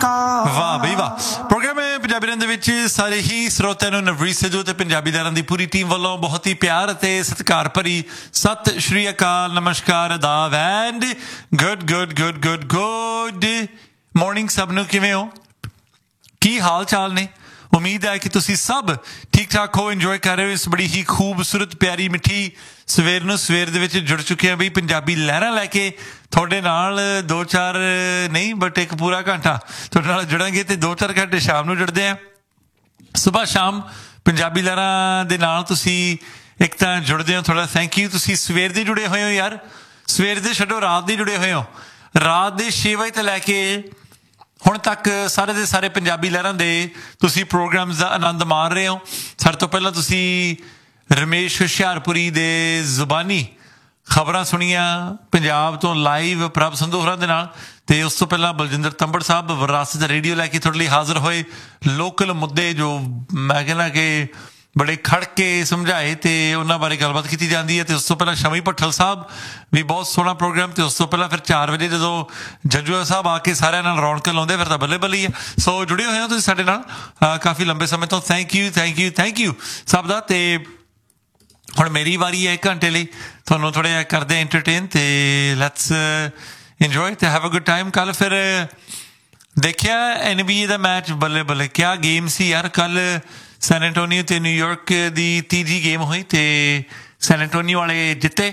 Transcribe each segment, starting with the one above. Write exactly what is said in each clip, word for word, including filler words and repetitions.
ਵਾਹ ਬਈ ਵਾਹ। ਪ੍ਰੋਗਰਾਮ ਹੈ ਪੰਜਾਬੀ ਲਹਿਰ ਦੇ ਵਿੱਚ ਸਾਰੇ ਹੀ ਸਰੋਤਿਆਂ ਨੂੰ ਨਵਰੀਤ ਸਿੱਧੂ ਤੇ ਪੰਜਾਬੀ ਲਹਿਰਾਂ ਦੀ ਪੂਰੀ ਟੀਮ ਵੱਲੋਂ ਬਹੁਤ ਹੀ ਪਿਆਰ ਅਤੇ ਸਤਿਕਾਰ ਭਰੀ ਸਤਿ ਸ਼੍ਰੀ ਅਕਾਲ, ਨਮਸਕਾਰ, ਆਦਾਬ and good good good good good morning. ਸਭ ਨੂੰ ਕਿਵੇਂ ਹੋ, ਕੀ ਹਾਲ ਚਾਲ ਨੇ? ਉਮੀਦ ਹੈ ਕਿ ਤੁਸੀਂ ਸਭ ਠੀਕ ਠਾਕ ਹੋ, ਇੰਜੋਏ ਕਰ ਰਹੇ ਹੋ ਇਸ ਬੜੀ ਹੀ ਖੂਬਸੂਰਤ ਪਿਆਰੀ ਮਿੱਠੀ ਸਵੇਰ ਨੂੰ। ਸਵੇਰ ਦੇ ਵਿੱਚ ਜੁੜ ਚੁੱਕੇ ਹਾਂ ਬਈ ਪੰਜਾਬੀ ਲਹਿਰਾਂ ਲੈ ਕੇ ਤੁਹਾਡੇ ਨਾਲ। ਦੋ ਚਾਰ ਨਹੀਂ ਬਟ ਇੱਕ ਪੂਰਾ ਘੰਟਾ ਤੁਹਾਡੇ ਨਾਲ ਜੁੜਾਂਗੇ ਤੇ ਦੋ ਚਾਰ ਘੰਟੇ ਸ਼ਾਮ ਨੂੰ ਜੁੜਦੇ ਹਾਂ। ਸੁਬਾਹ ਸ਼ਾਮ ਪੰਜਾਬੀ ਲਹਿਰਾਂ ਦੇ ਨਾਲ ਤੁਸੀਂ ਇੱਕ ਤਾਂ ਜੁੜਦੇ ਹੋ, ਤੁਹਾਡਾ ਥੈਂਕ ਯੂ। ਤੁਸੀਂ ਸਵੇਰ ਦੇ ਜੁੜੇ ਹੋਏ ਹੋ ਯਾਰ, ਸਵੇਰ ਦੇ ਛੱਡੋ ਰਾਤ ਦੇ ਜੁੜੇ ਹੋਏ ਹੋ। ਰਾਤ ਦੇ ਛੇ ਵਜੇ ਤੋਂ ਲੈ ਕੇ ਹੁਣ ਤੱਕ ਸਾਰੇ ਦੇ ਸਾਰੇ ਪੰਜਾਬੀ ਲਹਿਰਾਂ ਦੇ ਤੁਸੀਂ ਪ੍ਰੋਗਰਾਮਸ ਦਾ ਆਨੰਦ ਮਾਣ ਰਹੇ ਹੋ। ਸਾਡੇ ਤੋਂ ਪਹਿਲਾਂ ਤੁਸੀਂ ਰਮੇਸ਼ ਹੁਸ਼ਿਆਰਪੁਰੀ ਦੇ ਜ਼ੁਬਾਨੀ ਖਬਰਾਂ ਸੁਣੀਆਂ ਪੰਜਾਬ ਤੋਂ ਲਾਈਵ ਪ੍ਰਭ ਸੰਧੂ ਹੋਰਾਂ ਦੇ ਨਾਲ, ਅਤੇ ਉਸ ਤੋਂ ਪਹਿਲਾਂ ਬਲਜਿੰਦਰ ਤੰਬੜ ਸਾਹਿਬ ਵਿਰਾਸਤ ਰੇਡੀਓ ਲੈ ਕੇ ਤੁਹਾਡੇ ਲਈ ਹਾਜ਼ਰ ਹੋਏ। ਲੋਕਲ ਮੁੱਦੇ ਜੋ ਮੈਂ ਕਹਿੰਦਾ ਕਿ ਬੜੇ ਖੜ ਕੇ ਸਮਝਾਏ ਅਤੇ ਉਹਨਾਂ ਬਾਰੇ ਗੱਲਬਾਤ ਕੀਤੀ ਜਾਂਦੀ ਹੈ। ਅਤੇ ਉਸ ਤੋਂ ਪਹਿਲਾਂ ਸ਼ਮੀ ਭੱਠਲ ਸਾਹਿਬ ਵੀ ਬਹੁਤ ਸੋਹਣਾ ਪ੍ਰੋਗਰਾਮ। ਅਤੇ ਉਸ ਤੋਂ ਪਹਿਲਾਂ ਫਿਰ ਚਾਰ ਵਜੇ ਜਦੋਂ ਜੱਜੂਆ ਸਾਹਿਬ ਆ ਕੇ ਸਾਰਿਆਂ ਨਾਲ ਰੌਣਕ ਲਾਉਂਦੇ ਫਿਰ ਤਾਂ ਬੱਲੇ ਬੱਲੇ ਹੀ ਹੈ। ਸੋ ਜੁੜੇ ਹੋਏ ਹੋ ਤੁਸੀਂ ਸਾਡੇ ਨਾਲ ਕਾਫੀ ਲੰਬੇ ਸਮੇਂ ਤੋਂ। Thank you thank you thank you ਸਭ ਦਾ। ਅਤੇ ਹੁਣ ਮੇਰੀ ਵਾਰੀ ਹੈ ਇੱਕ ਘੰਟੇ ਲਈ ਤੁਹਾਨੂੰ ਥੋੜ੍ਹਾ ਜਿਹਾ ਕਰਦੇ ਐਂਟਰਟੇਨ ਅਤੇ ਲੈਟਸ ਇੰਜੋਏ ਅਤੇ ਹੈਵ ਅ ਗੁੱਡ ਟਾਈਮ। ਕੱਲ੍ਹ ਫਿਰ ਦੇਖਿਆ N B A the match, ਬੱਲੇ ਬੱਲੇ ਕਿਆ ਗੇਮ ਸੀ ਯਾਰ। ਕੱਲ੍ਹ ਸੈਨ ਐਂਟੋਨੀਓ ਅਤੇ ਨਿਊਯਾਰਕ ਦੀ ਤੀਜੀ ਗੇਮ ਹੋਈ ਅਤੇ ਸੈਨ ਐਂਟੋਨੀਓ ਵਾਲੇ ਜਿੱਤੇ।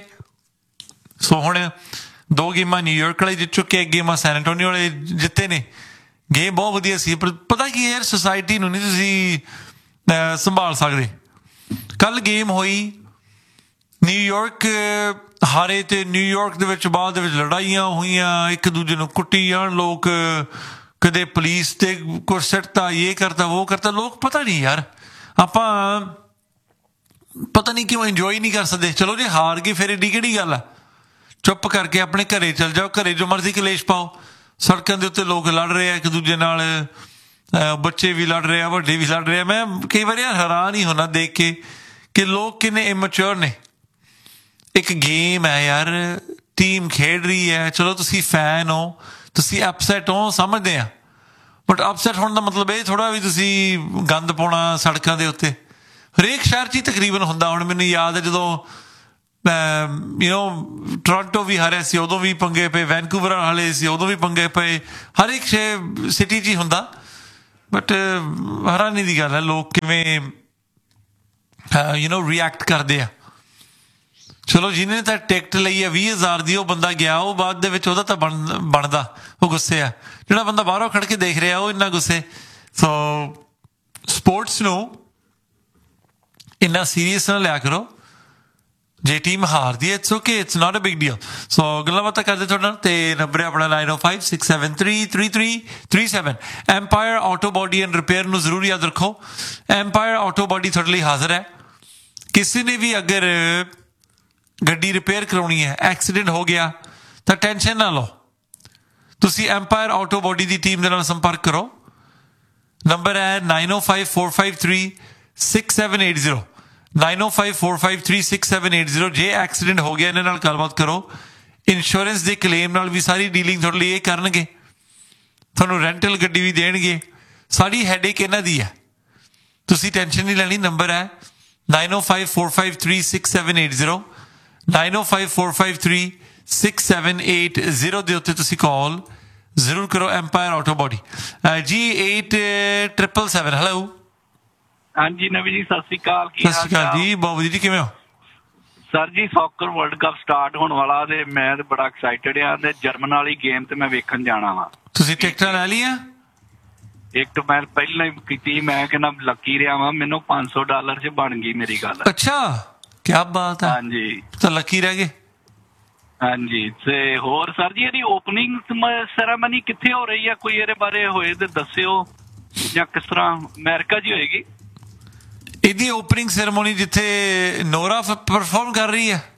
ਸੋ ਹੁਣ ਦੋ ਗੇਮਾਂ ਨਿਊਯਾਰਕ ਵਾਲੇ ਜਿੱਤ ਚੁੱਕੇ, ਇੱਕ ਗੇਮਾਂ ਸੈਨ ਐਂਟੋਨੀਓ ਵਾਲੇ ਜਿੱਤੇ ਨੇ। ਗੇਮ ਬਹੁਤ ਵਧੀਆ ਸੀ, ਪਰ ਪਤਾ ਕੀ ਯਾਰ ਸੁਸਾਇਟੀ ਨੂੰ ਨਹੀਂ ਤੁਸੀਂ ਸੰਭਾਲ ਸਕਦੇ। ਕੱਲ੍ਹ ਗੇਮ ਹੋਈ, ਨਿਊਯਾਰਕ ਹਾਰੇ ਅਤੇ ਨਿਊਯਾਰਕ ਦੇ ਵਿੱਚ ਬਾਅਦ ਦੇ ਵਿੱਚ ਲੜਾਈਆਂ ਹੋਈਆਂ, ਇੱਕ ਦੂਜੇ ਨੂੰ ਕੁੱਟੀ ਜਾਣ ਲੋਕ, ਕਦੇ ਪੁਲਿਸ ਤੇ ਕੁਛ ਸਿੱਟਤਾ, ਇਹ ਕਰਤਾ ਉਹ ਕਰਤਾ। ਲੋਕ ਪਤਾ ਨਹੀਂ ਯਾਰ, ਆਪਾਂ ਪਤਾ ਨਹੀਂ ਕਿਉਂ ਇੰਜੋਏ ਨਹੀਂ ਕਰ ਸਕਦੇ। ਚਲੋ ਜੇ ਹਾਰ ਗਏ ਫਿਰ ਐਡੀ ਕਿਹੜੀ ਗੱਲ ਆ, ਚੁੱਪ ਕਰਕੇ ਆਪਣੇ ਘਰੇ ਚੱਲ ਜਾਓ, ਘਰੇ ਜੋ ਮਰਜ਼ੀ ਕਲੇਸ਼ ਪਾਓ। ਸੜਕਾਂ ਦੇ ਉੱਤੇ ਲੋਕ ਲੜ ਰਹੇ ਆ ਇੱਕ ਦੂਜੇ ਨਾਲ, ਬੱਚੇ ਵੀ ਲੜ ਰਹੇ ਆ, ਵੱਡੇ ਵੀ ਲੜ ਰਹੇ ਆ। ਮੈਂ ਕਈ ਵਾਰ ਯਾਰ ਹੈਰਾਨ ਹੀ ਹੁੰਦਾ ਦੇਖ ਕੇ ਕਿ ਲੋਕ ਕਿੰਨੇ ਇਮੈਚੁਰ ਨੇ। ਇੱਕ ਗੇਮ ਹੈ ਯਾਰ, ਟੀਮ ਖੇਡ ਰਹੀ ਹੈ, ਚਲੋ ਤੁਸੀਂ ਫੈਨ ਹੋ, ਤੁਸੀਂ ਅਪਸੈਟ ਹੋ, ਸਮਝਦੇ ਆ, ਬਟ ਅਪਸੈਟ ਹੋਣ ਦਾ ਮਤਲਬ ਇਹ ਥੋੜ੍ਹਾ ਵੀ ਤੁਸੀਂ ਗੰਦ ਪਾਉਣਾ ਸੜਕਾਂ ਦੇ ਉੱਤੇ। ਹਰੇਕ ਸ਼ਹਿਰ 'ਚ ਹੀ ਤਕਰੀਬਨ ਹੁੰਦਾ। ਹੁਣ ਮੈਨੂੰ ਯਾਦ ਹੈ ਜਦੋਂ ਯੂ ਨੋ ਟੋਰਾਂਟੋ ਵੀ ਹਾਰਿਆ ਸੀ ਉਦੋਂ ਵੀ ਪੰਗੇ ਪਏ, ਵੈਨਕੂਵਰ ਵਾਲੇ ਸੀ ਉਦੋਂ ਵੀ ਪੰਗੇ ਪਏ, ਹਰ ਇੱਕ ਸ਼ਹਿਰ ਸਿਟੀ 'ਚ ਹੀ ਹੁੰਦਾ। ਬਟ ਹੈਰਾਨੀ ਦੀ ਗੱਲ ਹੈ ਲੋਕ ਕਿਵੇਂ ਯੂ ਨੋ ਰਿਐਕਟ ਕਰਦੇ ਆ। ਚਲੋ ਜਿਹਨੇ ਤਾਂ ਟਿਕਟ ਲਈ ਹੈ ਵੀਹ ਹਜ਼ਾਰ ਦੀ, ਉਹ ਬੰਦਾ ਗਿਆ, ਉਹ ਬਾਅਦ ਦੇ ਵਿੱਚ ਉਹਦਾ ਤਾਂ ਬਣ ਬਣਦਾ ਉਹ ਗੁੱਸੇ ਆ। ਜਿਹੜਾ ਬੰਦਾ ਬਾਹਰੋਂ ਖੜ੍ਹ ਕੇ ਦੇਖ ਰਿਹਾ ਉਹ ਇੰਨਾ ਗੁੱਸੇ। ਸੋ ਸਪੋਰਟਸ ਨੂੰ ਇੰਨਾ ਸੀਰੀਅਸ ਨਾ ਲਿਆ ਕਰੋ। ਜੇ ਟੀਮ ਹਾਰਦੀ ਹੈ it's okay, it's not a big deal. ਸੋ ਗੱਲਾਂ ਬਾਤਾਂ ਕਰਦੇ ਤੁਹਾਡੇ ਨਾਲ। ਅਤੇ ਨੰਬਰ ਆਪਣਾ nine O five six seven three three three three seven. Empire auto body and repair ਨੂੰ ਜ਼ਰੂਰ ਯਾਦ ਰੱਖੋ। ਐਮਪਾਇਰ ਆਟੋ ਬਾਡੀ ਤੁਹਾਡੇ ਲਈ ਹਾਜ਼ਰ ਹੈ। ਕਿਸੇ ਨੇ ਵੀ ਅਗਰ ਗੱਡੀ ਰਿਪੇਅਰ ਕਰਾਉਣੀ ਹੈ, ਐਕਸੀਡੈਂਟ ਹੋ ਗਿਆ, ਤਾਂ ਟੈਨਸ਼ਨ ਨਾ ਲਓ, ਤੁਸੀਂ ਐਮਪਾਇਰ ਆਟੋ ਬਾਡੀ ਦੀ ਟੀਮ ਦੇ ਨਾਲ ਸੰਪਰਕ ਕਰੋ। ਨੰਬਰ ਹੈ ਨਾਈਨ ਓ five four five three six seven eight zero nine ਓ five four five three six seven eight zero. ਜੇ ਐਕਸੀਡੈਂਟ ਹੋ ਗਿਆ ਇਹਨਾਂ ਨਾਲ ਗੱਲਬਾਤ ਕਰੋ। ਇੰਸ਼ੋਰੈਂਸ ਦੇ ਕਲੇਮ ਨਾਲ ਵੀ ਸਾਰੀ ਡੀਲਿੰਗ ਤੁਹਾਡੇ ਲਈ ਇਹ ਕਰਨਗੇ, ਤੁਹਾਨੂੰ ਰੈਂਟਲ ਗੱਡੀ ਵੀ ਦੇਣਗੇ। ਸਾਰੀ ਹੈਡੇਕ ਇਹਨਾਂ ਦੀ ਹੈ, ਤੁਸੀਂ ਟੈਨਸ਼ਨ ਨਹੀਂ ਲੈਣੀ। ਨੰਬਰ ਹੈ ਨਾਈਨ ਓ five four five three six seven eight zero nine ਓ five four five three six seven eight zero ਦੇ ਉੱਤੇ ਤੁਸੀਂ ਕਾਲ ਜ਼ਰੂਰ ਕਰੋ। ਐਮਪਾਇਰ ਆਟੋ ਬਾਡੀ ਜੀ ਏਟ ਟ੍ਰਿਪਲ ਸੈਵਨ। ਹੈਲੋ ਹਾਂਜੀ ਨਵੀ ਜੀ, ਸਤਿ ਸ਼੍ਰੀ ਅਕਾਲ। ਸਤਿ ਸ਼੍ਰੀ ਅਕਾਲ ਜੀ, ਬਹੁਤ ਵਧੀਆ ਜੀ, ਕਿਵੇਂ ਹੋ ਸਰ ਜੀ? ਸੌਕਰ ਵਰਲਡ ਕੱਪ ਸਟਾਰਟ ਹੋਣ ਵਾਲਾ ਤੇ ਮੈਂ ਤੇ ਬੜਾ ਐਕਸਾਈਟਡ ਆ, ਤੇ ਜਰਮਨ ਵਾਲੀ ਗੇਮ ਤੇ ਮੈਂ ਵੇਖਣ ਜਾਣਾ ਵਾ। ਤੁਸੀਂ ਟਿਕਟਾਂ ਲੈ ਲਈਆਂ? ਇੱਕ ਮੈਂ ਪਹਿਲਾਂ ਹੀ ਕੀਤੀ, ਮੈਂ ਕਹਿੰਦਾ ਲੱਕੀ ਰਿਹਾ ਵਾ, ਮੈਨੂੰ ਪੰਜ ਸੌ ਡਾਲਰ 'ਚ ਬਣ ਗਈ ਮੇਰੀ ਗੱਲ। ਅੱਛਾ, ਕਿਆ ਬਾਤ ਹੈ। ਹਾਂਜੀ ਤਾਂ ਲੱਕੀ ਰਹਿ ਗਏ। ਹਾਂਜੀ, ਤੇ ਹੋਰ ਸਰ ਜੀ ਇਹਦੀ ਓਪਨਿੰਗ ਸੈਰਾਮਨੀ ਕਿੱਥੇ ਹੋ ਰਹੀ ਆ? ਕੋਈ ਇਹਦੇ ਬਾਰੇ ਹੋਏ ਤੇ ਦੱਸਿਓ, ਜਾਂ ਕਿਸ ਤਰ੍ਹਾਂ ਅਮਰੀਕਾ 'ਚ ਹੀ ਹੋਏਗੀ? ਇਹਦੀ ਓਪਨਿੰਗ ਸੈਰੇਮੋਨੀ ਜਿੱਥੇ ਨੋਰਾ ਪਰਫਾਰਮ ਕਰ ਰਹੀ ਹੈ।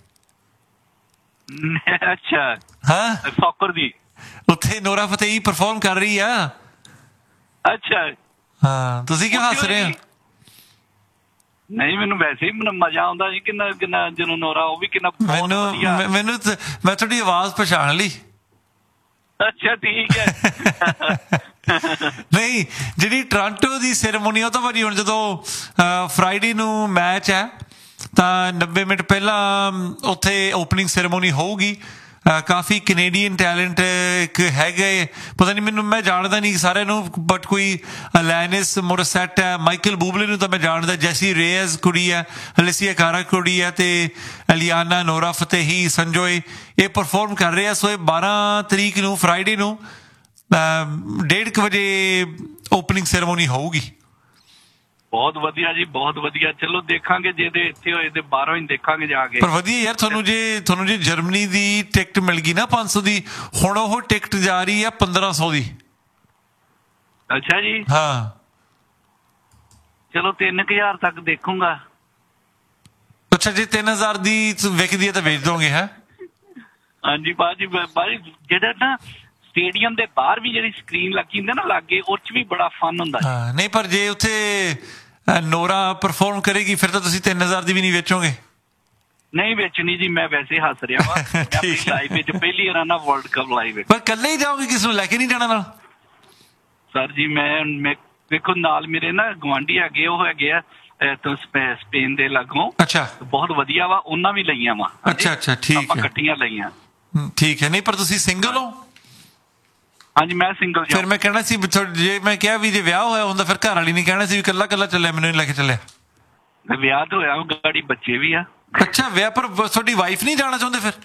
ਅੱਛਾ, ਹਾਂ ਸੌਕਰ ਦੀ ਉੱਥੇ ਨੋਰਾ ਫਤੇਹੀ ਪਰਫਾਰਮ ਕਰ ਰਹੀ ਆ। ਅੱਛਾ ਹਾਂ, ਤੁਸੀਂ ਕਿਉਂ ਹੱਸ ਰਹੇ ਹੋ? ਨਹੀਂ, ਮੈਨੂੰ ਵੈਸੇ ਹੀ ਮਜ਼ਾ ਆਉਂਦਾ ਜੀ ਕਿੰਨਾ ਕਿੰਨਾ ਜਦੋਂ ਨੋਰਾ ਉਹ ਵੀ ਕਿੰਨਾ। ਮੈਨੂੰ ਮੈਨੂੰ ਮੈਂ ਤੁਹਾਡੀ ਆਵਾਜ਼ ਪਛਾਣ ਲਈ। ਅੱਛਾ ਠੀਕ ਹੈ। ਨਹੀਂ ਜਿਹੜੀ ਟੋਰਾਂਟੋ ਦੀ ਸੈਰੇਮੋਨੀ ਉਹ ਤਾਂ ਭਾਜੀ ਹੁਣ ਜਦੋਂ ਫਰਾਈਡੇ ਨੂੰ ਮੈਚ ਹੈ ਤਾਂ ਨੱਬੇ ਮਿੰਟ ਪਹਿਲਾਂ ਉੱਥੇ ਓਪਨਿੰਗ ਸੈਰੇਮੋਨੀ ਹੋਊਗੀ। ਕਾਫੀ ਕੈਨੇਡੀਅਨ ਟੈਲੈਂਟ ਇੱਕ ਹੈਗੇ, ਪਤਾ ਨਹੀਂ ਮੈਨੂੰ, ਮੈਂ ਜਾਣਦਾ ਨਹੀਂ ਸਾਰਿਆਂ ਨੂੰ, ਬਟ ਕੋਈ ਲੈਨਿਸ ਮੋਰਸੈਟ ਹੈ, ਮਾਈਕਲ ਬੂਬਲੇ ਨੂੰ ਤਾਂ ਮੈਂ ਜਾਣਦਾ, ਜੈਸੀ ਰੇਅਸ ਕੁੜੀ ਹੈ, ਅਲੀਸੀਆ ਕਾਰਾ ਕੁੜੀ ਹੈ, ਤੇ ਅਲੀਆਨਾ ਨੋਰਾ ਫਤੇਹੀ ਸੰਜੋਏ ਇਹ ਪਰਫਾਰਮ ਕਰ ਰਹੇ ਆ। ਸੋ ਇਹ ਬਾਰਾਂ ਤਰੀਕ ਨੂੰ ਫਰਾਈਡੇ ਨੂੰ ਡੇਢ ਕੁ ਵਜੇ ਓਪਨਿੰਗ ਸੈਰੇਮੋਨੀ ਹੋਊਗੀ। ਬਹੁਤ ਵਧੀਆ ਜੀ, ਬਹੁਤ ਵਧੀਆ। ਚਲੋ ਦੇਖਾਂਗੇ, ਜੇ ਦੇ ਇੱਥੇ ਹੋਏ ਤੇ ਬਾਹਰੋਂ ਹੀ ਦੇਖਾਂਗੇ ਜਾ ਕੇ। ਪਰ ਵਧੀਆ ਯਾਰ, ਤੁਹਾਨੂੰ ਜੇ ਤੁਹਾਨੂੰ ਜੇ ਜਰਮਨੀ ਦੀ ਟਿਕਟ ਮਿਲ ਗਈ ਨਾ ਪੰਜ ਸੌ ਦੀ, ਹੁਣ ਉਹ ਟਿਕਟ ਜਾ ਰਹੀ ਆ ਪੰਦਰਾਂ ਸੌ ਦੀ। ਅੱਛਾ ਜੀ। ਹਾਂ ਚਲੋ ਤਿੰਨ ਕੁ ਹਜ਼ਾਰ ਤੱਕ ਦੇਖੂੰਗਾ। ਅੱਛਾ, ਜੇ ਤਿੰਨ ਹਜ਼ਾਰ ਦੀ ਵਿਕਦੀ ਹੈ ਤਾਂ ਵੇਚ ਦੋਗੇ? ਹੈ ਹਾਂਜੀ ਬਾਜੀ, ਬਾਜੀ ਜਿਹੜਾ ਨਾ ਸਟੇਡੀਅਮ ਦੇ ਬਾਹਰ ਵੀ ਜਿਹੜੀ ਸਕਰੀਨ ਲੱਗੀ ਹੁੰਦੀ ਨਾ ਲਾਗੇ, ਉਹ 'ਚ ਵੀ ਬੜਾ ਫਨ ਹੁੰਦਾ। ਹਾਂ ਨਹੀਂ, ਪਰ ਜੇ ਉੱਥੇ ਨੋਰਾ ਪਰਫਾਰਮ ਕਰੇਗੀ ਫਿਰ ਤਾਂ ਤੁਸੀਂ ਤਿੰਨ ਹਜ਼ਾਰ ਦੀ ਵੀ ਨਹੀਂ ਵੇਚੋਗੇ? ਨਹੀਂ ਵੇਚਣੀ ਜੀ, ਮੈਂ ਵੈਸੇ ਹੱਸ ਰਿਹਾ ਵਾ। ਆਪਣੀ ਲਾਈਫ ਵਿੱਚ ਪਹਿਲੀ ਵਾਰ ਨਾ ਵਰਲਡ ਕੱਪ ਲਾਈਵ। ਪਰ ਇਕੱਲੇ ਹੀ ਜਾਓਗੇ, ਕਿਸ ਨੂੰ ਲੈ ਕੇ ਨਹੀਂ ਜਾਣਾ ਨਾਲ? ਸਰ ਜੀ ਮੈਂ ਵੇਖੋ ਨਾਲ ਮੇਰੇ ਨਾ ਗੁਆਂਢੀ ਹੈਗੇ, ਉਹ ਹੈਗੇ ਆ ਸਪੇਨ ਦੇ ਲਾਗੋਂ। ਅੱਛਾ, ਬਹੁਤ ਵਧੀਆ ਵਾ, ਉਹਨਾਂ ਵੀ ਲਈਆਂ ਵਾ। ਅੱਛਾ ਅੱਛਾ, ਠੀਕ ਹੈ, ਇਕੱਠੀਆਂ ਲਈਆਂ। ਠੀਕ ਹੈ। ਨਹੀਂ ਪਰ ਤੁਸੀਂ ਸਿੰਗਲ ਹੋ? ਹਾਂਜੀ ਮੈਂ ਸਿੰਗਲ। ਫਿਰ ਮੈਂ ਕਹਿਣਾ ਸੀ ਜੇ ਮੈਂ ਕਿਹਾ ਵੀ ਜੇ ਵਿਆਹ ਹੋਇਆ ਹੁੰਦਾ ਫਿਰ ਘਰ ਵਾਲੀ ਨਹੀਂ ਕਹਿਣਾ ਸੀ ਵੀ ਇਕੱਲਾ ਇਕੱਲਾ ਚੱਲਿਆ, ਮੈਨੂੰ ਨਹੀਂ ਲੈ ਕੇ ਚੱਲਿਆ। ਵਿਆਹ ਤਾਂ ਹੋਇਆ, ਗਾੜੀ ਬੱਚੇ ਵੀ ਆ। ਅੱਛਾ ਵਿਆਹ, ਪਰ ਤੁਹਾਡੀ ਵਾਈਫ ਨਹੀਂ ਜਾਣਾ ਚਾਹੁੰਦੇ ਫਿਰ?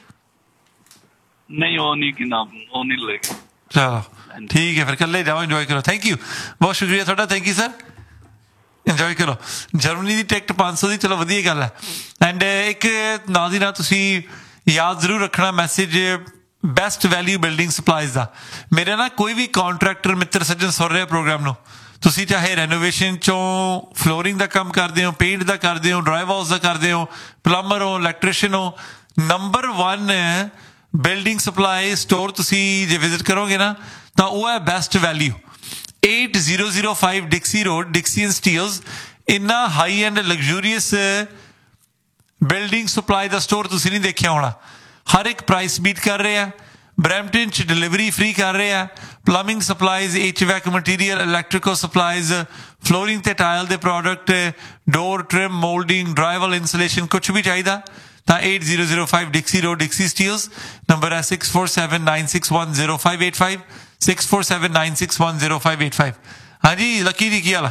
ਨਹੀਂ ਉਹ ਨਹੀਂ, ਕਿੰਨਾ ਉਹ ਨਹੀਂ ਲੈ ਕੇ। ਚਲੋ ਠੀਕ ਹੈ, ਫਿਰ ਇਕੱਲੇ ਜਾਓ, ਇੰਜੋਏ ਕਰੋ। ਥੈਂਕ ਯੂ, ਬਹੁਤ ਸ਼ੁਕਰੀਆ ਤੁਹਾਡਾ, ਥੈਂਕ ਯੂ ਸਰ, ਇੰਜੋਏ ਕਰੋ। ਜਰਮਨੀ ਦੀ ਟਿਕਟ ਪੰਜ ਸੌ ਦੀ, ਚਲੋ ਵਧੀਆ ਗੱਲ ਹੈ। ਐਂਡ ਇੱਕ ਨਾਲ ਦੀ ਨਾਲ ਤੁਸੀਂ ਯਾਦ ਜ਼ਰੂਰ ਰੱਖਣਾ message best value building supplies ਦਾ। ਮੇਰੇ ਨਾ ਕੋਈ ਵੀ ਕਾਂਟਰੈਕਟਰ ਮਿੱਤਰ ਸੱਜਣ ਸੁਣ ਰਿਹਾ ਪ੍ਰੋਗਰਾਮ ਨੂੰ, ਤੁਸੀਂ ਚਾਹੇ ਰੈਨੋਵੇਸ਼ਨ ਚੋਂ ਫਲੋਰਿੰਗ ਦਾ ਕੰਮ ਕਰਦੇ ਹੋ, ਪੇਂਟ ਦਾ ਕਰਦੇ ਹੋ, ਡਰਾਈਵ ਹਾਊਸ ਦਾ ਕਰਦੇ ਹੋ, ਪਲੰਬਰ ਹੋ, ਇਲੈਕਟ੍ਰੀਸ਼ੀਅਨ ਹੋ, number one building supply store ਤੁਸੀਂ ਜੇ ਵਿਜ਼ਿਟ ਕਰੋਗੇ ਨਾ ਤਾਂ ਉਹ ਹੈ best value. eight zero zero five Dixie Road, Dixie and Steels। ਇੰਨਾ ਹਾਈ ਐਂਡ ਲਗਜ਼ੂਰੀਅਸ ਬਿਲਡਿੰਗ ਸਪਲਾਈ ਦਾ ਸਟੋਰ ਤੁਸੀਂ ਨਹੀਂ ਦੇਖਿਆ ਹੋਣਾ। ਹਰ ਇੱਕ ਪ੍ਰਾਈਸ ਬੀਟ ਕਰ ਰਹੇ ਆ, ਬਰੈਂਪਟਨ 'ਚ ਡਿਲੀਵਰੀ ਫ੍ਰੀ ਕਰ ਰਹੇ ਆ, plumbing supplies, H vac material, electrical supplies, flooring ਤੇ ਟਾਇਲ ਦੇ ਪ੍ਰੋਡਕਟ, ਡੋਰ ਟ੍ਰਿਮ, ਮੋਲਡਿੰਗ, ਡਰਾਈਵਲ ਇੰਸੂਲੇਸ਼ਨ, ਕੁਛ ਵੀ ਚਾਹੀਦਾ ਤਾਂ eight zero zero five Dixie Road, Dixie Steels। Number ਹੈ six four seven nine six one zero five eight five, six four seven nine six one zero five eight five। ਹਾਂਜੀ Lucky ਜੀ, ਕੀ ਹਾਲ ਹੈ?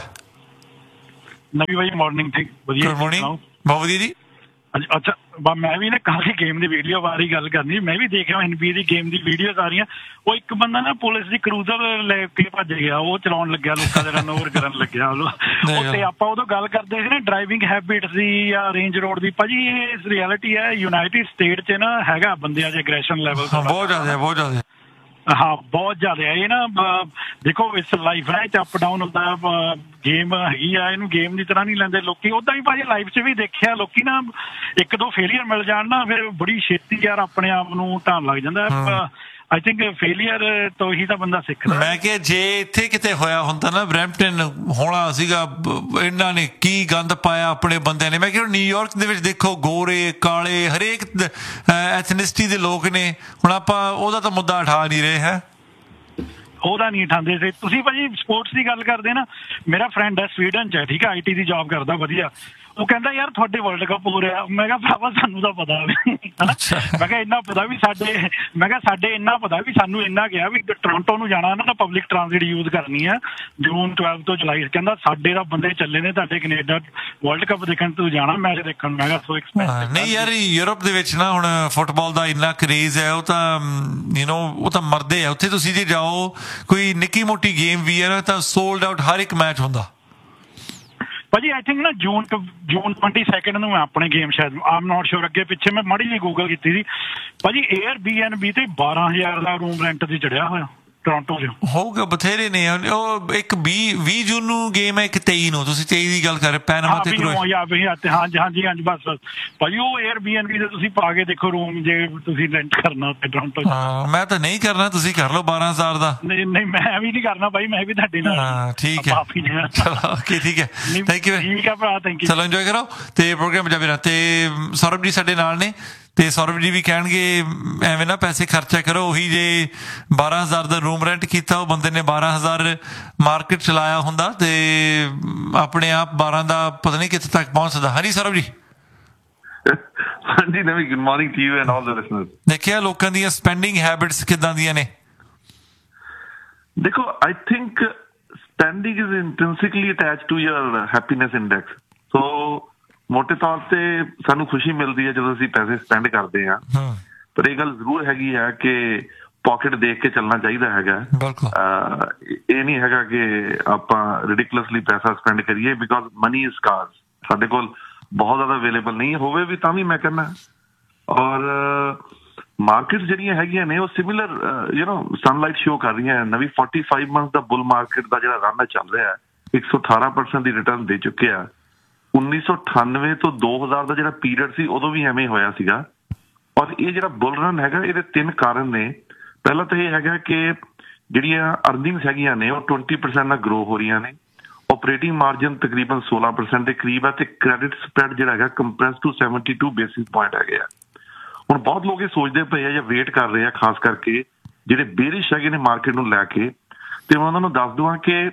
ਨਵੀਂ ਬਾਈ morning ਠੀਕ ਵਧੀਆ। Good morning, ਬਹੁਤ ਵਧੀਆ ਜੀ। ਅੱਛਾ ਮੈਂ ਵੀ ਨਾ ਕਾਫੀ ਗੇਮ ਦੀ ਵੀਡੀਓ ਬਾਰੇ ਗੱਲ ਕਰਨੀ, ਮੈਂ ਵੀ ਦੇਖ ਰਿਹਾ N B A the game the videos ਆ ਰਹੀਆਂ। ਉਹ ਇੱਕ ਬੰਦਾ ਨਾ ਪੁਲਿਸ ਦੀ ਕਰੂਜ਼ਰ ਲੈ ਕੇ ਭੱਜ ਗਿਆ, ਉਹ ਚਲਾਉਣ ਲੱਗਿਆ, ਲੋਕਾਂ ਦੇ ਰਨ ਓਵਰ ਕਰਨ ਲੱਗਿਆ। ਤੇ ਆਪਾਂ ਉਦੋਂ ਗੱਲ ਕਰਦੇ ਸੀ ਨਾ ਡਰਾਈਵਿੰਗ ਹੈਬਿਟਸ ਦੀ ਜਾਂ ਰੇਂਜ ਰੋਡ ਦੀ। ਭਾਜੀ ਇਹ ਰਿਐਲਿਟੀ ਹੈ, ਯੂਨਾਈਟਿਡ ਸਟੇਟ 'ਚ ਨਾ ਹੈਗਾ ਬੰਦਿਆਂ 'ਚ ਐਗਰੈਸ਼ਨ ਲੈਵਲ ਬਹੁਤ ਜ਼ਿਆਦਾ, ਬਹੁਤ ਜ਼ਿਆਦਾ। ਹਾਂ ਬਹੁਤ ਜ਼ਿਆਦਾ ਹੈ ਇਹ ਨਾ। ਦੇਖੋ ਇਸ ਲਾਈਫ ਹੈ ਤੇ ਅਪ ਡਾਊਨ ਹੁੰਦਾ, ਗੇਮ ਹੈਗੀ ਆ, ਇਹਨੂੰ ਗੇਮ ਦੀ ਤਰ੍ਹਾਂ ਨਹੀਂ ਲੈਂਦੇ ਲੋਕੀ। ਓਦਾਂ ਵੀ ਭਾਜੀ ਲਾਈਫ 'ਚ ਵੀ ਦੇਖਿਆ ਲੋਕੀ ਨਾ ਇੱਕ ਦੋ ਫੇਲੀਅਰ ਮਿਲ ਜਾਣ ਨਾ ਫਿਰ ਬੜੀ ਛੇਤੀ ਯਾਰ ਆਪਣੇ ਆਪ ਨੂੰ ਢਾਣ ਲੱਗ ਜਾਂਦਾ। ਆਈ ਥਿੰਕ ਫੇਲੀਅਰ ਤੋਂ ਹੀ ਤਾਂ ਬੰਦਾ ਸਿੱਖਦਾ। ਮੈਂ ਕਿਹਾ ਜੇ ਇੱਥੇ ਕਿਤੇ ਹੋਇਆ ਹੁੰਦਾ ਨਾ, ਬਰੈਂਪਟਨ ਹੋਣਾ ਸੀਗਾ, ਇਹਨਾਂ ਨੇ ਕੀ ਗੰਦ ਪਾਇਆ ਆਪਣੇ ਬੰਦਿਆਂ ਨੇ। ਮੈਂ ਕਿਹਾ ਨਿਊਯਾਰਕ ਦੇ ਵਿੱਚ ਦੇਖੋ ਗੋਰੇ ਕਾਲੇ ਹਰੇਕ ਐਥਨਿਸਿਟੀ ਦੇ ਲੋਕ ਨੇ, ਹੁਣ ਆਪਾਂ ਉਹਦਾ ਤਾਂ ਮੁੱਦਾ ਉਠਾ ਨਹੀਂ ਰਹੇ ਹੈ। ਉਹਦਾ ਨਹੀਂ ਉਠਾਉਂਦੇ ਸੀ ਤੁਸੀਂ ਭਾਜੀ। ਸਪੋਰਟਸ ਦੀ ਗੱਲ ਕਰਦੇ ਨਾ, ਮੇਰਾ ਫਰੈਂਡ ਹੈ ਸਵੀਡਨ 'ਚ ਹੈ, ਠੀਕ ਹੈ, ਆਈ ਟੀ ਦੀ ਜੌਬ ਕਰਦਾ ਵਧੀਆ। ਉਹ ਕਹਿੰਦਾ ਯਾਰ ਤੁਹਾਡੇ ਵਰਲਡ ਕੱਪ ਹੋ ਰਿਹਾ। ਮੈਂ ਕਿਹਾ ਭਰਾਵਾ ਸਾਨੂੰ ਤਾਂ ਪਤਾ ਹਨਾ, ਮੈਂ ਕਿਹਾ ਇੰਨਾ ਪਤਾ ਵੀ ਸਾਡੇ, ਮੈਂ ਕਿਹਾ ਸਾਡੇ ਇੰਨਾ ਪਤਾ ਵੀ ਸਾਨੂੰ ਇੰਨਾ ਕਿਹਾ ਵੀ ਟੋਰਾਂਟੋ ਨੂੰ ਜਾਣਾ ਨਾ ਟਪਬਲਿਕ ਟਰਾਂਸਿਟ ਯੂਜ਼ ਕਰਨੀ ਆ ਜੂਨ ਬਾਰ੍ਹਾਂ ਤੋਂ ਜੁਲਾਈ। ਕਹਿੰਦਾ ਸਾਡੇ ਤਾਂ ਬੰਦੇ ਚੱਲੇ ਨੇ ਤੁਹਾਡੇ ਕੈਨੇਡਾ ਵਰਲਡ ਕੱਪ ਦੇਖਣ ਤੋਂ ਜਾਣਾ, ਮੈਚ ਦੇਖਣ। ਮੈਂ ਕਿਹਾ ਸੋ ਐਕਸਪੈਂਸਿਵ ਨਹੀਂ ਯਾਰ, ਯੂਰਪ ਦੇ ਵਿੱਚ ਨਾ ਹੁਣ ਫੁੱਟਬਾਲ ਦਾ ਇੰਨਾ ਕਰੇਜ਼ ਹੈ, ਉਹ ਤਾਂ ਯੂ ਨੋ ਉਹ ਤਾਂ ਮਰਦੇ ਆ ਉੱਥੇ। ਤੁਸੀਂ ਜੇ ਜਾਓ ਕੋਈ ਨਿੱਕੀ ਮੋਟੀ ਗੇਮ ਵੀ ਹੈ ਨਾ ਤਾਂ ਸੋਲਡ ਆਊਟ ਹਰ ਇੱਕ ਮੈਚ ਹੁੰਦਾ। ਭਾਜੀ ਆਈ ਥਿੰਕ ਨਾ ਜੂਨ ਜੂਨ ਟਵੈਂਟੀ ਸੈਕਿੰਡ ਨੂੰ ਆਪਣੇ ਗੇਮ ਸ਼ਾਇਦ, ਆਮ ਨੋਟ ਸ਼ੋਰ, ਅੱਗੇ ਪਿੱਛੇ ਮੈਂ ਮਾੜੀ ਜਿਹੀ ਗੂਗਲ ਕੀਤੀ ਸੀ ਭਾਜੀ। ਏਅਰ ਬੀ ਐਨ ਬੀ ਤੇ ਬਾਰਾਂ ਹਜ਼ਾਰ ਦਾ ਰੂਮ ਰੈਂਟ ਤੇ ਚੜਿਆ ਹੋਇਆ ਟੋਰਾਂਟੋ 'ਚ। ਹੋਊਗਾ ਬਥੇਰੇ ਨੇ। ਉਹ ਇੱਕ ਵੀਹ ਜੂਨ ਨੂੰ ਗੇਮ ਹੈ, ਇੱਕ ਤੇਈ ਨੂੰ। ਤੁਸੀਂ ਤੇਈ ਦੀ ਗੱਲ ਕਰ ਰਹੇ ਪੈਨਾਮਾ ਤੇ ਕ੍ਰੋਏਸ਼ੀਆ। ਹਾਂਜੀ ਹਾਂਜੀ ਹਾਂਜੀ ਬਸ ਬਸ ਭਾਜੀ ਉਹ ਏਅਰ ਬੀ ਐਨ ਬੀ ਤੇ ਤੁਸੀਂ ਪਾ ਕੇ ਦੇਖੋ ਰੂਮ, ਜੇ ਤੁਸੀਂ ਰੈਂਟ ਕਰਨਾ ਉੱਥੇ ਟੋਰਾਂਟੋ 'ਚ। ਹਾਂ ਮੈਂ ਤਾਂ ਨਹੀਂ ਕਰਨਾ, ਤੁਸੀਂ ਕਰ ਲਓ ਬਾਰਾਂ ਹਜ਼ਾਰ ਦਾ। ਨਹੀਂ ਨਹੀਂ ਮੈਂ ਵੀ ਨਹੀਂ ਕਰਨਾ ਭਾਈ, ਮੈਂ ਵੀ ਤੁਹਾਡੇ ਨਾਲ। ਹਾਂ ਠੀਕ ਹੈ, ਚਲੋ ਓਕੇ ਠੀਕ ਹੈ, ਥੈਂਕ ਯੂ। ਠੀਕ ਹੈ ਭਰਾ, ਥੈਂਕ ਯੂ। ਚਲੋ ਇੰਜੋਏ ਕਰੋ ਤੇ ਪ੍ਰੋਗਰਾਮ ਪੰਜਾਬੀ ਨਾਲ। ਤੇ ਸੌਰਭ ਜੀ ਸਾਡੇ ਨਾਲ ਨੇ ਤੇ ਸੌਰਵ ਜੀ ਵੀ ਕਹਿਣਗੇ ਐਵੇਂ ਨਾ ਪੈਸੇ ਖਰਚਾ ਕਰੋ, ਉਹੀ ਜੇ ਬਾਰਾਂ ਹਜ਼ਾਰ ਦਾ ਰੂਮ ਰੈਂਟ ਕੀਤਾ ਉਹ ਬੰਦੇ ਨੇ ਬਾਰਾਂ ਹਜ਼ਾਰ ਮਾਰਕੀਟ ਚਲਾਇਆ ਹੁੰਦਾ ਤੇ ਆਪਣੇ ਆਪ ਬਾਰਾਂ ਦਾ ਪਤਾ ਨਹੀਂ ਕਿੱਥੇ ਤੱਕ ਪਹੁੰਚ ਸਕਦਾ। ਹਾਂਜੀ ਸੌਰਵ ਜੀ। ਹਾਂਜੀ ਨਵੀਂ, good morning to you and all the listeners. ਦੇਖਿਆ ਲੋਕਾਂ ਦੀਆਂ ਸਪੈਂਡਿੰਗ ਹੈਬਿਟਸ ਕਿੱਦਾਂ ਦੀਆਂ ਨੇ? ਦੇਖੋ, I think spending is ਇੰਟ੍ਰਿੰਸਿਕਲੀ attach to your happiness index. ਸੋ ਮੋਟੇ ਤੌਰ ਤੇ ਸਾਨੂੰ ਖੁਸ਼ੀ ਮਿਲਦੀ ਹੈ ਜਦੋਂ ਅਸੀਂ ਪੈਸੇ ਸਪੈਂਡ ਕਰਦੇ ਹਾਂ, ਪਰ ਇਹ ਗੱਲ ਜ਼ਰੂਰ ਹੈਗੀ ਹੈ ਕਿ ਪਾਕਟ ਦੇਖ ਕੇ ਚੱਲਣਾ ਚਾਹੀਦਾ ਹੈਗਾ। ਇਹ ਨਹੀਂ ਹੈਗਾ ਕਿ ਆਪਾਂ ਰਿਡਿਕੂਲਸਲੀ ਪੈਸਾ ਸਪੈਂਡ ਕਰੀਏ, ਬਿਕੋਜ਼ ਮਨੀ ਇਜ਼ ਸਕਾਰਸ। ਸਾਡੇ ਕੋਲ ਬਹੁਤ ਜ਼ਿਆਦਾ ਅਵੇਲੇਬਲ ਨਹੀਂ ਹੋਵੇ ਵੀ ਤਾਂ ਵੀ ਮੈਂ ਕਹਿੰਦਾ। ਔਰ ਮਾਰਕੀਟ ਜਿਹੜੀਆਂ ਹੈਗੀਆਂ ਨੇ ਉਹ similar you know sunlight show ਕਰ ਰਹੀਆਂ। ਨਵੀਂ ਫੋਰਟੀ ਫਾਈਵ ਮੰਥ ਦਾ ਬੁੱਲ ਮਾਰਕੀਟ ਦਾ ਜਿਹੜਾ ਰਨ ਚੱਲ ਰਿਹਾ ਇੱਕ ਸੌ ਅਠਾਰਾਂ ਪਰਸੈਂਟ ਦੀ ਰਿਟਰਨ ਦੇ ਚੁੱਕੇ ਆ। ਉੱਨੀ ਸੌ ਅਠਾਨਵੇਂ ਤੋਂ ਦੋ ਹਜ਼ਾਰ ਦਾ ਜਿਹੜਾ ਪੀਰੀਅਡ ਸੀ ਉਦੋਂ ਵੀ ਐਵੇਂ ਹੋਇਆ ਸੀਗਾ। ਔਰ ਇਹ ਜਿਹੜਾ ਬੁੱਲ ਰਨ ਹੈਗਾ ਇਹਦੇ ਤਿੰਨ ਕਾਰਨ ਨੇ। ਪਹਿਲਾਂ ਤਾਂ ਇਹ ਹੈਗਾ ਕਿ ਜਿਹੜੀਆਂ ਅਰਨਿੰਗਸ ਹੈਗੀਆਂ ਨੇ ਉਹ ਟਵੰਟੀ ਪਰਸੈਂਟ ਨਾਲ ਗਰੋ ਹੋ ਰਹੀਆਂ ਨੇ। ਆਪਰੇਟਿੰਗ ਮਾਰਜਨ ਤਕਰੀਬਨ ਸੋਲਾਂ ਪਰਸੈਂਟ ਦੇ ਕਰੀਬ ਹੈ ਤੇ ਕ੍ਰੈਡਿਟ ਸਪਰੈਡ ਜਿਹੜਾ ਹੈਗਾ compress to seventy two basis point ਹੈਗੇ ਆ। ਹੁਣ ਬਹੁਤ ਲੋਕ ਇਹ ਸੋਚਦੇ ਪਏ ਆ ਜਾਂ ਵੇਟ ਕਰ ਰਹੇ ਆ, ਖਾਸ ਕਰਕੇ ਜਿਹੜੇ ਬੇਰਿਸ਼ ਹੈਗੇ ਨੇ ਮਾਰਕੀਟ ਨੂੰ ਲੈ ਕੇ। ਤੇ ਮੈਂ ਉਹਨਾਂ ਨੂੰ ਦੱਸ ਦਵਾਂ ਕਿ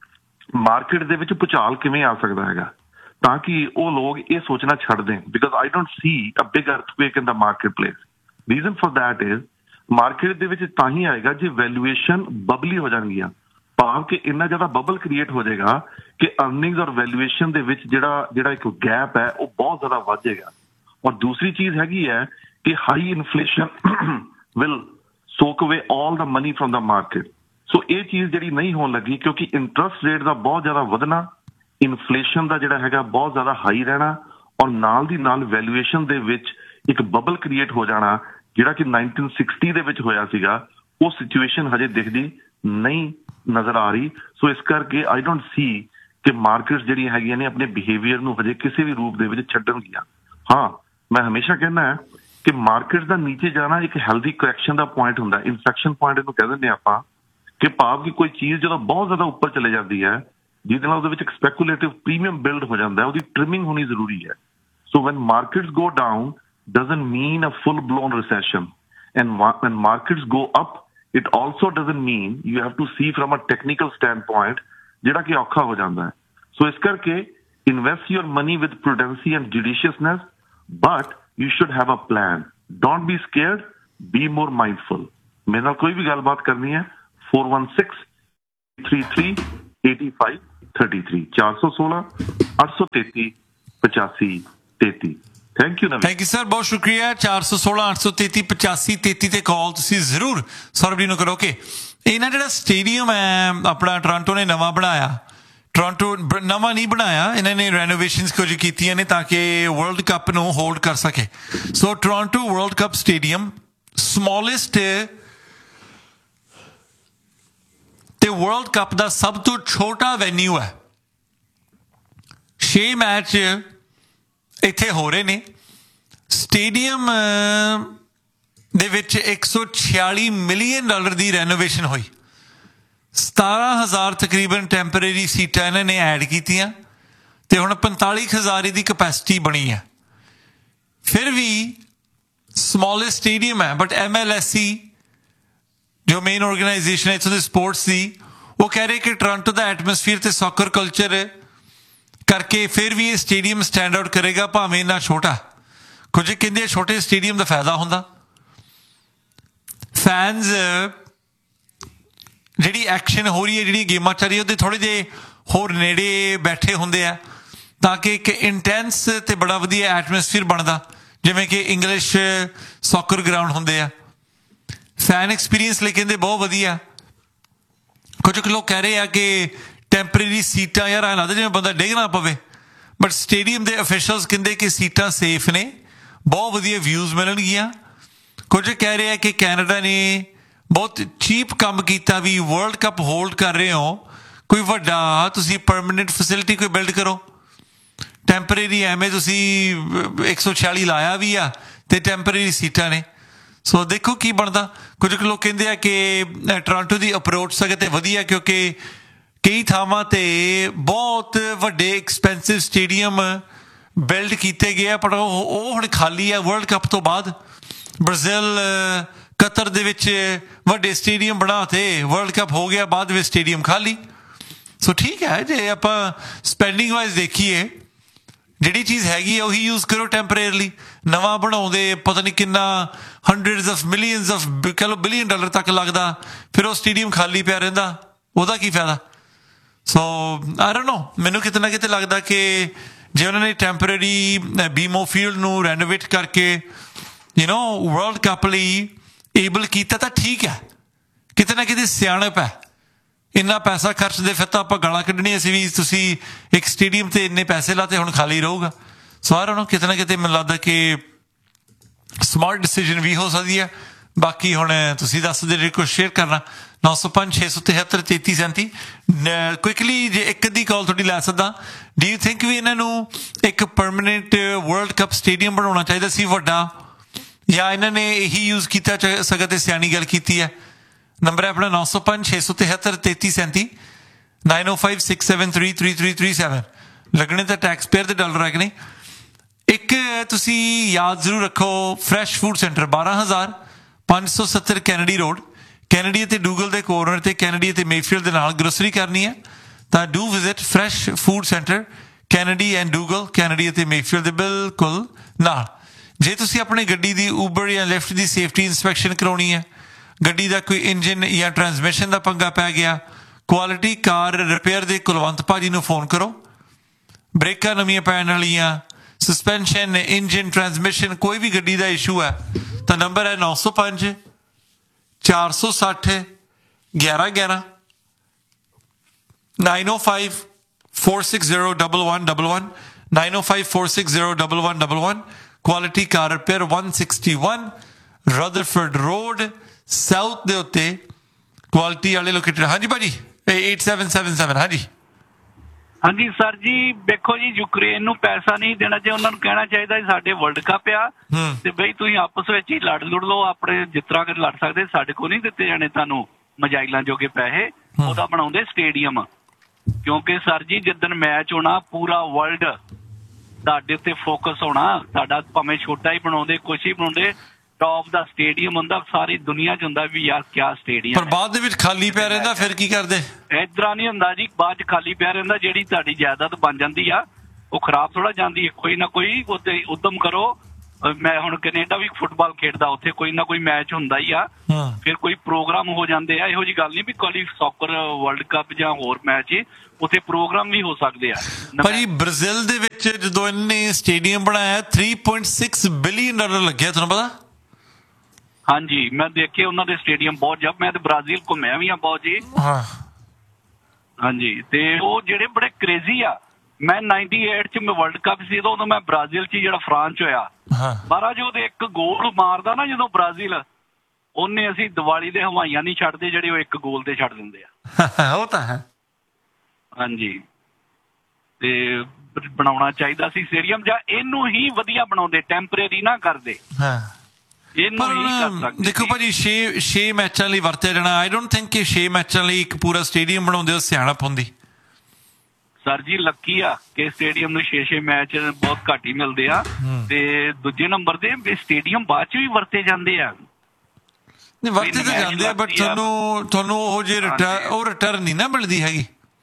ਮਾਰਕੀਟ ਦੇ ਵਿੱਚ ਭੁਚਾਲ ਕਿਵੇਂ ਆ ਸਕਦਾ ਹੈਗਾ, ਤਾਂ ਕਿ ਉਹ ਲੋਕ ਇਹ ਸੋਚਣਾ ਛੱਡ ਦੇਣ। Because I don't C a big ਅਰਥਕੁਏਕ in the market place. Reason for that is market ਦੇ ਵਿੱਚ ਤਾਂ ਹੀ ਆਏਗਾ ਜੇ ਵੈਲੂਏਸ਼ਨ ਬਬਲੀ ਹੋ ਜਾਣਗੀਆਂ, ਭਾਵ ਕਿ ਇੰਨਾ ਜ਼ਿਆਦਾ ਬਬਲ ਕ੍ਰੀਏਟ ਹੋ ਜਾਏਗਾ ਕਿ ਅਰਨਿੰਗਸ ਔਰ ਵੈਲੂਏਸ਼ਨ ਦੇ ਵਿੱਚ ਜਿਹੜਾ ਜਿਹੜਾ ਇੱਕ ਗੈਪ ਹੈ ਉਹ ਬਹੁਤ ਜ਼ਿਆਦਾ ਵੱਧ ਜਾਏਗਾ। ਔਰ ਦੂਸਰੀ ਚੀਜ਼ ਹੈਗੀ ਹੈ ਕਿ ਹਾਈ ਇਨਫਲੇਸ਼ਨ ਵਿਲ ਸੋਕ ਅਵੇ ਆਲ ਦਾ ਮਨੀ ਫਰੋਮ ਦਾ ਮਾਰਕੀਟ। ਸੋ ਇਹ ਚੀਜ਼ ਜਿਹੜੀ ਨਹੀਂ ਹੋਣ ਲੱਗੀ, ਕਿਉਂਕਿ ਇੰਟਰਸਟ ਰੇਟ ਦਾ ਬਹੁਤ ਜ਼ਿਆਦਾ ਵਧਣਾ, ਇਨਫਲੇਸ਼ਨ ਦਾ ਜਿਹੜਾ ਹੈਗਾ ਬਹੁਤ ਜ਼ਿਆਦਾ ਹਾਈ ਰਹਿਣਾ, ਔਰ ਨਾਲ ਦੀ ਨਾਲ ਵੈਲੂਏਸ਼ਨ ਦੇ ਵਿੱਚ ਇੱਕ ਬਬਲ ਕ੍ਰੀਏਟ ਹੋ ਜਾਣਾ ਜਿਹੜਾ ਕਿ ਨਾਈਨਟੀਨ ਸਿਕਸਟੀ ਦੇ ਵਿੱਚ ਹੋਇਆ ਸੀਗਾ। ਉਹ ਸਿਚੁਏਸ਼ਨ ਹਜੇ ਦਿਖਦੀ ਨਹੀਂ ਨਜ਼ਰ ਆ ਰਹੀ। ਸੋ ਇਸ ਕਰਕੇ ਆਈ ਡੋਂਟ ਸੀ ਕਿ ਮਾਰਕੀਟਸ ਜਿਹੜੀਆਂ ਹੈਗੀਆਂ ਨੇ ਆਪਣੇ ਬਿਹੇਵੀਅਰ ਨੂੰ ਹਜੇ ਕਿਸੇ ਵੀ ਰੂਪ ਦੇ ਵਿੱਚ ਛੱਡਣਗੀਆਂ। ਹਾਂ, ਮੈਂ ਹਮੇਸ਼ਾ ਕਹਿੰਦਾ ਕਿ ਮਾਰਕੀਟਸ ਦਾ ਨੀਚੇ ਜਾਣਾ ਇੱਕ ਹੈਲਦੀ ਕਰੈਕਸ਼ਨ ਦਾ ਪੁਆਇੰਟ ਹੁੰਦਾ, ਇਨਫੈਕਸ਼ਨ ਪੁਆਇੰਟ ਇਹਨੂੰ ਕਹਿ ਦਿੰਦੇ ਆਪਾਂ, ਕਿ ਭਾਵ ਕਿ ਕੋਈ ਚੀਜ਼ ਜਦੋਂ ਬਹੁਤ ਜ਼ਿਆਦਾ ਉੱਪਰ ਚਲੇ ਜਾਂਦੀ ਹੈ ਜਿਹਦੇ ਨਾਲ ਉਹਦੇ ਵਿੱਚ ਇੱਕ ਸਪੈਕੂਲੇਟਿਵ ਪ੍ਰੀਮੀਅਮ ਬਿਲਡ ਹੋ ਜਾਂਦਾ ਹੈ, ਉਹਦੀ ਟ੍ਰਿਮਿੰਗ ਹੋਣੀ ਜ਼ਰੂਰੀ ਹੈ। So when markets go down doesn't mean a full-blown recession, and when markets go up, it also doesn't mean you have to see from a technical standpoint ਜਿਹੜਾ ਕਿ ਔਖਾ ਹੋ ਜਾਂਦਾ ਹੈ। ਸੋ ਇਸ ਕਰਕੇ invest your money with prudency and judiciousness, but you should have a plan. Don't be scared, be more mindful. ਮੇਰੇ ਨਾਲ ਕੋਈ ਵੀ ਗੱਲਬਾਤ ਕਰਨੀ ਹੈ four one six three three eight five three three ਚਾਰ ਸੌ ਸੋਲਾਂ ਅੱਠ ਸੌ ਤੇਤੀ ਪਚਾਸੀ ਤੇਤੀ। Thank you thank you sir, ਬਹੁਤ ਸ਼ੁਕਰੀਆ। ਚਾਰ ਸੌ ਸੋਲਾਂ ਅੱਠ ਸੌ ਤੇਤੀ ਪਚਾਸੀ ਤੇਤੀ ਤੇ ਕਾਲ ਤੁਸੀਂ ਜ਼ਰੂਰ ਸੌਰਵ ਜੀ ਨੂੰ ਕਰੋ। ਕਿ ਇਹਨਾਂ ਜਿਹੜਾ ਸਟੇਡੀਅਮ ਹੈ ਆਪਣਾ ਟੋਰਾਂਟੋ ਨੇ ਨਵਾਂ ਬਣਾਇਆ, ਟੋਰਾਂਟੋ ਨਵਾਂ ਨਹੀਂ ਬਣਾਇਆ, ਇਹਨਾਂ ਨੇ ਰੈਨੋਵੇਸ਼ਨਸ ਕੁਝ ਕੀਤੀਆਂ ਨੇ ਤਾਂ ਕਿ ਵਰਲਡ ਕੱਪ ਨੂੰ ਹੋਲਡ ਕਰ ਸਕੇ। ਸੋ Toronto world cup stadium smallest ਤੇ ਵਰਲਡ ਕੱਪ ਦਾ ਸਭ ਤੋਂ ਛੋਟਾ ਵੈਨਿਊ ਹੈ। ਛੇ ਮੈਚ ਇੱਥੇ ਹੋ ਰਹੇ ਨੇ। ਸਟੇਡੀਅਮ ਦੇ ਵਿੱਚ ਇੱਕ ਸੌ ਛਿਆਲੀ ਮਿਲੀਅਨ ਡਾਲਰ ਦੀ ਰੈਨੋਵੇਸ਼ਨ ਹੋਈ। ਸਤਾਰਾਂ ਹਜ਼ਾਰ ਤਕਰੀਬਨ ਟੈਂਪਰੇਰੀ ਸੀਟਾਂ ਇਹਨਾਂ ਨੇ ਐਡ ਕੀਤੀਆਂ ਤੇ ਹੁਣ ਪੰਤਾਲੀ ਹਜ਼ਾਰ ਦੀ ਕਪੈਸਿਟੀ ਬਣੀ ਹੈ। ਫਿਰ ਵੀ ਸਮੋਲੈਸਟ ਸਟੇਡੀਅਮ ਹੈ, but M L S C ਜੋ ਮੇਨ ਆਰਗੇਨਾਈਜੇਸ਼ਨ ਹੈ ਇੱਥੋਂ ਦੇ ਸਪੋਰਟਸ ਦੀ, ਉਹ ਕਹਿ ਰਹੇ ਕਿ ਟੋਰਾਂਟੋ ਦਾ ਐਟਮੋਸਫੀਅਰ ਤੇ ਸੌਕਰ ਕਲਚਰ ਕਰਕੇ ਫਿਰ ਵੀ ਇਹ ਸਟੇਡੀਅਮ ਸਟੈਂਡ ਆਊਟ ਕਰੇਗਾ ਭਾਵੇਂ ਇੰਨਾ ਛੋਟਾ। ਕੁਝ ਕਹਿੰਦੇ ਛੋਟੇ ਸਟੇਡੀਅਮ ਦਾ ਫਾਇਦਾ ਹੁੰਦਾ, ਫੈਨਸ ਜਿਹੜੀ ਐਕਸ਼ਨ ਹੋ ਰਹੀ ਹੈ, ਜਿਹੜੀਆਂ ਗੇਮਾਂ ਚੱਲ ਰਹੀਆਂ ਉਹਦੇ ਥੋੜ੍ਹੇ ਜਿਹੇ ਹੋਰ ਨੇੜੇ ਬੈਠੇ ਹੁੰਦੇ ਆ ਤਾਂ ਕਿ ਇੱਕ ਇੰਟੈਂਸ ਤੇ ਬੜਾ ਵਧੀਆ ਐਟਮੋਸਫੀਅਰ ਬਣਦਾ, ਜਿਵੇਂ ਕਿ ਇੰਗਲਿਸ਼ ਸੌਕਰ ਗਰਾਊਂਡ ਹੁੰਦੇ ਆ। ਫੈਨ ਐਕਸਪੀਰੀਅੰਸ ਲਈ ਕਹਿੰਦੇ ਬਹੁਤ ਵਧੀਆ। ਕੁਝ ਕੁ ਲੋਕ ਕਹਿ ਰਹੇ ਆ ਕਿ ਟੈਂਪਰੇਰੀ ਸੀਟਾਂ ਯਾਰ ਐਂ ਲੱਗਦਾ ਜਿਵੇਂ ਬੰਦਾ ਡਿੱਗ ਨਾ ਪਵੇ, ਬਟ ਸਟੇਡੀਅਮ ਦੇ ਅਫੀਸ਼ੀਅਲਸ ਕਹਿੰਦੇ ਕਿ ਸੀਟਾਂ ਸੇਫ ਨੇ, ਬਹੁਤ ਵਧੀਆ ਵਿਊਜ਼ ਮਿਲਣਗੀਆਂ। ਕੁਝ ਕਹਿ ਰਹੇ ਆ ਕਿ ਕੈਨੇਡਾ ਨੇ ਬਹੁਤ ਚੀਪ ਕੰਮ ਕੀਤਾ ਵੀ ਵਰਲਡ ਕੱਪ ਹੋਲਡ ਕਰ ਰਹੇ ਹੋ, ਕੋਈ ਵੱਡਾ ਤੁਸੀਂ ਪਰਮਾਨੈਂਟ ਫੈਸਿਲਿਟੀ ਕੋਈ ਬਿਲਡ ਕਰੋ। ਟੈਂਪਰੇਰੀ ਐਵੇਂ ਤੁਸੀਂ ਇੱਕ ਸੌ ਛਿਆਲੀ ਲਾਇਆ ਵੀ ਆ ਅਤੇ ਟੈਂਪਰੇਰੀ ਸੀਟਾਂ ਨੇ। ਸੋ ਦੇਖੋ ਕੀ ਬਣਦਾ। ਕੁਝ ਕੁ ਲੋਕ ਕਹਿੰਦੇ ਆ ਕਿ ਟੋਰਾਂਟੋ ਦੀ ਅਪਰੋਚ ਸਕੇ ਤੇ ਵਧੀਆ, ਕਿਉਂਕਿ ਕਈ ਥਾਵਾਂ 'ਤੇ ਬਹੁਤ ਵੱਡੇ ਐਕਸਪੈਂਸਿਵ ਸਟੇਡੀਅਮ ਬਿਲਡ ਕੀਤੇ ਗਏ ਆ, ਪਰ ਉਹ ਉਹ ਹੁਣ ਖਾਲੀ ਆ ਵਰਲਡ ਕੱਪ ਤੋਂ ਬਾਅਦ। ਬ੍ਰਾਜ਼ੀਲ ਕਤਰ ਦੇ ਵਿੱਚ ਵੱਡੇ ਸਟੇਡੀਅਮ ਬਣਾ ਤੇ ਵਰਲਡ ਕੱਪ ਹੋ ਗਿਆ, ਬਾਅਦ ਵਿੱਚ ਸਟੇਡੀਅਮ ਖਾਲੀ। ਸੋ ਠੀਕ ਹੈ, ਜੇ ਆਪਾਂ ਸਪੈਂਡਿੰਗ ਵਾਈਜ਼ ਦੇਖੀਏ ਜਿਹੜੀ ਚੀਜ਼ ਹੈਗੀ ਆ ਉਹੀ ਯੂਜ਼ ਕਰੋ ਟੈਂਪਰੇਰਲੀ। ਨਵਾਂ ਬਣਾਉਂਦੇ ਪਤਾ ਨਹੀਂ ਕਿੰਨਾ ਹੰਡਰਡਸ ਆਫ ਮਿਲੀਅਨਸ ਆਫ ਕਹਿ ਲਓ ਬਿਲੀਅਨ ਡਾਲਰ ਤੱਕ ਲੱਗਦਾ, ਫਿਰ ਉਹ ਸਟੇਡੀਅਮ ਖਾਲੀ ਪਿਆ ਰਹਿੰਦਾ, ਉਹਦਾ ਕੀ ਫਾਇਦਾ? ਸੋ ਆਈ ਡੋਂਟ ਨੋ, ਮੈਨੂੰ ਕਿਤੇ ਨਾ ਕਿਤੇ ਲੱਗਦਾ ਕਿ ਜੇ ਉਹਨਾਂ ਨੇ ਟੈਂਪਰੇਰੀ ਬੀਮੋ ਫੀਲਡ ਨੂੰ ਰੈਨੋਵੇਟ ਕਰਕੇ ਯੂ ਨੋ ਵਰਲਡ ਕੱਪ ਲਈ ਏਬਲ ਕੀਤਾ ਤਾਂ ਠੀਕ ਹੈ, ਕਿਤੇ ਨਾ ਕਿਤੇ ਸਿਆਣਪ ਹੈ। ਇੰਨਾ ਪੈਸਾ ਖਰਚਦੇ ਫਿਰ ਤਾਂ ਆਪਾਂ ਗਾਲਾਂ ਕੱਢਣੀਆਂ ਸੀ ਵੀ ਤੁਸੀਂ ਇੱਕ ਸਟੇਡੀਅਮ ਤੇ ਇੰਨੇ ਪੈਸੇ ਲਾਤੇ ਹੁਣ ਖਾਲੀ ਰਹੂਗਾ। ਸੋ ਆਈ ਡੋਂਟ ਨੋ, ਕਿਤੇ ਨਾ ਕਿਤੇ ਮੈਨੂੰ ਲੱਗਦਾ ਕਿ ਸਮਾਰਟ ਡਿਸੀਜਨ ਵੀ ਹੋ ਸਕਦੀ ਹੈ। ਬਾਕੀ ਹੁਣ ਤੁਸੀਂ ਦੱਸਦੇ ਜੇ ਕੁਛ ਸ਼ੇਅਰ ਕਰਨਾ ਨੌ ਸੌ ਪੰਜ ਛੇ ਸੌ ਤਿਹੱਤਰ ਤੇਤੀ ਸੈਂਤੀ। ਕੁਇਕਲੀ ਜੇ ਇੱਕ ਅੱਧੀ ਕਾਲ ਤੁਹਾਡੀ ਲੈ ਸਕਦਾ, ਡੂ ਯੂ ਥਿੰਕ ਵੀ ਇਹਨਾਂ ਨੂੰ ਇੱਕ ਪਰਮਾਨੈਂਟ ਵਰਲਡ ਕੱਪ ਸਟੇਡੀਅਮ ਬਣਾਉਣਾ ਚਾਹੀਦਾ ਸੀ ਵੱਡਾ, ਜਾਂ ਇਹਨਾਂ ਨੇ ਇਹੀ ਯੂਜ਼ ਕੀਤਾ ਸਗੋਂ ਤੇ ਸਿਆਣੀ ਗੱਲ ਕੀਤੀ ਹੈ? ਨੰਬਰ ਹੈ ਆਪਣਾ ਨੌ ਸੌ ਪੰਜ ਛੇ ਸੌ ਤਿਹੱਤਰ ਤੇਤੀ ਸੈਂਤੀ, ਨਾਈਨ ਓ five six seven three three three three seven. ਲੱਗਣੇ ਤਾਂ ਟੈਕਸ ਪੇਅਰ ਦੇ ਡਾਲਰ ਹੈ ਕਿ ਨਹੀਂ। ਇੱਕ ਤੁਸੀਂ ਯਾਦ ਜ਼ਰੂਰ ਰੱਖੋ, ਫਰੈਸ਼ ਫੂਡ ਸੈਂਟਰ ਬਾਰਾਂ ਹਜ਼ਾਰ ਪੰਜ ਸੌ ਸੱਤਰ ਕੈਨੇਡੀ ਰੋਡ, ਕੈਨੇਡੀ ਅਤੇ ਡੂਗਲ ਦੇ ਕੋਰਨਰ ਤੇ ਕੈਨੇਡੀ ਅਤੇ ਮੇਫੀਲਡ ਦੇ ਨਾਲ ਗਰੋਸਰੀ ਕਰਨੀ ਹੈ ਤਾਂ do visit fresh food centre Kennedy and ਡੂਗਲ, Kennedy ਅਤੇ ਮੇਫੀਲਡ ਦੇ ਬਿਲਕੁਲ ਨਾਲ। ਜੇ ਤੁਸੀਂ ਆਪਣੀ ਗੱਡੀ ਦੀ ਊਬਰ ਜਾਂ ਲਿਫਟ ਦੀ ਸੇਫਟੀ ਇੰਸਪੈਕਸ਼ਨ ਕਰਾਉਣੀ ਹੈ, ਗੱਡੀ ਦਾ ਕੋਈ ਇੰਜਨ ਜਾਂ ਟਰਾਂਸਮਿਸ਼ਨ ਦਾ ਪੰਗਾ ਪੈ ਗਿਆ, ਕੁਆਲਿਟੀ ਕਾਰ ਰਿਪੇਅਰ ਦੇ ਕੁਲਵੰਤ ਭਾਜੀ ਨੂੰ ਫੋਨ ਕਰੋ। ਬ੍ਰੇਕਾਂ ਨਵੀਆਂ ਪੈਣ ਵਾਲੀਆਂ, ਸਸਪੈਂਸ਼ਨ, ਇੰਜਨ, ਟਰਾਂਸਮਿਸ਼ਨ, ਕੋਈ ਵੀ ਗੱਡੀ ਦਾ ਇਸ਼ੂ ਹੈ ਤਾਂ ਨੰਬਰ ਹੈ ਨੌ ਸੌ ਪੰਜ ਚਾਰ ਸੌ ਸੱਠ ਗਿਆਰਾਂ ਗਿਆਰਾਂ, ਨਾਈਨ ਓ five four six zero double one double one, nine ਓ five four six zero double one double one. Quality ਕਾਰ repair one sixty-one Rutherford road south ਦੇ ਉੱਤੇ ਕੁਆਲਿਟੀ ਵਾਲੇ ਲੋਕੇਟਡ। ਹਾਂਜੀ ਭਾਜੀ eight seven seven seven। ਹਾਂਜੀ ਹਾਂਜੀ sir ਜੀ, ਵੇਖੋ ਜੀ ਯੂਕਰੇਨ ਨੂੰ ਪੈਸਾ ਨਹੀਂ ਦੇਣਾ ਚਾਹੀਦਾ, ਉਹਨਾਂ ਨੂੰ ਕਹਿਣਾ ਚਾਹੀਦਾ ਸਾਡੇ ਵਰਲਡ ਕੱਪ ਆ ਤੇ ਬਈ ਤੁਸੀਂ ਆਪਸ ਵਿੱਚ ਹੀ ਲੜ ਲੁੜ ਲਓ, ਆਪਣੇ ਜਿਸ ਤਰ੍ਹਾਂ ਕਿ ਲੜ ਸਕਦੇ, ਸਾਡੇ ਕੋਲ ਨਹੀਂ ਦਿੱਤੇ ਜਾਣੇ ਤੁਹਾਨੂੰ ਮਜਾਇਲਾਂ ਜੋਗੇ ਪੈਸੇ। ਉਹਦਾ ਬਣਾਉਂਦੇ ਸਟੇਡੀਅਮ, ਕਿਉਂਕਿ ਸਰ ਜੀ ਜਿੱਦਣ ਮੈਚ ਹੋਣਾ ਪੂਰਾ ਵਰਲਡ ਤੁਹਾਡੇ ਉੱਤੇ ਫੋਕਸ ਹੋਣਾ। ਤੁਹਾਡਾ ਭਾਵੇਂ ਛੋਟਾ ਹੀ ਬਣਾਉਂਦੇ, ਕੁਛ ਹੀ ਬਣਾਉਂਦੇ, ਟੌਪ ਦਾ ਸਟੇਡੀਅਮ ਹੁੰਦਾ, ਸਾਰੀ ਦੁਨੀਆ ਚ ਹੁੰਦਾ ਵੀ ਯਾਰ ਕਿਆ ਸਟੇਡੀਅਮ। ਪਰ ਬਾਅਦ ਦੇ ਵਿੱਚ ਖਾਲੀ ਪਿਆ ਰਹਿੰਦਾ, ਫਿਰ ਕੀ ਕਰਦੇ? ਇਸ ਤਰ੍ਹਾਂ ਨਹੀਂ ਹੁੰਦਾ ਜੀ, ਬਾਅਦ ਚ ਖਾਲੀ ਪਿਆ ਰਹਿੰਦਾ। ਜਿਹੜੀ ਤੁਹਾਡੀ ਜਾਇਦਾਦ ਬਣ ਜਾਂਦੀ ਆ ਉਹ ਖਰਾਬ ਥੋੜਾ ਜਾਂਦੀ ਹੈ। ਕੋਈ ਨਾ ਕੋਈ ਉੱਤੇ ਉਦਮ ਕਰੋ। ਮੈਂ ਹੁਣ ਕੈਨੇਡਾ ਵੀ ਫੁੱਟਬਾਲ ਖੇਡਦਾ, ਉੱਥੇ ਕੋਈ ਨਾ ਕੋਈ ਮੈਚ ਹੁੰਦਾ ਹੀ ਆ, ਫਿਰ ਕੋਈ ਪ੍ਰੋਗਰਾਮ ਹੋ ਜਾਂਦੇ ਆ। ਇਹੋ ਜਿਹੀ ਗੱਲ ਨਹੀਂ ਵੀ ਕਾਲੀ ਸੌਕਰ ਵਰਲਡ ਕੱਪ ਜਾਂ ਹੋਰ ਮੈਚ, ਉੱਥੇ ਪ੍ਰੋਗਰਾਮ ਵੀ ਹੋ ਸਕਦੇ ਆ। ਭਾਜੀ ਬ੍ਰਾਜ਼ੀਲ ਦੇ ਵਿੱਚ ਜਦੋਂ ਇਹਨੇ ਸਟੇਡੀਅਮ ਬਣਾਇਆ three point six billion dollar ਲੱਗਿਆ, ਤੁਹਾਨੂੰ ਪਤਾ? ਹਾਂਜੀ ਮੈਂ ਦੇਖੇ ਉਹਨਾਂ ਦੇ ਸਟੇਡੀਅਮ ਬਹੁਤ। ਜਦ ਮੈਂ ਤੇ ਬ੍ਰਾਜ਼ੀਲ ਘੁੰਮਿਆ ਵੀ ਆ ਬਹੁਤ ਜੀ। ਹਾਂਜੀ, ਤੇ ਉਹ ਜਿਹੜੇ ਬੜੇ ਕ੍ਰੇਜ਼ੀ ਆ। ਮੈਂ ਨਾਈਨਟੀ ਏਟ ਚ ਮੈਂ ਵਰਲਡ ਕੱਪ ਸੀ ਉਦੋਂ ਮੈਂ ਬ੍ਰਾਜ਼ੀਲ ਚ ਜਿਹੜਾ ਫਰਾਂਸ ਚ ਹੋਇਆ, ਮਹਾਰਾਜ ਉਹਦੇ ਇੱਕ ਗੋਲ ਮਾਰਦਾ ਨਾ ਜਦੋਂ ਬ੍ਰਾਜ਼ੀਲ, ਉਹਨੇ ਅਸੀਂ ਦੀਵਾਲੀ ਦੇ ਹਵਾਈਆਂ ਨਹੀਂ ਛੱਡਦੇ ਜਿਹੜੇ ਉਹ ਇੱਕ ਗੋਲ ਤੇ ਛੱਡ ਦਿੰਦੇ ਆ। ਉਹ ਤਾਂ ਹੈ। ਹਾਂਜੀ, ਤੇ ਬਣਾਉਣਾ ਚਾਹੀਦਾ ਸੀ ਸਟੇਡੀਅਮ, ਜਾਂ ਇਹਨੂੰ ਹੀ ਵਧੀਆ ਬਣਾਉਂਦੇ, ਟੈਂਪਰੇਰੀ ਨਾ ਕਰਦੇ। ਦੇਖੋ ਭਾਜੀ ਛੇ ਛੇ ਮੈਚਾਂ ਲਈ ਵਰਤਿਆ ਜਾਣਾ, ਆਈ ਡੋਂਟ ਥਿੰਕ ਕਿ ਛੇ ਮੈਚਾਂ ਲਈ ਇੱਕ ਪੂਰਾ ਸਟੇਡੀਅਮ ਬਣਾਉਂਦੇ ਉਹ ਸਿਆਣਪ ਹੁੰਦੀ। ਸਰ ਜੀ ਲੱਕੀ ਆ ਕਿ ਸਟੇਡੀਅਮ ਨੂੰ ਛੇ ਛੇ ਮੈਚ ਬਹੁਤ ਘੱਟ ਹੀ ਮਿਲਦੇ ਆ, ਤੇ ਦੂਜੇ ਨੰਬਰ ਤੇ ਸਟੇਡੀਅਮ ਬਾਅਦ ਚ ਵੀ ਵਰਤੇ ਜਾਂਦੇ ਆ। ਨਹੀਂ ਵਰਤੇ ਤਾਂ ਜਾਂਦੇ ਆ, ਬਟ ਤੁਹਾਨੂੰ ਤੁਹਾਨੂੰ ਉਹ ਜੇ ਉਹ ਰਿਟਰਨ ਨਹੀਂ ਨਾ ਮਿਲਦੀ ਹੈਗੀ।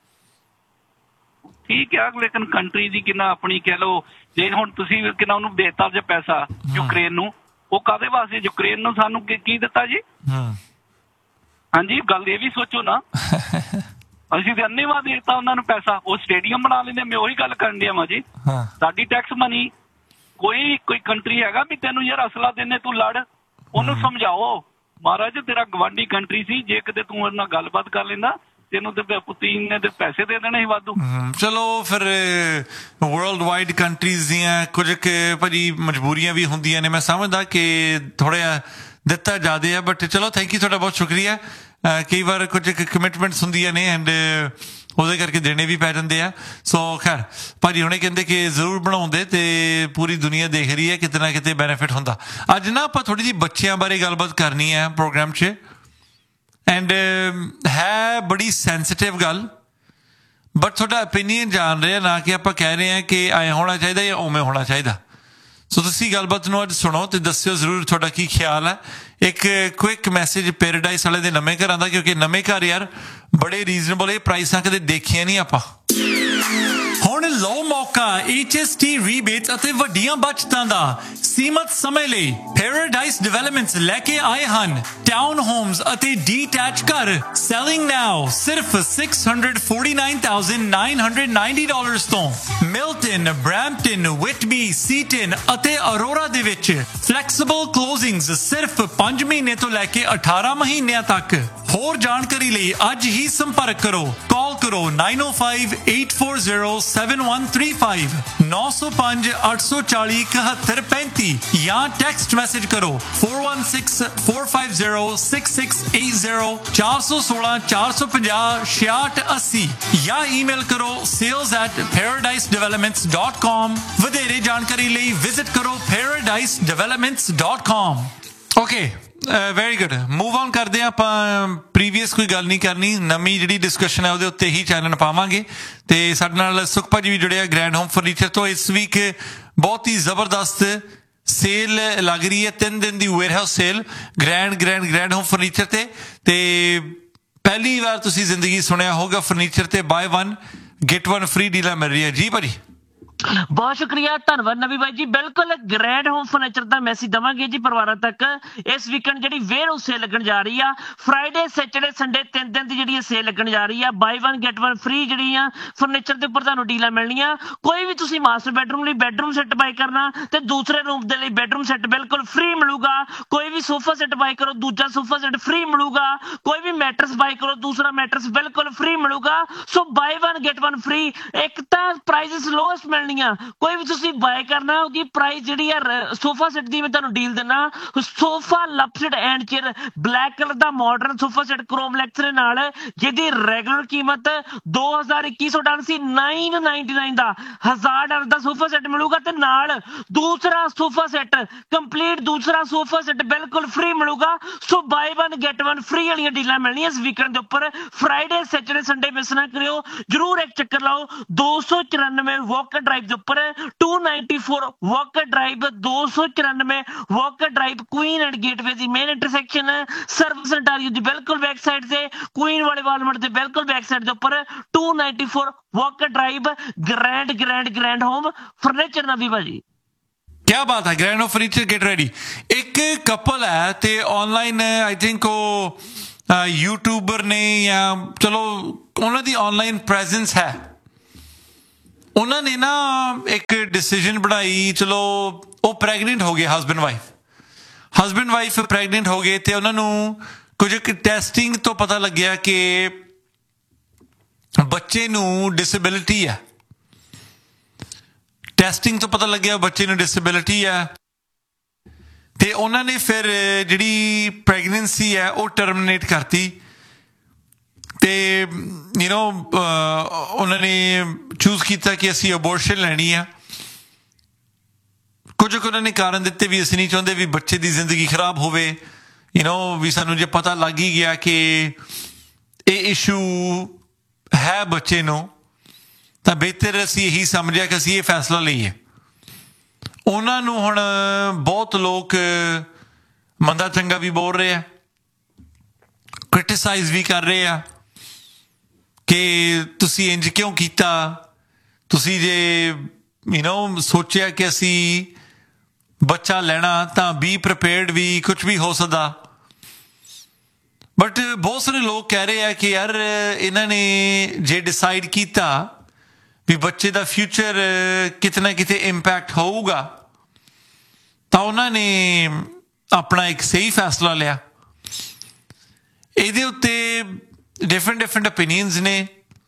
ਠੀਕ ਆ, ਲੇਕਿਨ ਕੰਟਰੀ ਦੀ ਕਿੰਨਾ ਆਪਣੀ ਕਹਿ ਲਓ, ਜੇ ਹੁਣ ਤੁਸੀਂ ਕਿੰਨਾ ਉਹਨੂੰ ਦੇਤਾ ਜੇ ਪੈਸਾ ਯੂਕਰੇਨ ਨੂੰ, ਉਹ ਕਾਹਦੇ ਵਾਸਤੇ? ਯੂਕਰੇਨ ਨੂੰ ਸਾਨੂੰ ਕੀ ਦਿੱਤਾ ਜੀ? ਹਾਂਜੀ, ਗੱਲ ਇਹ ਵੀ ਸੋਚੋ ਨਾ। ਅਸੀਂ ਤੇ ਅੰਨੇਵਾਹ ਦੇ ਦਿੱਤਾ ਉਹਨਾਂ ਨੂੰ ਪੈਸਾ, ਉਹ ਸਟੇਡੀਅਮ ਬਣਾ ਲੈਂਦੇ। ਮੈਂ ਉਹੀ ਗੱਲ ਕਰਨ ਡਿਆ ਵਾਂ ਜੀ, ਸਾਡੀ ਟੈਕਸ ਮਨੀ। ਕੋਈ ਕੋਈ ਕੰਟਰੀ ਹੈਗਾ ਵੀ ਤੈਨੂੰ ਯਾਰ ਅਸਲਾ ਦਿੰਦੇ ਤੂੰ ਲੜ, ਉਹਨੂੰ ਸਮਝਾਓ ਮਹਾਰਾਜ ਤੇਰਾ ਗਵਾਂਢੀ ਕੰਟਰੀ ਸੀ, ਜੇ ਕਿਤੇ ਤੂੰ ਉਹਦੇ ਨਾਲ ਗੱਲਬਾਤ ਕਰ ਲੈਂਦਾ ਤੈਨੂੰ ਤੇ ਪੁਤੀਨ ਨੇ ਤੇ ਪੈਸੇ ਦੇ ਦੇਣੇ ਸੀ ਵਾਧੂ। ਚਲੋ ਫਿਰ ਵਰਲਡ ਵਾਈਡ ਕੰਟਰੀਜ਼ ਦੀਆਂ ਕੁਝ ਭਾਜੀ ਮਜਬੂਰੀਆਂ ਵੀ ਹੁੰਦੀਆਂ ਨੇ, ਮੈਂ ਸਮਝਦਾ ਕਿ ਥੋੜ੍ਹਾ ਜਿਹਾ ਦਿੱਤਾ ਜ਼ਿਆਦਾ ਆ, ਬਟ ਚਲੋ ਥੈਂਕ ਯੂ, ਤੁਹਾਡਾ ਬਹੁਤ ਸ਼ੁਕਰੀਆ। ਕਈ ਵਾਰ ਕੁਝ ਕਮਿਟਮੈਂਟਸ ਹੁੰਦੀਆਂ ਨੇ ਐਂਡ ਉਹਦੇ ਕਰਕੇ ਦੇਣੇ ਵੀ ਪੈ ਜਾਂਦੇ ਆ। ਸੋ ਖੈਰ ਭਾਜੀ ਹੁਣੇ ਕਹਿੰਦੇ ਕਿ ਜ਼ਰੂਰ ਬਣਾਉਂਦੇ ਤੇ ਪੂਰੀ ਦੁਨੀਆ ਦੇਖ ਰਹੀ ਹੈ, ਕਿਤੇ ਨਾ ਕਿਤੇ ਬੈਨੀਫਿਟ ਹੁੰਦਾ। ਅੱਜ ਨਾ ਆਪਾਂ ਥੋੜ੍ਹੀ ਜਿਹੀ ਬੱਚਿਆਂ ਬਾਰੇ ਗੱਲਬਾਤ ਕਰਨੀ ਹੈ ਪ੍ਰੋਗਰਾਮ 'ਚ, ਐਂਡ ਹੈ ਬੜੀ ਸੈਂਸਿਟਿਵ ਗੱਲ। ਬਟ ਤੁਹਾਡਾ ਓਪੀਨੀਅਨ ਜਾਣ ਰਹੇ ਨਾ ਕਿ ਆਪਾਂ ਕਹਿ ਰਹੇ ਹਾਂ ਕਿ ਐਂ ਹੋਣਾ ਚਾਹੀਦਾ ਜਾਂ ਉਵੇਂ ਹੋਣਾ ਚਾਹੀਦਾ। ਸੋ ਤੁਸੀਂ ਗੱਲਬਾਤ ਨੂੰ ਅੱਜ ਸੁਣੋ ਤੇ ਦੱਸਿਓ ਜ਼ਰੂਰ ਤੁਹਾਡਾ ਕੀ ਖਿਆਲ ਹੈ। ਇੱਕ ਕੁਇਕ ਮੈਸੇਜ ਪੈਰਾਡਾਈਸ ਵਾਲੇ ਦੇ ਨਵੇਂ ਘਰਾਂ ਦਾ, ਕਿਉਂਕਿ ਨਵੇਂ ਘਰ ਯਾਰ ਬੜੇ ਰੀਜ਼ਨੇਬਲ ਇਹ ਪ੍ਰਾਈਸਾਂ ਕਦੇ ਦੇਖੀਆਂ ਨਹੀਂ ਆਪਾਂ। ਹੁਣ ਲਓ ਮੌਕਾ H S T ਰੀਬੇਟ ਅਤੇ ਵੱਡੀਆਂ ਬਚਤਾਂ ਦਾ। ਸੀਮਤ ਸਮੇਂ ਲਈ ਪੈਰਾਡਾਈਸ ਡਿਵੈਲਪਮੈਂਟਸ ਲੈ ਕੇ ਆਏ ਹਨ ਟਾਊਨ ਹੋਮਸ ਅਤੇ ਡੀਟੈਚ ਘਰ। ਸੈਲਿੰਗ ਨਾਓ ਸਿਰਫ six hundred forty-nine thousand nine hundred ninety dollars ਤੋਂ। ਮਿਲਟਨ, ਬਰੈਂਪਟਨ, ਵਿਟਬੀ, ਸੀਟਨ ਅਤੇ ਅਰੋਰਾ ਦੇ ਵਿੱਚ ਫਲੈਕਸੀਬਲ ਕਲੋਜ਼ਿੰਗਸ ਸਿਰਫ ਪੰਜ ਮਹੀਨੇ ਤੋਂ ਲੈ ਕੇ ਅਠਾਰਾਂ ਮਹੀਨਿਆਂ ਤੱਕ। ਹੋਰ ਜਾਣਕਾਰੀ ਲਈ ਅੱਜ ਹੀ ਸੰਪਰਕ ਕਰੋ। ਕਾਲ ਕਰੋ nine oh five eight four zero seven one three five nine oh five eight four zero seven one three five ਜਾਂ ਟੈਕਸਟ ਮੈਸੇਜ ਕਰੋ four one six four five zero six six eight zero four one six four five zero six six eight zero ਜਾਂ email ਕਰੋ sales at paradise developments dot com। ਵਧੇਰੇ ਜਾਣਕਾਰੀ ਲਈ visit ਕਰੋ paradise developments dot com। Okay, very good. Move on ਕਰਦੇ ਹਾਂ ਆਪਾਂ। Previous ਕੋਈ ਗੱਲ ਨਹੀਂ ਕਰਨੀ, ਨਵੀਂ ਜਿਹੜੀ ਡਿਸਕਸ਼ਨ ਹੈ ਉਹਦੇ ਉੱਤੇ ਹੀ ਚੈਨਲ ਪਾਵਾਂਗੇ। ਤੇ ਸਾਡੇ ਨਾਲ ਸੁਖਪਾ ਜੀ ਵੀ ਜੁੜੇ ਆ ਗ੍ਰੈਂਡ ਹੋਮ ਫਰਨੀਚਰ ਤੋਂ। ਇਸ ਵੀਕ ਬਹੁਤ ਹੀ ਜ਼ਬਰਦਸਤ ਸੇਲ ਲੱਗ ਰਹੀ ਹੈ, ਤਿੰਨ ਦਿਨ ਦੀ wear house sale grand grand grand home furniture ਤੇ। ਤੇ ਪਹਿਲੀ ਵਾਰ ਤੁਸੀਂ ਜ਼ਿੰਦਗੀ ਸੁਣਿਆ ਹੋਊਗਾ ਫਰਨੀਚਰ ਤੇ bye one get one free ਡੀਲਾਂ ਮਿਲ ਰਹੀ ਹੈ। ਜੀ ਭਾਜੀ ਬਹੁਤ ਸ਼ੁਕਰੀਆ, ਧੰਨਵਾਦ ਨਵੀ ਬਾਈ ਜੀ। ਬਿਲਕੁਲ ਗ੍ਰੈਂਡ ਹੋਮ ਫਰਨੀਚਰ ਦਾ ਮੈਸੇਜ ਦੇਵਾਂਗੇ ਜੀ ਪਰਿਵਾਰਾਂ ਤੱਕ। ਇਸ ਵੀਕਐਂਡ ਜਿਹੜੀ ਵੇਅਰ ਹਾਊਸ ਸੇਲ ਲੱਗਣ ਜਾ ਰਹੀ ਆ ਫਰਾਈਡੇ, ਸੈਟਰਡੇ, ਸੰਡੇ ਤਿੰਨ ਦਿਨ ਦੀ ਜਿਹੜੀ ਸੇਲ ਲੱਗਣ ਜਾ ਰਹੀ ਆ। ਬਾਈ ਵਨ ਗੈਟ ਵਨ ਫ੍ਰੀ ਜਿਹੜੀਆਂ ਫਰਨੀਚਰ ਦੇ ਉੱਪਰ ਤੁਹਾਨੂੰ ਡੀਲਾਂ ਮਿਲਣੀਆਂ। ਕੋਈ ਵੀ ਤੁਸੀਂ ਮਾਸਟਰ ਬੈਡਰੂਮ ਲਈ ਬੈਡਰੂਮ ਸੈੱਟ ਬਾਈ ਕਰਨਾ ਤੇ ਦੂਸਰੇ ਰੂਮ ਦੇ ਲਈ ਬੈਡਰੂਮ ਸੈੱਟ ਬਿਲਕੁਲ ਫ੍ਰੀ ਮਿਲੂਗਾ। ਕੋਈ ਵੀ ਸੋਫਾ ਸੈੱਟ ਬਾਈ ਕਰੋ ਦੂਜਾ ਸੋਫਾ ਸੈੱਟ ਫ੍ਰੀ ਮਿਲੂਗਾ। ਕੋਈ ਵੀ ਮੈਟਰਸ ਬਾਈ ਕਰੋ ਦੂਸਰਾ ਮੈਟਰਸ ਬਿਲਕੁਲ ਫ੍ਰੀ ਮਿਲੂਗਾ। ਸੋ ਬਾਈ ਵਨ ਗੈਟ ਵਨ ਫ੍ਰੀ। ਇੱਕ ਤਾਂ ਪ੍ਰਾਈਸਿਸ ਲੋਐਸਟ ਮਿਲਣੀਆਂ। ਕੋਈ ਵੀ ਤੁਸੀਂ ਬਾਏ ਕਰਨਾ ਉਹਦੀ ਪ੍ਰਾਈਸ ਜਿਹੜੀ ਆ ਸੋਫਾ ਸੈੱਟ ਦੀ ਮੈਂ ਤੁਹਾਨੂੰ ਡੀਲ ਦਿੰਦਾ। Sofa ਲਵਸਿਟ and chair black colour the modern sofa set ਕ੍ਰੋਮਲੈਕਸ ਦੇ ਨਾਲ, ਜਿਹਦੀ ਰੈਗੂਲਰ ਕੀਮਤ ਦੋ ਹਜ਼ਾਰ ਇੱਕੀ ਸੌ ਡਾਲਰ ਸੀ, nine ninety-nine ਦਾ ਹਜ਼ਾਰ ਡਾਲਰ ਦਾ ਸੋਫਾ ਸੈੱਟ ਮਿਲੂਗਾ। ਤੇ ਨਾਲ ਦੂਸਰਾ ਸੋਫਾ ਸੈੱਟ ਕੰਪਲੀਟ ਦੂਸਰਾ ਸੋਫਾ ਸੈੱਟ ਬਿਲਕੁਲ ਫ੍ਰੀ ਮਿਲੂਗਾ। So bye one get one free ਵਾਲੀਆਂ ਡੀਲਾਂ ਮਿਲਣੀਆਂ ਇਸ ਵੀਕਐਂਡ ਦੇ ਉੱਪਰ। ਫਰਾਈਡੇ, ਸੈਟਰਡੇ, ਸੰਡੇ ਮਿਸ ਨਾ ਕਰਿਓ, ਜਰੂਰ ਇੱਕ ਚੱਕਰ ਲਾਓ। ਦੋ ਸੌ ਚੁਰਾਨਵੇਂ ਵਾਕਰ ਡਰਾਈਵ ਦੇ ਉੱਪਰ two ninety-four ਵਾਕਰ ਡਰਾਈਵ, ਦੋ ਸੌ ਚੁਰਾਨਵੇਂ Walker drive, Queen and gateway the main intersection service Ontario ਦੀ ਬਿਲਕੁਲ ਬੈਕ ਸਾਈਡ ਤੇ, ਕੁਈਨ ਵਾਲੇ ਵਾਲਮਾਰਟ ਦੇ ਬਿਲਕੁਲ ਬੈਕ ਸਾਈਡ ਦੇ ਉੱਪਰ two ninety-four Walker drive. Grand grand grand home furniture ਨਵੀ ਭਾਜੀ। ਕਿਆ ਬਾਤ ਹੈ। Grand home furniture get ready. ਇੱਕ ਕਪਲ ਹੈ ਤੇ ਆਨਲਾਈਨ ਆਈ ਥਿੰਕ ਉਹ ਯੂਟਿਊਬਰ ਨੇ ਜਾਂ ਚਲੋ ਉਹਨਾਂ ਦੀ ਆਨਲਾਈਨ ਪ੍ਰੈਜ਼ੈਂਸ ਹੈ। ਉਹਨਾਂ ਨੇ ਨਾ ਇੱਕ ਡਿਸੀਜਨ ਬਣਾਈ, ਚਲੋ ਉਹ ਪ੍ਰੈਗਨੈਂਟ ਹੋ ਗਏ, husband wife husband wife pregnant ਹੋ ਗਏ ਤੇ ਉਹਨਾਂ ਨੂੰ ਕੁਝ ਟੈਸਟਿੰਗ ਤੋਂ ਪਤਾ ਲੱਗਿਆ ਕਿ ਬੱਚੇ ਨੂੰ ਡਿਸੇਬਿਲਿਟੀ ਹੈ। ਟੈਸਟਿੰਗ ਤੋਂ ਪਤਾ ਲੱਗਿਆ ਬੱਚੇ ਨੂੰ ਡਿਸੇਬਿਲਿਟੀ ਹੈ ਤੇ ਉਹਨਾਂ ਨੇ ਫਿਰ ਜਿਹੜੀ ਪ੍ਰੈਗਨੈਂਸੀ ਹੈ ਉਹ ਟਰਮੀਨੇਟ ਕਰਤੀ। ਤੇ ਯੂ ਨੋ ਉਹਨਾਂ ਨੇ ਚੂਜ਼ ਕੀਤਾ ਕਿ ਅਸੀਂ ਅਬੋਰਸ਼ਨ ਲੈਣੀ ਆ। ਕੁਝ ਕੁ ਉਹਨਾਂ ਨੇ ਕਾਰਨ ਦਿੱਤੇ ਵੀ ਅਸੀਂ ਨਹੀਂ ਚਾਹੁੰਦੇ ਵੀ ਬੱਚੇ ਦੀ ਜ਼ਿੰਦਗੀ ਖਰਾਬ ਹੋਵੇ। ਯੂ ਨੋ ਵੀ ਸਾਨੂੰ ਜੇ ਪਤਾ ਲੱਗ ਹੀ ਗਿਆ ਕਿ ਇਹ ਇਸ਼ੂ ਹੈ ਬੱਚੇ ਨੂੰ ਤਾਂ ਬਿਹਤਰ ਅਸੀਂ ਇਹੀ ਸਮਝਿਆ ਕਿ ਅਸੀਂ ਇਹ ਫੈਸਲਾ ਲਈਏ। ਉਹਨਾਂ ਨੂੰ ਹੁਣ ਬਹੁਤ ਲੋਕ ਮੰਦਾ ਚੰਗਾ ਵੀ ਬੋਲ ਰਹੇ ਆ, ਕ੍ਰਿਟਿਸਾਈਜ਼ ਵੀ ਕਰ ਰਹੇ ਆ ਕਿ ਤੁਸੀਂ ਇੰਜ ਕਿਉਂ ਕੀਤਾ, ਤੁਸੀਂ ਜੇ ਯੂ ਨੋ ਸੋਚਿਆ ਕਿ ਅਸੀਂ ਬੱਚਾ ਲੈਣਾ ਤਾਂ ਬੀ ਪ੍ਰੀਪੇਅਰਡ, ਵੀ ਕੁਛ ਵੀ ਹੋ ਸਕਦਾ। ਬਟ ਬਹੁਤ ਸਾਰੇ ਲੋਕ ਕਹਿ ਰਹੇ ਆ ਕਿ ਯਾਰ ਇਹਨਾਂ ਨੇ ਜੇ ਡਿਸਾਈਡ ਕੀਤਾ ਵੀ ਬੱਚੇ ਦਾ ਫਿਊਚਰ ਕਿਤੇ ਨਾ ਕਿਤੇ ਇੰਪੈਕਟ ਹੋਊਗਾ ਤਾਂ ਉਹਨਾਂ ਨੇ ਆਪਣਾ ਇੱਕ ਸਹੀ ਫੈਸਲਾ ਲਿਆ। ਇਹਦੇ ਉੱਤੇ ਡਿਫਰੈਂਟ ਡਿਫਰੈਂਟ ਓਪੀਨੀਅਨਸ ਨੇ,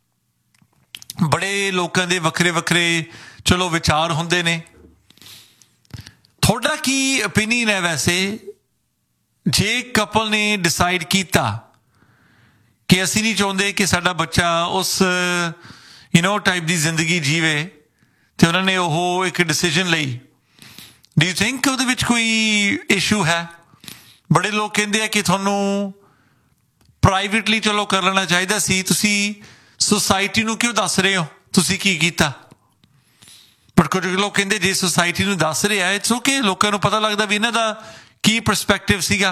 ਬੜੇ ਲੋਕਾਂ ਦੇ ਵੱਖਰੇ ਵੱਖਰੇ ਚਲੋ ਵਿਚਾਰ ਹੁੰਦੇ ਨੇ। ਤੁਹਾਡਾ ਕੀ ਓਪੀਨੀਅਨ ਹੈ ਵੈਸੇ ਜੇ ਕਪਲ ਨੇ ਡਿਸਾਈਡ ਕੀਤਾ ਕਿ ਅਸੀਂ ਨਹੀਂ ਚਾਹੁੰਦੇ ਕਿ ਸਾਡਾ ਬੱਚਾ ਉਸ ਯੂ ਨੋ ਟਾਈਪ ਦੀ ਜ਼ਿੰਦਗੀ ਜੀਵੇ ਤੇ ਉਹਨਾਂ ਨੇ ਉਹ ਇੱਕ ਡਿਸੀਜਨ ਲਈ, ਡੂ ਯੂ ਥਿੰਕ ਉਹਦੇ ਵਿੱਚ ਕੋਈ ਇਸ਼ੂ ਹੈ? ਬੜੇ ਲੋਕ ਕਹਿੰਦੇ ਆ ਕਿ ਤੁਹਾਨੂੰ ਪ੍ਰਾਈਵੇਟਲੀ ਚਲੋ ਕਰ ਲੈਣਾ ਚਾਹੀਦਾ ਸੀ, ਤੁਸੀਂ ਸੁਸਾਇਟੀ ਨੂੰ ਕਿਉਂ ਦੱਸ ਰਹੇ ਹੋ ਤੁਸੀਂ ਕੀ ਕੀਤਾ? ਪਰ ਕੁਝ ਲੋਕ ਕਹਿੰਦੇ ਜੇ ਸੁਸਾਇਟੀ ਨੂੰ ਦੱਸ ਰਿਹਾ ਇਟਸ ਓਕੇ, ਲੋਕਾਂ ਨੂੰ ਪਤਾ ਲੱਗਦਾ ਵੀ ਇਹਨਾਂ ਦਾ ਕੀ ਪਰਸਪੈਕਟਿਵ ਸੀਗਾ।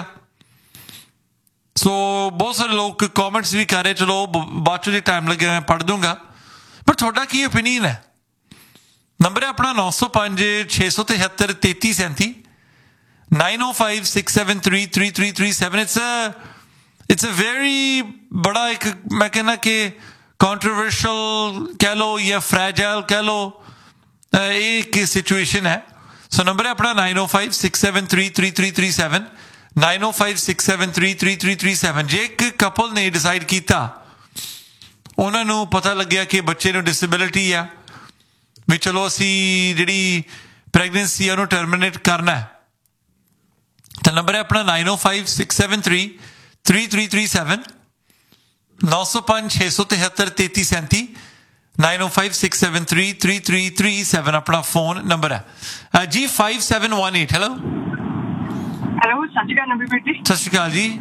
ਸੋ ਬਹੁਤ ਸਾਰੇ ਲੋਕ ਕਮੈਂਟਸ ਵੀ ਕਰ ਰਹੇ, ਚਲੋ ਬਾਅਦ ਚੋਂ ਜੇ ਟਾਈਮ ਲੱਗਿਆ ਮੈਂ ਪੜ੍ਹ ਦੂੰਗਾ, ਪਰ ਤੁਹਾਡਾ ਕੀ ਓਪੀਨੀਅਨ ਹੈ? ਨੰਬਰ ਹੈ ਆਪਣਾ ਨੌ ਸੌ ਪੰਜ ਛੇ ਸੌ ਤਿਹੱਤਰ ਤੇਤੀ ਸੈਂਤੀ nine O five six seven three three three three seven. It's it's a very ਬੜਾ ਇੱਕ ਮੈਂ ਕਹਿੰਦਾ ਕਿ ਕੰਟਰੋਵਰਸ਼ੀਅਲ ਕਹਿ ਲਓ ਜਾਂ ਫਰੈਜਾਈਲ ਕਹਿ ਲਓ ਇਹ ਇੱਕ ਸਿਚੁਏਸ਼ਨ ਹੈ। ਸੋ ਨੰਬਰ ਹੈ ਆਪਣਾ ਨਾਈਨ ਓ five six seven three three three three seven nine ਓ five six seven three three three three seven. ਜੇ ਇੱਕ ਕਪਲ ਨੇ ਡਿਸਾਈਡ ਕੀਤਾ, ਉਹਨਾਂ ਨੂੰ ਪਤਾ ਲੱਗਿਆ ਕਿ ਬੱਚੇ ਨੂੰ ਡਿਸੇਬਿਲਿਟੀ ਆ, ਵੀ ਚਲੋ ਅਸੀਂ ਜਿਹੜੀ ਪ੍ਰੈਗਨੈਂਸੀ ਆ ਉਹਨੂੰ ਟਰਮੀਨੇਟ ਕਰਨਾ ਹੈ, ਤਾਂ ਨੰਬਰ ਹੈ ਆਪਣਾ ਨਾਈਨ ਓ five six seven three three three three seven ਨੌ ਸੌ ਪੰਜ ਛੇ ਸੌ ਤਿਹੱਤਰ ਤੇਤੀ ਸੈਂਤੀ ਨਾਈਨ ਓ five six seven three three three three seven ਆਪਣਾ ਫੋਨ ਨੰਬਰ ਹੈ ਜੀ। Five seven one eight. Hello hello, ਸਤਿ ਸ਼੍ਰੀ ਅਕਾਲ ਨਵੀ ਬੇਟੀ। ਸਤਿ ਸ਼੍ਰੀ ਅਕਾਲ ਜੀ।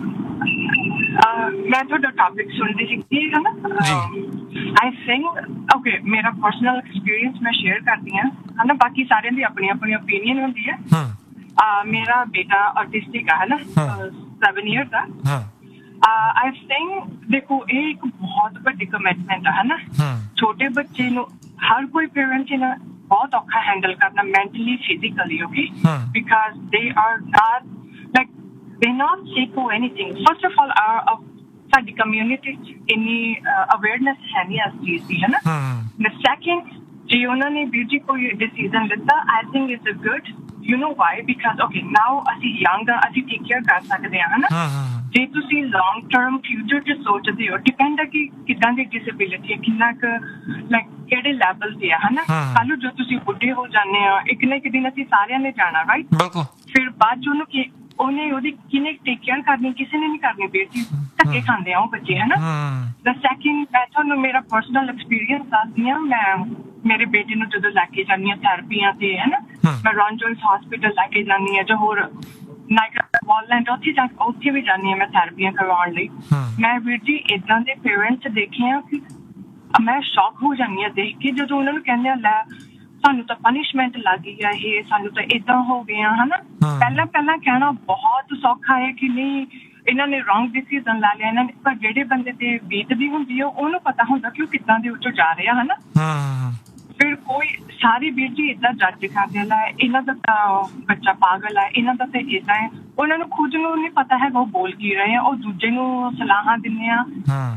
ਮੈਂ ਤੁਹਾਡਾ ਟੌਪਿਕ ਸੁਣਦੀ ਸੀ ਹੈ ਨਾ ਜੀ। ਆਈ ਥਿੰਕ ਓਕੇ, ਮੇਰਾ ਪਰਸਨਲ ਐਕਸਪੀਰੀਅੰਸ ਮੈਂ ਸ਼ੇਅਰ ਕਰਦੀ ਹਾਂ ਹੈ ਨਾ, ਬਾਕੀ ਸਾਰਿਆਂ ਦੀ ਆਪਣੀ ਆਪਣੀ ਓਪੀਨੀਅਨ ਹੁੰਦੀ ਹੈ। ਮੇਰਾ ਬੇਟਾ ਆਰਟਿਸਟਿਕ ਹੈ ਨਾ, seven year the. I think ਦੇਖੋ ਇਹ ਇੱਕ ਬਹੁਤ ਵੱਡੀ ਕਮਿਟਮੈਂਟ ਹੈ ਨਾ, ਛੋਟੇ ਬੱਚੇ ਨੂੰ ਹਰ ਕੋਈ ਪੇਰੈਂਟਸ ਇਹਨਾਂ ਬਹੁਤ ਔਖਾ ਹੈਂਡਲ ਕਰਨਾ mentally physically, okay, because they are not like ਦੇ ਨਾਟ ਸੇਕ for anything. First of all ਆ ਸਾਡੀ ਕਮਿਊਨਿਟੀ 'ਚ ਇੰਨੀ ਅਵੇਅਰਨੈਸ ਹੈ ਨਹੀਂ ਇਸ ਚੀਜ਼ ਦੀ, ਹੈ ਨਾ। ਦ ਸੈਕਿੰਡ, ਜੇ ਉਹਨਾਂ ਨੇ ਵੀਰ ਜੀ ਕੋਈ ਡਿਸੀਜ਼ਨ ਲਿੱਤਾ, I think it's a good, you know Y, because okay now ਅਸੀਂ ਯੰਗ ਆ, ਅਸੀਂ ਟੇਕ ਕੇਅਰ ਕਰ ਸਕਦੇ ਹਾਂ, ਹੈ ਨਾ। ਜੇ ਤੁਸੀਂ ਲੌਂਗ ਟਰਮ ਫਿਊਚਰ 'ਚ ਸੋਚਦੇ ਹੋ, ਡਿਪੈਂਡ ਹੈ ਕਿ ਕਿੱਦਾਂ ਦੀ ਡਿਸੇਬਿਲਿਟੀ ਹੈ, ਕਿੰਨਾ ਕੁ ਲਾਈਕ ਕਿਹੜੇ ਲੈਵਲ ਤੇ ਆ, ਹੈ ਨਾ। ਕੱਲ੍ਹ ਨੂੰ ਜੋ ਤੁਸੀਂ ਬੁੱਢੇ ਹੋ ਜਾਂਦੇ ਆ, ਇੱਕ ਨਾ ਇੱਕ ਦਿਨ ਅਸੀਂ ਸਾਰਿਆਂ ਨੇ ਜਾਣਾ, ਰਾਈਟ। ਫਿਰ ਬਾਅਦ 'ਚ ਉਹਨੂੰ ਕੀ ਉਹਨੇ ਉਹਦੀ ਕਿਹਨੇ ਟੇਕ ਕੇਅਰ ਕਰਨੀ, ਕਿਸੇ ਨੇ ਨਹੀਂ ਕਰਨੀ ਵੀਰ ਜੀ, ਧੱਕੇ ਖਾਂਦੇ ਆ ਉਹ ਬੱਚੇ, ਹੈ ਨਾ। ਦ ਸੈਕਿੰਡ, ਮੈਂ ਤੁਹਾਨੂੰ ਮੇਰਾ ਪਰਸਨਲ ਐਕਸਪੀਰੀਅੰਸ ਦੱਸਦੀ ਹਾਂ। ਮੈਂ ਮੇਰੇ ਬੇਟੇ ਨੂੰ ਜਦੋਂ ਲੈ ਕੇ ਜਾਂਦੀ ਹਾਂ ਥੈਰੇਪੀਆਂ ਤੇ, ਹੈ ਨਾ, ਮੈਂ ਰੌਨ ਜੋਇਸ ਹਸਪੀਟਲ ਲੈ ਕੇ ਜਾਂਦੀ ਹਾਂ, ਜੋ ਹੋਰ ਨਾਇਗਰਾ ਵਾਲੈਂਡ ਉੱਥੇ ਜਾ ਉੱਥੇ ਵੀ ਜਾਂਦੀ ਹਾਂ ਮੈਂ ਥੈਰੇਪੀਆਂ ਕਰਵਾਉਣ ਲਈ। ਮੈਂ ਵੀਰ ਜੀ ਏਦਾਂ ਦੇ ਪੇਰੈਂਟਸ ਦੇਖੇ ਆ ਕਿ ਮੈਂ ਸ਼ੌਕ ਹੋ ਜਾਂਦੀ ਹਾਂ ਦੇਖ ਕੇ, ਜਦੋਂ ਉਹਨਾਂ ਨੂੰ ਕਹਿੰਦੇ ਆ ਲੈ ਸਾਨੂੰ ਤਾਂ ਪਨਿਸ਼ਮੈਂਟ ਲੱਗ ਗਈ ਆ, ਇਹ ਸਾਨੂੰ ਤਾਂ ਏਦਾਂ ਹੋ ਗਿਆ, ਹੈ ਨਾ। ਪਹਿਲਾਂ ਪਹਿਲਾਂ ਕਹਿਣਾ ਬਹੁਤ ਸੌਖਾ ਹੈ ਕਿ ਨਹੀਂ ਇਹਨਾਂ ਨੇ ਰੌਂਗ ਡਿਸੀਜ਼ਨ ਲੈ ਲਿਆ ਇਹਨਾਂ ਨੇ, ਪਰ ਜਿਹੜੇ ਬੰਦੇ ਤੇ ਬੀਤਦੀ ਹੁੰਦੀ ਆ ਉਹਨੂੰ ਪਤਾ ਹੁੰਦਾ ਕਿ ਉਹ ਕਿੱਦਾਂ ਦੇ ਉੱਚੋਂ ਜਾ ਰਿਹਾ, ਹੈ ਨਾ। ਫਿਰ ਕੋਈ ਸਾਰੀ ਵੀਰ ਜੀ ਏਦਾਂ ਜੱਜ ਕਰਦੇ ਲੈ ਇਹਨਾਂ ਦਾ ਤਾਂ ਬੱਚਾ ਪਾਗਲ ਹੈ, ਇਹਨਾਂ ਦਾ ਤਾਂ ਏਦਾਂ ਹੈ, ਉਹਨਾਂ ਨੂੰ ਖੁਦ ਨੂੰ ਨਹੀਂ ਪਤਾ ਹੈਗਾ ਉਹ ਬੋਲ ਕੀ ਰਹੇ ਆ, ਉਹ ਦੂਜੇ ਨੂੰ ਸਲਾਹਾਂ ਦਿੰਦੇ ਆ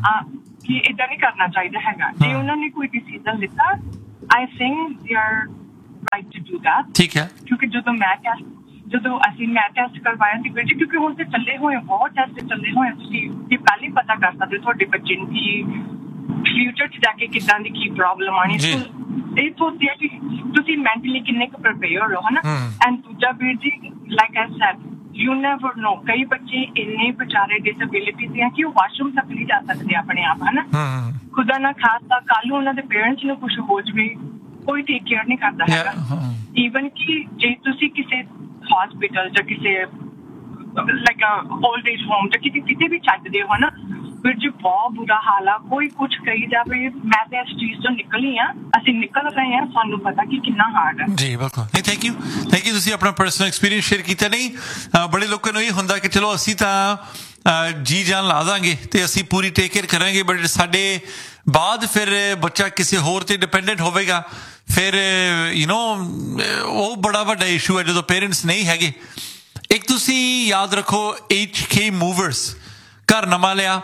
ਕਿ ਏਦਾਂ ਨਹੀਂ ਕਰਨਾ ਚਾਹੀਦਾ ਹੈਗਾ। ਜੇ ਉਹਨਾਂ ਨੇ ਕੋਈ ਡਿਸੀਜ਼ਨ ਲਿੱਤਾ, I think they are right to do that. ਠੀਕ ਹੈ, ਕਿਉਂਕਿ ਜਦੋਂ ਮੈਂ ਟੈਸਟ ਜਦੋਂ ਅਸੀਂ ਮੈਂ ਟੈਸਟ ਕਰਵਾਇਆ ਸੀ ਵੀਰ ਜੀ, ਕਿਉਂਕਿ ਹੁਣ ਤੇ ਚੱਲੇ ਹੋਏ ਬਹੁਤ ਟੈਸਟ ਚੱਲੇ ਹੋਏ, ਤੁਸੀਂ ਇਹ ਪਹਿਲਾਂ ਹੀ ਪਤਾ ਕਰ ਸਕਦੇ ਤੁਹਾਡੇ ਬੱਚੇ ਨੂੰ ਕਿ ਫਿਊਚਰ 'ਚ ਜਾ ਕੇ ਕਿੱਦਾਂ ਦੀ ਕੀ ਪ੍ਰੋਬਲਮ ਆਉਣੀ। ਇਹ ਸੋਚਿਆ ਕਿ ਤੁਸੀਂ ਮੈਂਟਲੀ ਕਿੰਨੇ ਕੁ ਪ੍ਰੀਪੇਅਰ ਹੋ, ਹੈ ਨਾ। ਐਂਡ ਦੂਜਾ ਵੀਰ ਜੀ, like I said, you never know, ਕਈ ਬੱਚੇ ਇੰਨੇ ਵਿਚਾਰੇ ਡਿਸੇਬਿਲਿਟੀ ਦੇ ਆ ਕਿ ਉਹ ਵਾਸ਼ਰੂਮ ਤੱਕ ਨਹੀਂ ਜਾ ਸਕਦੇ ਆਪਣੇ ਆਪ, ਹੈ ਨਾ। ਖੁਦਾ ਨਾ ਖਾਸਾ ਕੱਲ੍ਹ ਨੂੰ ਉਹਨਾਂ ਦੇ ਪੇਰੈਂਟਸ ਨੂੰ ਕੁਛ ਹੋ ਜਾਵੇ, ਕੋਈ ਟੇਕ ਕੇਅਰ ਨਹੀਂ ਕਰਦਾ ਹੈਗਾ। ਈਵਨ ਕਿ ਜੇ ਤੁਸੀਂ ਕਿਸੇ ਹਸਪੀਟਲ ਜਾਂ ਕਿਸੇ ਲਾਈਕ ਓਲਡ ਏਜ ਹੋਮ ਜਾਂ ਕਿਤੇ ਕਿਤੇ ਵੀ ਛੱਡਦੇ ਹੋ ਨਾ, ਫਿਰ ਜੀ ਬਹੁਤ ਬੁਰਾ ਹਾਲ ਆ। ਕੋਈ ਕੁਛ ਕਹੀ ਜਾਵੇ, ਮੈਂ ਤਾਂ ਇਸ ਚੀਜ਼ ਤੋਂ ਨਿਕਲੀ ਆ, ਅਸੀਂ ਨਿਕਲ ਰਹੇ ਹਾਂ, ਸਾਨੂੰ ਪਤਾ ਕਿ ਕਿੰਨਾ ਹਾਰਡ ਹੈ। ਜੀ ਬਿਲਕੁਲ, ਨਹੀਂ ਥੈਂਕ ਯੂ ਥੈਂਕ ਯੂ ਤੁਸੀਂ ਆਪਣਾ ਪਰਸਨਲ ਐਕਸਪੀਰੀਅੰਸ ਸ਼ੇਅਰ ਕੀਤਾ। ਨਹੀਂ ਬੜੇ ਲੋਕਾਂ ਨੂੰ ਇਹ ਹੁੰਦਾ ਕਿ ਚਲੋ ਅਸੀਂ ਤਾਂ ਜੀ ਜਾਨ ਲਾ ਦਾਂਗੇ ਤੇ ਅਸੀਂ ਪੂਰੀ ਟੇਕ ਕੇਅਰ ਕਰਾਂਗੇ, ਬਟ ਸਾਡੇ ਬਾਅਦ ਫਿਰ ਬੱਚਾ ਕਿਸੇ ਹੋਰ ਤੇ ਡਿਪੈਂਡੈਂਟ ਹੋਵੇਗਾ, ਫਿਰ ਯੂ ਨੋ ਉਹ ਬੜਾ ਵੱਡਾ ਇਸ਼ੂ ਹੈ ਜਦੋਂ ਪੇਰੈਂਟਸ ਨਹੀਂ ਹੈਗੇ। ਇੱਕ ਤੁਸੀਂ ਯਾਦ ਰੱਖੋ, ਐਚ ਕੇ ਮੂਵਰਸ ਘਰ ਨਵਾਂ ਲਿਆ,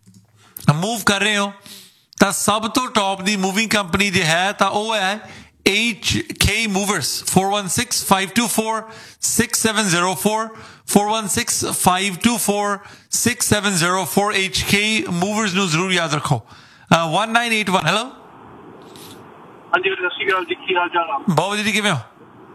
ਮੂਵ ਕਰ ਰਹੇ ਹੋ, ਤਾਂ ਸਭ ਤੋਂ ਟੌਪ ਦੀ ਮੂਵਿੰਗ ਕੰਪਨੀ ਜੇ ਹੈ ਤਾਂ ਉਹ ਹੈ H K Movers. four one six five two four six seven zero four four one six five two four six seven zero four H K Movers ਨੂੰ ਜ਼ਰੂਰ ਯਾਦ ਰੱਖੋ। one nine eight one hello. ਹਾਂਜੀ ਸਤਿ ਸ਼੍ਰੀ ਅਕਾਲ ਜੀ, ਕੀ ਹਾਲ ਚਾਲ ਆ? ਬਹੁਤ ਵਧੀਆ ਜੀ, ਕਿਵੇਂ ਹੋ?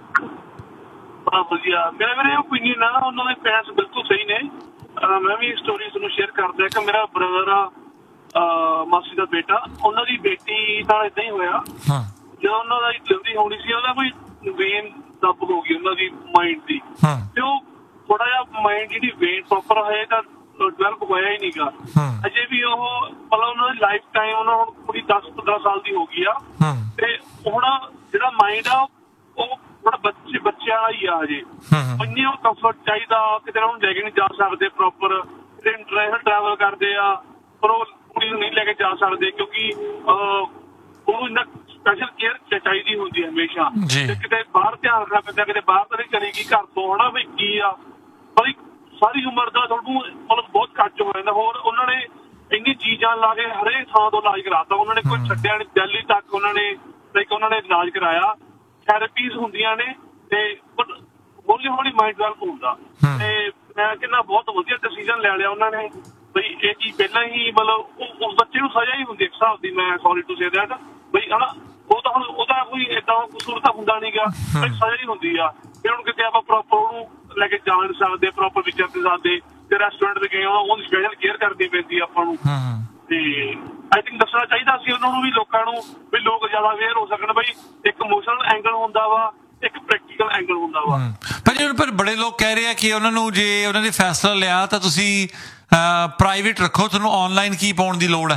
ਬੜਾ ਵਧੀਆ। ਮੇਰਾ ਮੇਰੇ ਓਪੀਨੀਅਨ ਆ, ਉਹਨਾਂ ਦੇ ਪੈਸ ਬਿਲਕੁਲ ਸਹੀ ਨੇ। ਮੈਂ ਵੀ ਸਟੋਰੀ ਤੁਹਾਨੂੰ ਸ਼ੇਅਰ ਕਰਦਾ ਕਿ ਮੇਰਾ ਬ੍ਰਦਰ ਆ, ਮਾਸੀ ਦਾ ਬੇਟਾ, ਉਹਨਾਂ ਦੀ ਬੇਟੀ ਨਾਲ ਏਦਾਂ ਹੀ ਹੋਇਆ। ਜਦੋਂ ਉਹਨਾਂ ਦਾ ਜਲਦੀ ਹੋਣੀ ਸੀ, ਉਹਦਾ ਕੋਈ ਵੇਨ ਦੱਬ ਹੋ ਗਈ ਉਹਨਾਂ ਦੀ ਮਾਈਂਡ ਦੀ, ਤੇ ਉਹ ਥੋੜਾ ਜਿਹਾ ਮਾਈਂਡ ਜਿਹੜੀ ਵੇਨ ਪ੍ਰੋਪਰ ਹੋਏ ਤਾਂ ਡਿਵੈਲਪ ਹੋਇਆ ਹੀ ਨਹੀਂਗਾ ਅਜੇ ਵੀ ਉਹ ਮਤਲਬ ਉਹਨਾਂ ਦੀ ਲਾਈਫ ਟਾਈਮ ਉਹਨਾਂ ਹੁਣ ਪੂਰੀ ਦਸ ਪੰਦਰਾਂ ਸਾਲ ਦੀ ਹੋ ਗਈ ਆ ਤੇ ਹੁਣ ਜਿਹੜਾ ਮਾਈਂਡ ਆ ਉਹ ਬੜਾ ਬੱਚੇ ਬੱਚਿਆਂ ਵਾਲਾ ਹੀ ਆ ਅਜੇ ਇੰਨੀ ਉਹ ਕੰਫਰਟ ਚਾਹੀਦਾ ਕਿਤੇ ਉਹਨੂੰ ਲੈ ਕੇ ਨਹੀਂ ਜਾ ਸਕਦੇ ਪ੍ਰੋਪਰ ਕਿਤੇ ਇੰਟਰਨੈਸ਼ਨਲ ਟਰੈਵਲ ਕਰਦੇ ਆ ਪਰ ਉਹ ਕੁੜੀ ਨੂੰ ਨਹੀਂ ਲੈ ਕੇ ਜਾ ਸਕਦੇ ਕਿਉਂਕਿ ਉਹਨੂੰ ਇੰਨਾ ਸਪੈਸ਼ਲ ਕੇਅਰ ਚਾਹੀਦੀ ਹੁੰਦੀ ਹੈ ਹਮੇਸ਼ਾ ਤੇ ਕਿਤੇ ਬਾਹਰ ਧਿਆਨ ਰੱਖਣਾ ਪੈਂਦਾ ਕਿਤੇ ਬਾਹਰ ਤਾਂ ਨਹੀਂ ਚਲੇਗੀ ਘਰ ਤੋਂ ਹਨਾ ਵੀ ਕੀ ਆ ਪਰ ਸਾਰੀ ਉਮਰ ਦਾ ਤੁਹਾਨੂੰ ਮਤਲਬ ਬਹੁਤ ਘੱਟ ਹੋ ਜਾਂਦਾ ਹੋਰ ਉਹਨਾਂ ਨੇ ਇੰਨੀ ਚੀਜ਼ਾਂ ਲਾ ਕੇ ਹਰੇਕ ਥਾਂ ਤੋਂ ਇਲਾਜ ਕਰਾਤਾ ਉਹਨਾਂ ਨੇ ਕੋਈ ਛੱਡਿਆ ਨਹੀਂ ਦਿੱਲੀ ਤੱਕ ਉਹਨਾਂ ਨੇ ਲਾਈਕ ਉਹਨਾਂ ਨੇ ਇਲਾਜ ਕਰਾਇਆ ਥੈਰੇਪੀਜ਼ ਹੁੰਦੀਆਂ ਨੇ ਤੇ ਹੌਲੀ ਹੌਲੀ ਮਾਈਂਡ ਡਿਵੈਲਪ ਹੁੰਦਾ ਤੇ ਮੈਂ ਕਹਿੰਦਾ ਬਹੁਤ ਵਧੀਆ ਡਿਸੀਜ਼ਨ ਲੈ ਲਿਆ ਉਹਨਾਂ ਨੇ ਬਈ ਇਹ ਚੀਜ਼ ਪਹਿਲਾਂ ਹੀ ਮਤਲਬ ਉਸ ਬੱਚੇ ਨੂੰ ਸਜ਼ਾ ਹੀ ਹੁੰਦੀ ਇੱਕ ਹਿਸਾਬ ਦੀ ਮੈਂ ਸੌਰੀ ਟੂ ਸੇ ਦੈਟ ਬਈ ਹਨਾ ਉਹ ਤਾਂ ਹੁਣ ਉਹਦਾ ਕੋਈ ਏਦਾਂ ਕਸੂਰ ਤਾਂ ਹੁੰਦਾ ਨੀ ਗਾ ਸਜ਼ਾ ਹੀ ਹੁੰਦੀ ਆ ਫਿਰ ਹੁਣ ਕਿਤੇ ਆਪਾਂ ਪ੍ਰੋਪਰ ਉਹਨੂੰ ਲੈ ਕੇ ਜਾ ਨਹੀਂ ਸਕਦੇ ਪ੍ਰੋਪਰ ਵਿਚਰ ਨਹੀਂ ਸਕਦੇ ਤੇ ਰੈਸਟੋਰੈਂਟ ਤੇ ਗਏ ਉਹਦੀ ਸਪੈਸ਼ਲ ਕੇਅਰ ਕਰਨੀ ਪੈਂਦੀ ਆਪਾਂ ਨੂੰ ਤੇ ਆਈ ਥਿੰਕ ਦੱਸਣਾ ਚਾਹੀਦਾ ਸੀ ਉਹਨਾਂ ਨੂੰ ਵੀ ਲੋਕਾਂ ਨੂੰ ਵੀ ਲੋਕ ਜ਼ਿਆਦਾ ਅਵੇਅਰ ਹੋ ਸਕਣ ਬਈ ਇੱਕ ਇਮੋਸ਼ਨਲ ਐਂਗਲ ਹੁੰਦਾ ਵਾ ਇੱਕ ਪ੍ਰੈਕਟੀਕਲ ਐਂਗਲ ਹੁੰਦਾ ਵਾ ਪਰ ਪਰ ਬੜੇ ਲੋਕ ਕਹਿ ਰਹੇ ਆ ਕਿ ਉਹਨਾਂ ਨੂੰ ਜੇ ਉਹਨਾਂ ਨੇ ਫੈਸਲਾ ਲਿਆ ਤਾਂ ਤੁਸੀਂ ਪ੍ਰਾਈਵੇਟ ਰੱਖੋ ਤੁਹਾਨੂੰ ਆਨਲਾਈਨ ਕੀ ਪਾਉਣ ਦੀ ਲੋੜ ਹੈ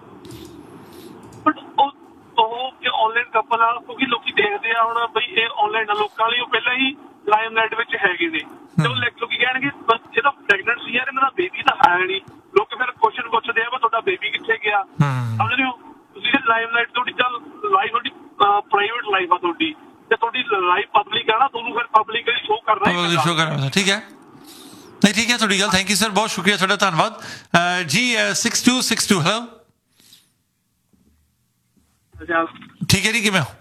ਬਟ ਉਹ ਉਹ ਕਿ ਆਨਲਾਈਨ ਕਪਲ ਆ ਕਿਉਂਕਿ ਲੋਕੀ ਦੇਖਦੇ ਆ ਹੁਣ ਬਈ ਇਹ ਆਨਲਾਈਨ ਲੋਕਾਂ ਲਈ ਉਹ ਪਹਿਲਾਂ ਹੀ ਲਾਈਮਲਾਈਟ ਵਿੱਚ ਹੈਗੇ ਨੇ ਤੇ ਉਹ ਲੋਕੀ ਕਹਿਣਗੇ ਜਦੋਂ ਪ੍ਰੈਗਨੈਂਟ ਸੀ ਯਾਰ ਇਹਨਾਂ ਦਾ ਬੇਬੀ ਤਾਂ ਆਇਆ ਨਹੀਂ ਲੋਕ ਫਿਰ ਕੁਐਸਚਨ ਪੁੱਛਦੇ ਆ ਵੀ ਤੁਹਾਡਾ ਬੇਬੀ ਕਿੱਥੇ ਗਿਆ ਸਮਝ ਰਹੇ ਹੋ ਤੁਸੀਂ ਲਾਈਮਲਾਈਟ ਤੁਹਾਡੀ ਚੱਲ ਲਾਈਫ ਤੁਹਾਡੀ ਪ੍ਰਾਈਵੇਟ ਲਾਈਫ ਆ ਤੁਹਾਡੀ ਤੇ ਤੁਹਾਡੀ ਲਾਈਫ ਪਬਲਿਕ ਆ ਨਾ ਤੁਹਾਨੂੰ ਫਿਰ ਪਬਲਿਕਲੀ ਸ਼ੋਅ ਕਰਨਾ ਹੀ ਸ਼ੋਅ ਕਰਨਾ ਠੀਕ ਹੈ ਨਹੀਂ ਠੀਕ ਹੈ ਤੁਹਾਡੀ ਗੱਲ ਥੈਂਕ ਯੂ ਸਰ ਬਹੁਤ ਸ਼ੁਕਰੀਆ ਤੁਹਾਡਾ ਧੰਨਵਾਦ G six two six to hello ਠੀਕ ਹੈ ਜੀ ਕਿਵੇਂ ਹੋ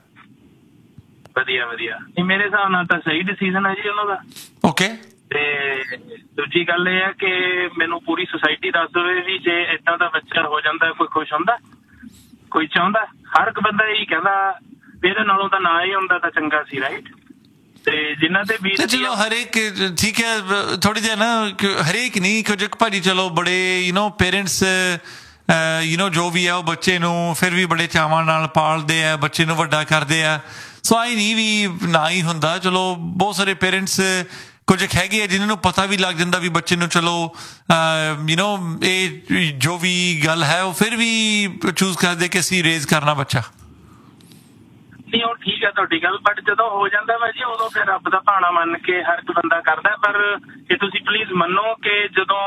ਵਧੀਆ ਵਧੀਆ ਨਹੀਂ ਮੇਰੇ ਹਿਸਾਬ ਨਾਲ ਤਾਂ ਸਹੀ ਡਿਸੀਜ਼ਨ ਹੈ ਜੀ ਉਹਨਾਂ ਦਾ ਓਕੇ ਤੇ ਦੂਜੀ ਗੱਲ ਇਹ ਹੈ ਕਿ ਮੈਨੂੰ ਪੂਰੀ ਸੁਸਾਇਟੀ ਦੱਸ ਦੇਵੇ ਵੀ ਜੇ ਏਦਾਂ ਦਾ ਬੱਚਾ ਹੋ ਜਾਂਦਾ ਕੋਈ ਖੁਸ਼ ਹੁੰਦਾ ਕੋਈ ਚਾਹੁੰਦਾ ਹਰ ਇੱਕ ਬੰਦਾ ਇਹੀ ਕਹਿੰਦਾ ਵੀ ਇਹਦੇ ਨਾਲੋਂ ਤਾਂ ਨਾ ਹੀ ਹੁੰਦਾ ਤਾਂ ਚੰਗਾ ਸੀ ਰਾਈਟ ਤੇ ਜਿਨ੍ਹਾਂ ਦੇ ਵੀ ਚਲੋ ਹਰੇਕ ਠੀਕ ਹੈ ਥੋੜੀ ਜਿਹੀ ਨਾ ਹਰੇਕ ਨਹੀਂ ਕੁਝ ਭਾਜੀ ਚਲੋ ਬੜੇ you know parents you know ਜੋ ਵੀ ਹੈ ਉਹ ਬੱਚੇ ਨੂੰ ਫਿਰ ਵੀ ਬੜੇ ਚਾਵਾਂ ਨਾਲ ਪਾਲਦੇ ਆ ਬੱਚੇ ਨੂੰ ਵੱਡਾ ਕਰਦੇ ਆ ਸੋ ਆਈ ਨਹੀਂ ਵੀ ਨਾ ਹੀ ਹੁੰਦਾ ਚਲੋ ਬਹੁਤ ਸਾਰੇ ਪੇਰੈਂਟਸ ਕੁਝ ਹੈਗੇ ਆ ਜਿਨ੍ਹਾਂ ਨੂੰ ਪਤਾ ਵੀ ਲੱਗ ਜਾਂਦਾ ਵੀ ਬੱਚੇ ਨੂੰ ਚਲੋ ਯੂ ਨੋ ਇਹ ਜੋ ਵੀ ਗੱਲ ਹੈ ਉਹ ਫਿਰ ਵੀ ਚੂਜ਼ ਕਰਦੇ ਕਿ ਅਸੀਂ ਰੇਜ਼ ਕਰਨਾ ਬੱਚਾ ਨਹੀਂ ਉਹ ਠੀਕ ਹੈ ਤੁਹਾਡੀ ਗੱਲ ਬਟ ਜਦੋਂ ਹੋ ਜਾਂਦਾ ਵਾ ਜੀ ਉਦੋਂ ਫਿਰ ਰੱਬ ਦਾ ਭਾਣਾ ਮੰਨ ਕੇ ਹਰ ਇੱਕ ਬੰਦਾ ਕਰਦਾ ਪਰ ਇਹ ਤੁਸੀਂ ਪਲੀਜ਼ ਮੰਨੋ ਕਿ ਜਦੋਂ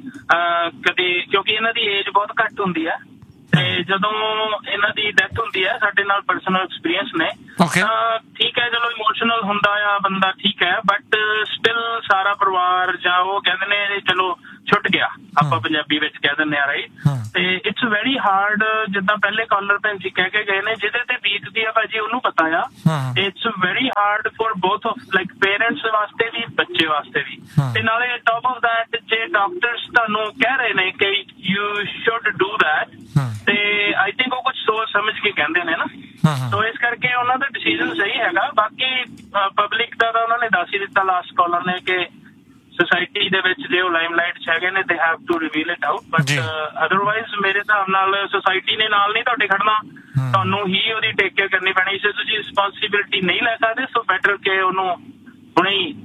ਕਦੇ ਕਿਉਂਕਿ ਇਹਨਾਂ ਦੀ ਏਜ ਬਹੁਤ ਘੱਟ ਹੁੰਦੀ ਆ ਤੇ ਜਦੋਂ ਇਹਨਾਂ ਦੀ ਡੈਥ ਹੁੰਦੀ ਹੈ ਸਾਡੇ ਨਾਲ ਪਰਸਨਲ ਐਕਸਪੀਰੀਅੰਸ ਨੇ ਤਾਂ ਠੀਕ ਹੈ ਚਲੋ ਇਮੋਸ਼ਨਲ ਹੁੰਦਾ ਆ ਬੰਦਾ ਠੀਕ ਹੈ ਬਟ ਸਟਿਲ ਸਾਰਾ ਪਰਿਵਾਰ ਜਾਂ ਉਹ ਕਹਿੰਦੇ ਨੇ ਚਲੋ ਛੁੱਟ ਗਿਆ ਆਪਾਂ ਪੰਜਾਬੀ ਵਿੱਚ ਕਹਿ ਦਿੰਦੇ ਆ ਰਾਈਟ ਤੇ ਇਟਸ ਵੈਰੀ ਹਾਰਡ ਜਿੱਦਾਂ ਪਹਿਲੇ ਕਾਲਰ ਭੈਣ ਜੀ ਕਹਿ ਕੇ ਗਏ ਨੇ ਜਿਹਦੇ ਤੇ ਬੀਤਦੀ ਆ ਭਾਜੀ ਉਹਨੂੰ ਪਤਾ ਆ it's very hard for both of like parents ਵਾਸਤੇ ਵੀ ਬੱਚੇ ਵਾਸਤੇ ਵੀ ਤੇ ਨਾਲੇ ਟੌਪ ਆਫ ਦੈਟ ਜੇ ਡਾਕਟਰਸ ਤੁਹਾਨੂੰ ਕਹਿ ਰਹੇ ਨੇ ਕਿ ਯੂ ਸ਼ੁੱਡ ਡੂ ਦੈਟ ਤੇ ਆਈ ਥਿੰਕ ਉਹ ਕੁਝ ਸੋਚ ਸਮਝ ਕੇ ਕਹਿੰਦੇ ਨੇ ਨਾ ਸੋ ਇਸ ਕਰਕੇ ਉਹਨਾਂ ਦਾ ਡਿਸੀਜਨ ਸਹੀ ਹੈਗਾ ਬਾਕੀ ਪਬਲਿਕ ਦਾ ਤਾਂ ਉਹਨਾਂ ਨੇ ਦੱਸ ਹੀ ਦਿੱਤਾ ਲਾਸਟ ਕਾਲਰ ਨੇ ਕਿ ਸੋਸਾਇਟੀ ਦੇ ਵਿੱਚ ਜੇ ਉਹ ਲਾਈਮਲਾਈਟ ਚ ਹੈਗੇ ਨੇ they have to reveal it out but otherwise ਮੇਰੇ ਹਿਸਾਬ ਨਾਲ ਸੋਸਾਇਟੀ ਨੇ ਨਾਲ ਨਹੀਂ ਤੁਹਾਡੇ ਖੜਨਾ ਤੁਹਾਨੂੰ ਹੀ ਉਹਦੀ ਟੇਕ ਕੇਅਰ ਕਰਨੀ ਪੈਣੀ ਜੇ ਤੁਸੀਂ ਰਿਸਪੌਂਸਿਬਿਲਿਟੀ ਨਹੀਂ ਲੈ ਸਕਦੇ ਸੋ ਬੈਟਰ ਕਿ ਉਹਨੂੰ ਹੁਣੇ ਹੀ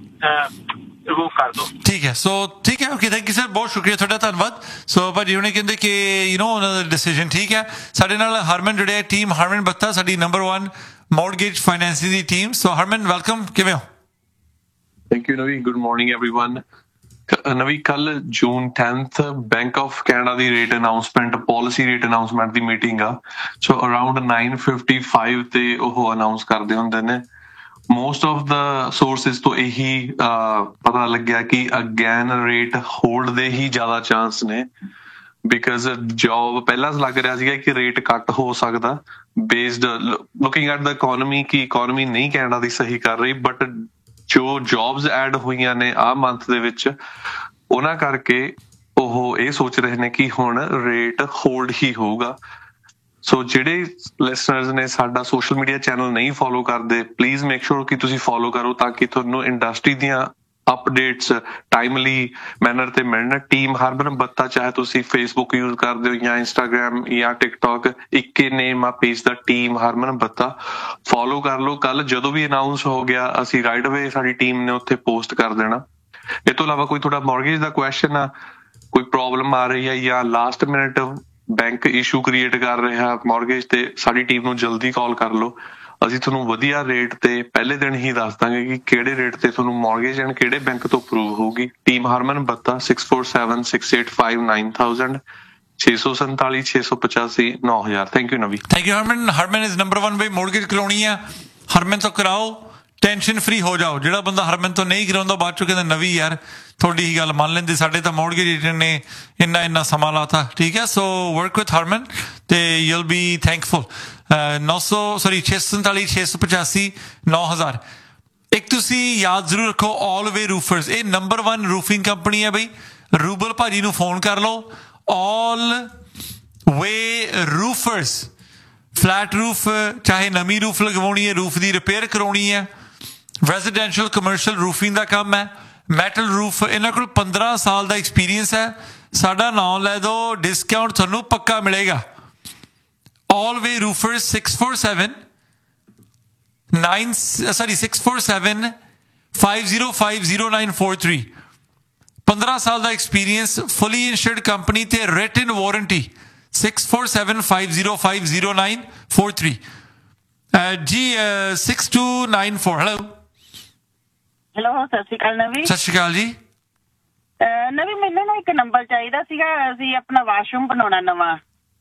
ਰਿਮੂਵ ਕਰ ਦਿਓ ਠੀਕ ਹੈ ਸੋ ਠੀਕ ਹੈ ਓਕੇ ਥੈਂਕ ਯੂ ਸਰ ਬਹੁਤ ਸ਼ੁਕਰੀਆ ਤੁਹਾਡਾ ਧੰਨਵਾਦ ਸੋ ਭਾਜੀ ਹੁਣੇ ਕਹਿੰਦੇ ਕਿ ਯੂ ਨੋ ਉਹਨਾਂ ਦਾ ਡਿਸੀਜਨ ਠੀਕ ਹੈ ਸਾਡੇ ਨਾਲ ਹਰਮਨ ਜੁੜਿਆ ਟੀਮ ਹਰਮਨ ਬੱਤਾ ਸਾਡੀ ਨੰਬਰ ਵਨ ਮੌਰਗੇਜ ਫਾਈਨੈਂਸਿੰਗ ਦੀ ਟੀਮ ਸੋ ਹਰਮਨ ਵੈਲਕਮ ਕਿਵੇਂ ਹੋ Thank you, Navi. Good morning, everyone. Navi, ਕੱਲ ਜੂਨ tenth Bank of Canada the rate announcement, policy rate announcement the meeting ਆ so around nine fifty-five ਤੇ ਉਹ announce ਕਰਦੇ ਹੁੰਦੇ ਨੇ most of the sources ਤੋਂ ਇਹੀ ਪਤਾ ਲੱਗਿਆ ਕਿ again rate hold ਦੇ ਹੀ ਜ਼ਿਆਦਾ chance ਨੇ because job ਪਹਿਲਾਂ ਲੱਗ ਰਿਹਾ ਸੀਗਾ ਕਿ rate ਘੱਟ ਹੋ ਸਕਦਾ based looking at the economy ਕਿ economy ਨਹੀਂ ਕੈਨੇਡਾ ਦੀ ਸਹੀ ਕਰ ਰਹੀ but ਜੋ ਜੌਬਸ ਐਡ ਹੋਈਆਂ ਨੇ ਆਹ ਮੰਥ ਦੇ ਵਿੱਚ ਉਹਨਾਂ ਕਰਕੇ ਉਹ ਇਹ ਸੋਚ ਰਹੇ ਨੇ ਕਿ ਹੁਣ ਰੇਟ ਹੋਲਡ ਹੀ ਹੋਊਗਾ ਸੋ ਜਿਹੜੇ ਲਿਸਨਰਸ ਨੇ ਸਾਡਾ ਸੋਸ਼ਲ ਮੀਡੀਆ ਚੈਨਲ ਨਹੀਂ ਫੋਲੋ ਕਰਦੇ ਪਲੀਜ਼ ਮੇਕ ਸ਼ੋਰ ਕਿ ਤੁਸੀਂ ਫੋਲੋ ਕਰੋ ਤਾਂ ਕਿ ਤੁਹਾਨੂੰ ਇੰਡਸਟਰੀ ਦੀਆਂ ਅਪਡੇਟਸ ਟਾਈਮਲੀ ਮੈਨਰ ਤੇ ਮਿਲਣ ਟੀਮ ਹਰਮਨ ਬੱਤਾ ਚਾਹੇ ਤੁਸੀਂ ਫੇਸਬੁੱਕ ਯੂਜ਼ ਕਰਦੇ ਹੋ ਜਾਂ ਇੰਸਟਾਗ੍ਰਾਮ ਜਾਂ ਟਿਕਟੌਕ ਇੱਕੇ ਨੇਮ ਆ ਪੇਜ ਦਾ ਟੀਮ ਹਰਮਨ ਬੱਤਾ ਫੋਲੋ ਕਰ ਲਓ ਕੱਲ ਜਦੋਂ ਵੀ ਅਨਾਉਂਸ ਹੋ ਗਿਆ ਅਸੀਂ ਰਾਈਟ ਅਵੇ ਸਾਡੀ ਟੀਮ ਨੇ ਉੱਥੇ ਪੋਸਟ ਕਰ ਦੇਣਾ ਇਹ ਤੋਂ ਇਲਾਵਾ ਕੋਈ ਤੁਹਾਡਾ ਮੌਰਗੇਜ ਦਾ ਕੁਐਸਚਨ ਆ ਕੋਈ ਪ੍ਰੋਬਲਮ ਆ ਰਹੀ ਹੈ ਜਾਂ last minute bank issue create ਕਰ ਰਿਹਾ ਮੌਰਗੇਜ ਤੇ ਸਾਡੀ ਟੀਮ ਨੂੰ ਜਲਦੀ ਕਾਲ ਕਰ ਲਓ। ਅਸੀਂ ਤੁਹਾਨੂੰ ਵਧੀਆ ਰੇਟ ਤੇ ਪਹਿਲੇ ਦਿਨ ਹੀ ਦੱਸ ਦਾਂਗੇ ਕਿ ਕਿਹੜੇ ਰੇਟ ਤੇ ਤੁਹਾਨੂੰ ਮੌਰਗੇਜ ਐਂਡ ਕਿਹੜੇ ਬੈਂਕ ਤੋਂ ਅਪਰੂਵ ਹੋਊਗੀ। ਟੀਮ ਹਰਮਨ ਬੱਤਾ six four seven six eight five nine thousand ਛੇ ਸੌ ਸੰਤਾਲੀ ਛੇ ਸੌ ਪਚਾਸੀ ਨੌ ਹਜ਼ਾਰ। ਥੈਂਕ ਯੂ ਨਵੀ। Thank you Harman. Harman is number one ਬਈ ਮੌਰਗੇਜ ਕਰਾਉਣੀ ਆ ਹਰਮਨ ਤੋਂ ਕਰਾਓ, ਟੈਨਸ਼ਨ ਫਰੀ ਹੋ ਜਾਓ। ਜਿਹੜਾ ਬੰਦਾ ਹਰਮਨ ਤੋਂ ਨਹੀਂ ਕਰਾਉਂਦਾ ਬਾਅਦ ਚੋਂ ਕਹਿੰਦਾ ਨਵੀਂ ਯਾਰ ਤੁਹਾਡੀ ਹੀ ਗੱਲ ਮੰਨ ਲੈਂਦੇ, ਸਾਡੇ ਤਾਂ ਮੌਰਗੇਜ ਏਜੰਟ ਨੇ ਇੰਨਾ ਇੰਨਾ ਸਮਾਂ ਲਾਤਾ। ਠੀਕ ਹੈ, ਸੋ ਵਰਕ ਵਿਥ ਹਰਮਨ ਤੇ ਯੂਲ ਬੀ ਥੈਂਕਫੁਲ। ਨੌ ਸੌ ਸੋਰੀ ਛੇ ਸੌ ਸੰਤਾਲੀ ਛੇ ਸੌ ਪਚਾਸੀ ਨੌ ਹਜ਼ਾਰ। ਇੱਕ ਤੁਸੀਂ ਯਾਦ ਜ਼ਰੂਰ ਰੱਖੋ, ਆਲ ਵੇ ਰੂਫਰਸ ਇਹ ਨੰਬਰ ਵਨ ਰੂਫਿੰਗ ਕੰਪਨੀ ਹੈ ਬਈ। ਰੂਬਲ ਭਾਜੀ ਨੂੰ ਫੋਨ ਕਰ ਲਓ। ਆਲ ਵੇ ਰੂਫਰਸ, ਫਲੈਟ ਰੂਫ ਚਾਹੇ ਨਵੀਂ ਰੂਫ ਲਗਵਾਉਣੀ ਹੈ, ਰੂਫ ਦੀ ਰਿਪੇਅਰ ਕਰਾਉਣੀ ਹੈ, ਰੈਜ਼ੀਡੈਂਸ਼ੀਅਲ ਕਮਰਸ਼ੀਅਲ ਰੂਫਿੰਗ ਦਾ ਕੰਮ ਹੈ, ਮੈਟਲ ਰੂਫ। ਇਹਨਾਂ ਕੋਲ ਪੰਦਰਾਂ ਸਾਲ ਦਾ ਐਕਸਪੀਰੀਅੰਸ ਹੈ। ਸਾਡਾ ਨਾਮ ਲੈ ਦਿਓ, ਡਿਸਕਾਊਂਟ ਤੁਹਾਨੂੰ ਪੱਕਾ ਮਿਲੇਗਾ। ਆਲ ਵੇ ਰੂਫਰਸ six four seven nine sorry six four seven five zero five zero nine four three. ਪੰਦਰਾਂ ਸਾਲ ਦਾ ਐਕਸਪੀਰੀਅੰਸ, ਫੁੱਲੀ ਇੰਸ਼ੋਰਡ ਕੰਪਨੀ ਤੇ written warranty. Six four seven five zero five zero nine four three. G six to nine four. Hello hello, ਸਤਿ ਸ਼੍ਰੀ ਅਕਾਲ ਨਵੀ। ਸਤਿ ਸ਼੍ਰੀ ਅਕਾਲ ਜੀ। ਨਵੀ ਮੈਨੂੰ ਨਾ ਇੱਕ ਨੰਬਰ ਚਾਹੀਦਾ ਸੀਗਾ, ਅਸੀਂ ਆਪਣਾ ਵਾਸ਼ਰੂਮ ਬਣਾਉਣਾ ਨਵਾਂ।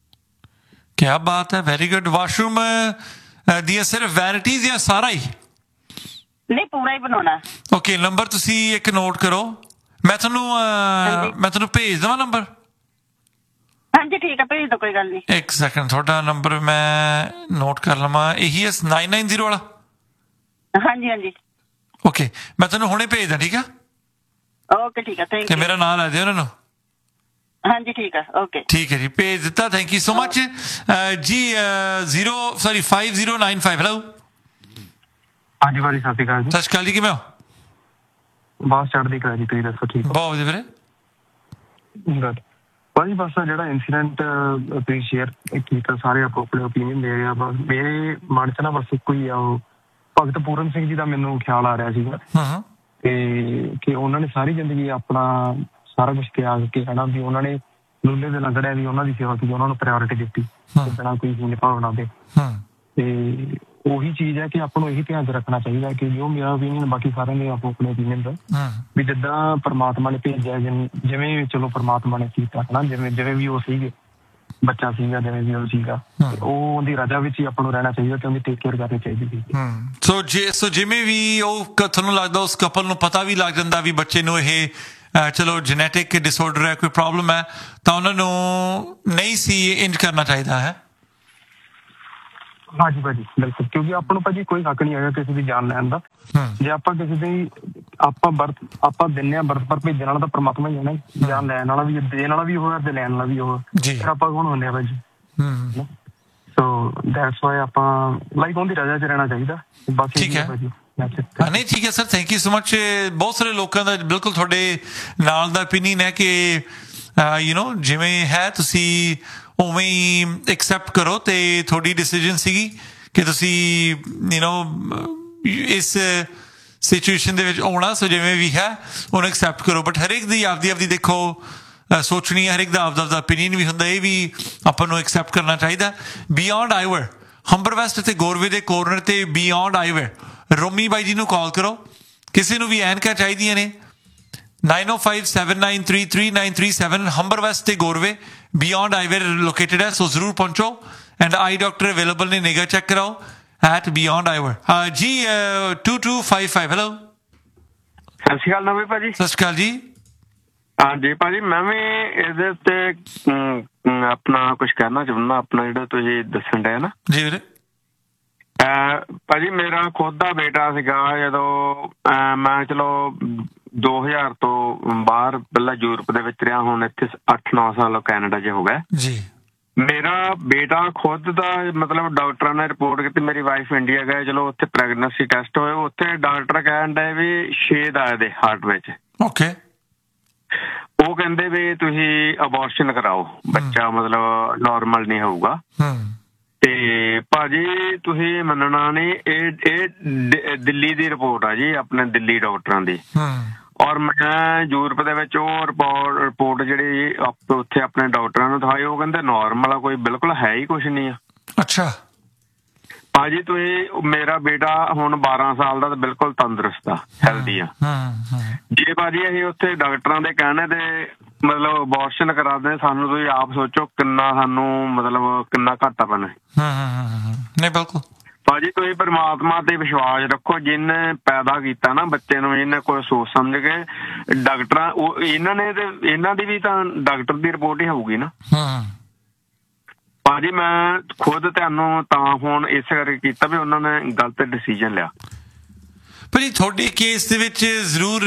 ਕਿਆ ਬਾਤ ਹੈ, ਵੈਰੀ ਗੁੱਡ। ਵਾਸ਼ਰੂਮ ਦੀਆਂ ਸਿਰਫ ਵੈਰਾਈਟੀਜ਼ ਜਾਂ ਸਾਰਾ ਹੀ? ਨਹੀਂ, ਪੂਰਾ ਹੀ ਬਣਾਉਣਾ। ਓਕੇ, ਨੰਬਰ ਤੁਸੀਂ ਇੱਕ ਨੋਟ ਕਰੋ, ਮੈਂ ਤੁਹਾਨੂੰ ਮੈਂ ਤੁਹਾਨੂੰ ਭੇਜ ਦੇਵਾਂ ਨੰਬਰ। ਹਾਂਜੀ ਠੀਕ ਹੈ, ਭੇਜ ਦਿਓ, ਕੋਈ ਗੱਲ ਨਹੀਂ। ਇੱਕ ਸੈਕਿੰਡ, ਤੁਹਾਡਾ ਨੰਬਰ ਮੈਂ ਨੋਟ ਕਰ ਲਵਾਂ। ਇਹੀ ਹੈ ਨਾਈਨ ਨਾਈਨ ਜ਼ੀਰੋ ਵਾਲਾ? ਹਾਂਜੀ ਹਾਂਜੀ। ਓਕੇ, ਮੈਂ ਤੁਹਾਨੂੰ ਹੁਣੇ ਭੇਜਦਾ। ਠੀਕ ਆ, ਓਕੇ ਠੀਕ ਹੈ, ਥੈਂਕ ਯੂ। ਤੇ ਮੇਰਾ ਨਾਮ ਲੈ ਦਿਓ ਉਹਨਾਂ ਨੂੰ। ਹਾਂਜੀ ਠੀਕ ਹੈ, ਓਕੇ ਠੀਕ ਹੈ ਜੀ, ਭੇਜ ਦਿੱਤਾ। ਥੈਂਕ ਯੂ ਸੋ ਮਚ ਜੀ। Zero sorry five zero nine five. Hello ਹਾਂਜੀ ਭਾਜੀ, ਸਤਿ ਸ਼੍ਰੀ ਅਕਾਲ ਜੀ। ਸਤਿ ਸ਼੍ਰੀ ਅਕਾਲ ਜੀ, ਕਿਵੇਂ ਹੋ? ਬਸ ਚੜ੍ਹਦੀ ਕਲਾ ਜੀ, ਤੁਸੀਂ ਦੱਸੋ? ਠੀਕ ਬਹੁਤ ਵਧੀਆ ਵੀਰੇ। ਗੁੱਡ ਭਾਜੀ। ਬਸ ਜਿਹੜਾ ਇੰਸੀਡੈਂਟ ਤੁਸੀਂ ਸ਼ੇਅਰ ਕੀਤਾ, ਸਾਰੇ ਆਪੋ ਆਪਣੇ ਓਪੀਨੀਅਨ ਦੇ ਰਹੇ ਆ। ਬਸ ਮੇਰੇ ਮਨ 'ਚ ਨਾ ਬਸ ਇੱਕੋ ਹੀ ਆ, ਉਹ ਭਗਤ ਪੂਰਨ ਸਿੰਘ ਜੀ ਦਾ ਮੈਨੂੰ ਖਿਆਲ ਆ ਰਿਹਾ ਸੀਗਾ ਤੇ ਕਿ ਉਹਨਾਂ ਨੇ ਸਾਰੀ ਜ਼ਿੰਦਗੀ ਆਪਣਾ ਸਾਰਾ ਕੁਛ ਤਿਆਗ ਕੇ ਹਨਾ ਵੀ ਉਹਨਾਂ ਨੇ ਲੂਲੇ ਦੇ ਲੰਗੜਿਆਂ ਦੀ ਉਹਨਾਂ ਦੀ ਸੇਵਾ ਕੀਤੀ, ਉਹਨਾਂ ਨੂੰ ਪ੍ਰਾਇਓਰਿਟੀ ਦਿੱਤੀ ਬਿਨਾਂ ਕੋਈ ਹੀਨ ਭਾਵਨਾ ਦੇ। ਤੇ ਉਹੀ ਚੀਜ਼ ਹੈ ਕਿ ਆਪਾਂ ਨੂੰ ਇਹੀ ਧਿਆਨ 'ਚ ਰੱਖਣਾ ਚਾਹੀਦਾ ਕਿ ਜੋ ਮੇਰਾ ਓਪੀਨੀਅਨ, ਬਾਕੀ ਸਾਰਿਆਂ ਦੇ ਆਪੋ ਆਪਣੇ ਓਪੀਨੀਅਨ ਦਾ, ਵੀ ਜਿੱਦਾਂ ਪਰਮਾਤਮਾ ਨੇ ਭੇਜਿਆ, ਜਿਵੇਂ ਚਲੋ ਪਰਮਾਤਮਾ ਨੇ ਕੀਤਾ ਹਨਾ, ਜਿਵੇਂ ਜਿਵੇਂ ਵੀ ਉਹ ਸੀਗੇ, ਬੱਚਾ ਸੀਗਾ ਜਿਵੇਂ ਵੀ ਉਹ ਸੀਗਾ, ਉਹ ਉਹਦੀ ਰਜਾ ਵਿੱਚ ਹੀ ਆਪਾਂ ਨੂੰ ਰਹਿਣਾ ਚਾਹੀਦਾ ਤੇ ਉਹਦੀ ਟੇਕ ਕੇਅਰ ਕਰਨੀ ਚਾਹੀਦੀ ਸੀ। ਸੋ ਜੇ ਸੋ ਜਿਵੇਂ ਵੀ ਉਹ ਤੁਹਾਨੂੰ ਲੱਗਦਾ ਉਸ ਕਪਲ ਨੂੰ ਪਤਾ ਵੀ ਲੱਗ ਜਾਂਦਾ ਵੀ ਬੱਚੇ ਨੂੰ ਇਹ ਚਲੋ ਜੈਨੇਟਿਕ ਡਿਸਆਰਡਰ ਹੈ, ਕੋਈ ਪ੍ਰੋਬਲਮ ਹੈ, ਤਾਂ ਉਹਨਾਂ ਨੂੰ ਨਹੀਂ ਸੀ ਇੰਜ ਕਰਨਾ ਚਾਹੀਦਾ ਹੈ। ਹਾਂਜੀ ਭਾਜੀ, ਬਿਲਕੁਲ, ਕਿਉਂਕਿ ਆਪਾਂ ਨੂੰ ਭਾਜੀ ਕੋਈ ਹੱਕ ਨਹੀਂ ਹੈਗਾ ਕਿਸੇ ਦੀ ਜਾਨ ਲੈਣ ਦਾ। ਜੇ ਆਪਾਂ ਕਿਸੇ ਦੀ ਆਪਾਂ ਬਰਥ ਆਪਾਂ ਦਿੰਦੇ ਹਾਂ, ਬਰਥ ਪਰ ਭੇਜਣ ਵਾਲਾ ਤਾਂ ਪਰਮਾਤਮਾ ਹੀ ਹੈ ਨਾ, ਜਾਨ ਲੈਣ ਵਾਲਾ ਵੀ, ਦੇਣ ਵਾਲਾ ਵੀ ਉਹ ਤੇ ਲੈਣ ਵਾਲਾ ਵੀ ਉਹ, ਫਿਰ ਆਪਾਂ ਕੌਣ ਹੁੰਦੇ ਆ ਭਾਜੀ? ਸੋ ਦੈਟਸ ਵਾਈ ਆਪਾਂ ਲਾਈਕ ਉਹਦੀ ਰਜਾ 'ਚ ਰਹਿਣਾ ਚਾਹੀਦਾ। ਬਸ ਠੀਕ ਹੈ ਭਾਜੀ। ਨਹੀਂ ਠੀਕ ਹੈ sir, thank you so much. ਬਹੁਤ ਸਾਰੇ ਲੋਕਾਂ ਦਾ ਬਿਲਕੁਲ ਤੁਹਾਡੇ ਨਾਲ ਦਾ ਓਪੀਨੀਅਨ ਹੈ ਕਿ ਯੂ ਨੋ ਜਿਵੇਂ ਹੈ ਤੁਸੀਂ ਉਵੇਂ ਹੀ ਐਕਸੈਪਟ ਕਰੋ, ਤੇ ਤੁਹਾਡੀ ਡਿਸੀਜਨ ਸੀਗੀ ਕਿ ਤੁਸੀਂ ਯੂ ਨੋ ਇਸ ਸਿਚੁਏਸ਼ਨ ਦੇ ਵਿੱਚ ਆਉਣਾ। ਸੋ ਜਿਵੇਂ ਵੀ ਹੈ ਉਹਨੂੰ ਐਕਸੈਪਟ ਕਰੋ, ਬਟ ਹਰੇਕ ਦੀ ਆਪਦੀ ਆਪਦੀ ਦੇਖੋ ਸੋਚਣੀ ਹੈ, ਹਰੇਕ ਦਾ ਆਪਦਾ ਆਪਦਾ ਓਪੀਨੀਅਨ ਵੀ ਹੁੰਦਾ, ਇਹ ਵੀ ਆਪਾਂ ਨੂੰ ਐਕਸੈਪਟ ਕਰਨਾ ਚਾਹੀਦਾ। ਬਿਯੋਂਡ ਆਈਵਰ ਹੰਬਰ ਵੈਸਟ ਤੇ ਗੋਰਵੇ ਦੇ ਕੋਰਨਰ ਤੇ ਬਿਯੋਂਡ ਆਈਵਰ ਰੋਮੀ ਬਾਈ ਜੀ ਨੂੰ ਕਾਲ ਕਰੋ। ਕਿਸੇ ਨੂੰ ਵੀ ਐਨਕਾਂ ਚਾਹੀਦੀਆਂ ਨੇ ਨਾਈਨ ਓ five seven nine three three nine three seven Humber West ਤੇ ਗੋਰਵੇ ਬਿਯੋਂਡ ਆਈਵੇਅਰ ਲੋਕੇਟਡ ਹੈ, ਸੋ ਜ਼ਰੂਰ ਪਹੁੰਚੋ। ਐਂਡ ਆਈ ਡਾਕਟਰ ਅਵੇਲੇਬਲ ਨੇ, ਨਿਗਾ ਚੈੱਕ ਕਰਾਓ ਐਟ ਬਿਯੋਂਡ ਆਈਵੇਅਰ। ਜੀ to to five five. Hello ਸਤਿ ਸ਼੍ਰੀ ਅਕਾਲ ਨਵੀਂ ਭਾਜੀ। ਸਤਿ ਸ਼੍ਰੀ ਅਕਾਲ ਜੀ। ਹਾਂਜੀ ਭਾਜੀ, ਮੈਂ ਵੀ ਇਹਦੇ ਉੱਤੇ ਆਪਣਾ ਕੁਛ ਕਹਿਣਾ ਚਾਹੁੰਦਾ। ਆਪਣਾ ਜਿਹੜਾ ਤੁਸੀਂ ਦੱਸਣ ਡਏ ਨਾ ਜੀ ਵੀਰੇ, ਭਾਜੀ ਮੇਰਾ ਖੁਦ ਦਾ ਬੇਟਾ ਸੀਗਾ ਜਦੋਂ ਮੈਂ ਚਲੋ ਦੋ ਹਜ਼ਾਰ ਤੋਂ ਬਾਹਰ ਪਹਿਲਾਂ ਯੂਰਪ ਦੇ ਵਿੱਚ ਰਿਹਾ, ਹੁਣ ਇੱਥੇ ਅੱਠ ਨੌ ਸਾਲ ਕੈਨੇਡਾ 'ਚ ਹੋ ਗਏ ਜੀ। ਮੇਰਾ ਬੇਟਾ ਖੁਦ ਦਾ ਮਤਲਬ ਡਾਕਟਰਾਂ ਨੇ ਰਿਪੋਰਟ ਕੀਤੀ, ਮੇਰੀ ਵਾਈਫ ਇੰਡੀਆ ਗਏ, ਚਲੋ ਉੱਥੇ ਪ੍ਰੈਗਨੈਂਸੀ ਟੈਸਟ ਹੋਏ, ਉੱਥੇ ਡਾਕਟਰ ਕਹਿਣ ਡਏ ਵੀ ਛੇਦ ਆਏ ਦੇ ਹਾਰਟ ਵਿੱਚ। ਓਕੇ, ਉਹ ਕਹਿੰਦੇ ਵੀ ਤੁਸੀਂ ਅਬੋਰਸ਼ਨ ਕਰਾਓ, ਬੱਚਾ ਮਤਲਬ ਨਾਰਮਲ ਨਹੀਂ ਹੋਊਗਾ। ਤੇ ਭਾਜੀ ਤੁਸੀਂ ਮੰਨਣਾ ਨਹੀਂ, ਇਹ ਇਹ ਦਿੱਲੀ ਦੀ ਰਿਪੋਰਟ ਆ ਜੀ, ਆਪਣੇ ਦਿੱਲੀ ਡਾਕਟਰਾਂ ਦੀ। ਔਰ ਮੈਂ ਯੂਰਪ ਦੇ ਵਿੱਚ ਉਹ ਰਿਪੋਰਟ ਰਿਪੋਰਟ ਜਿਹੜੀ ਉੱਥੇ ਆਪਣੇ ਡਾਕਟਰਾਂ ਨੂੰ ਦਿਖਾਈ, ਉਹ ਕਹਿੰਦੇ ਨਾਰਮਲ ਆ, ਕੋਈ ਬਿਲਕੁਲ ਹੈ ਹੀ ਕੁਛ ਨਹੀਂ ਆ। ਅੱਛਾ ਭਾਜੀ ਤੁਸੀਂ, ਮੇਰਾ ਬੇਟਾ ਹੁਣ ਬਾਰਾਂ ਸਾਲ ਦਾ ਤੇ ਬਿਲਕੁਲ ਤੰਦਰੁਸਤ ਆ, ਹੈਲਦੀ ਆ। ਜੇ ਭਾਜੀ ਅਸੀਂ ਉੱਥੇ ਡਾਕਟਰਾਂ ਦੇ ਕਹਿਣੇ ਤੇ ਮਤਲਬ ਅਬੋਰਸ਼ਨ ਕਰਾਦੇ, ਸਾਨੂੰ ਤੁਸੀਂ ਆਪ ਸੋਚੋ ਕਿੰਨਾ ਸਾਨੂੰ ਮਤਲਬ ਕਿੰਨਾ ਘਾਟਾ ਪੈਣਾ। ਨਹੀਂ ਬਿਲਕੁਲ ਭਾਜੀ ਤੁਸੀਂ ਪਰਮਾਤਮਾ ਤੇ ਵਿਸ਼ਵਾਸ ਰੱਖੋ, ਜਿਹਨੇ ਪੈਦਾ ਕੀਤਾ ਨਾ ਬੱਚੇ ਨੂੰ, ਇਹਨੇ ਕੋਈ ਸੋਚ ਸਮਝ ਕੇ ਡਾਕਟਰਾਂ, ਉਹ ਇਹਨਾਂ ਨੇ ਤੇ ਇਹਨਾਂ ਦੀ ਵੀ ਤਾਂ ਡਾਕਟਰ ਦੀ ਰਿਪੋਰਟ ਹੀ ਹੋਊਗੀ ਨਾ। ਭਾਜੀ ਮੈਂ ਖੁਦ ਤੁਹਾਨੂੰ ਤਾਂ ਹੁਣ ਇਸ ਕਰਕੇ ਕੀਤਾ ਵੀ ਉਹਨਾਂ ਨੇ ਗਲਤ ਡਿਸੀਜਨ ਲਿਆ। ਭਾਜੀ ਤੁਹਾਡੇ ਕੇਸ ਦੇ ਵਿੱਚ ਜ਼ਰੂਰ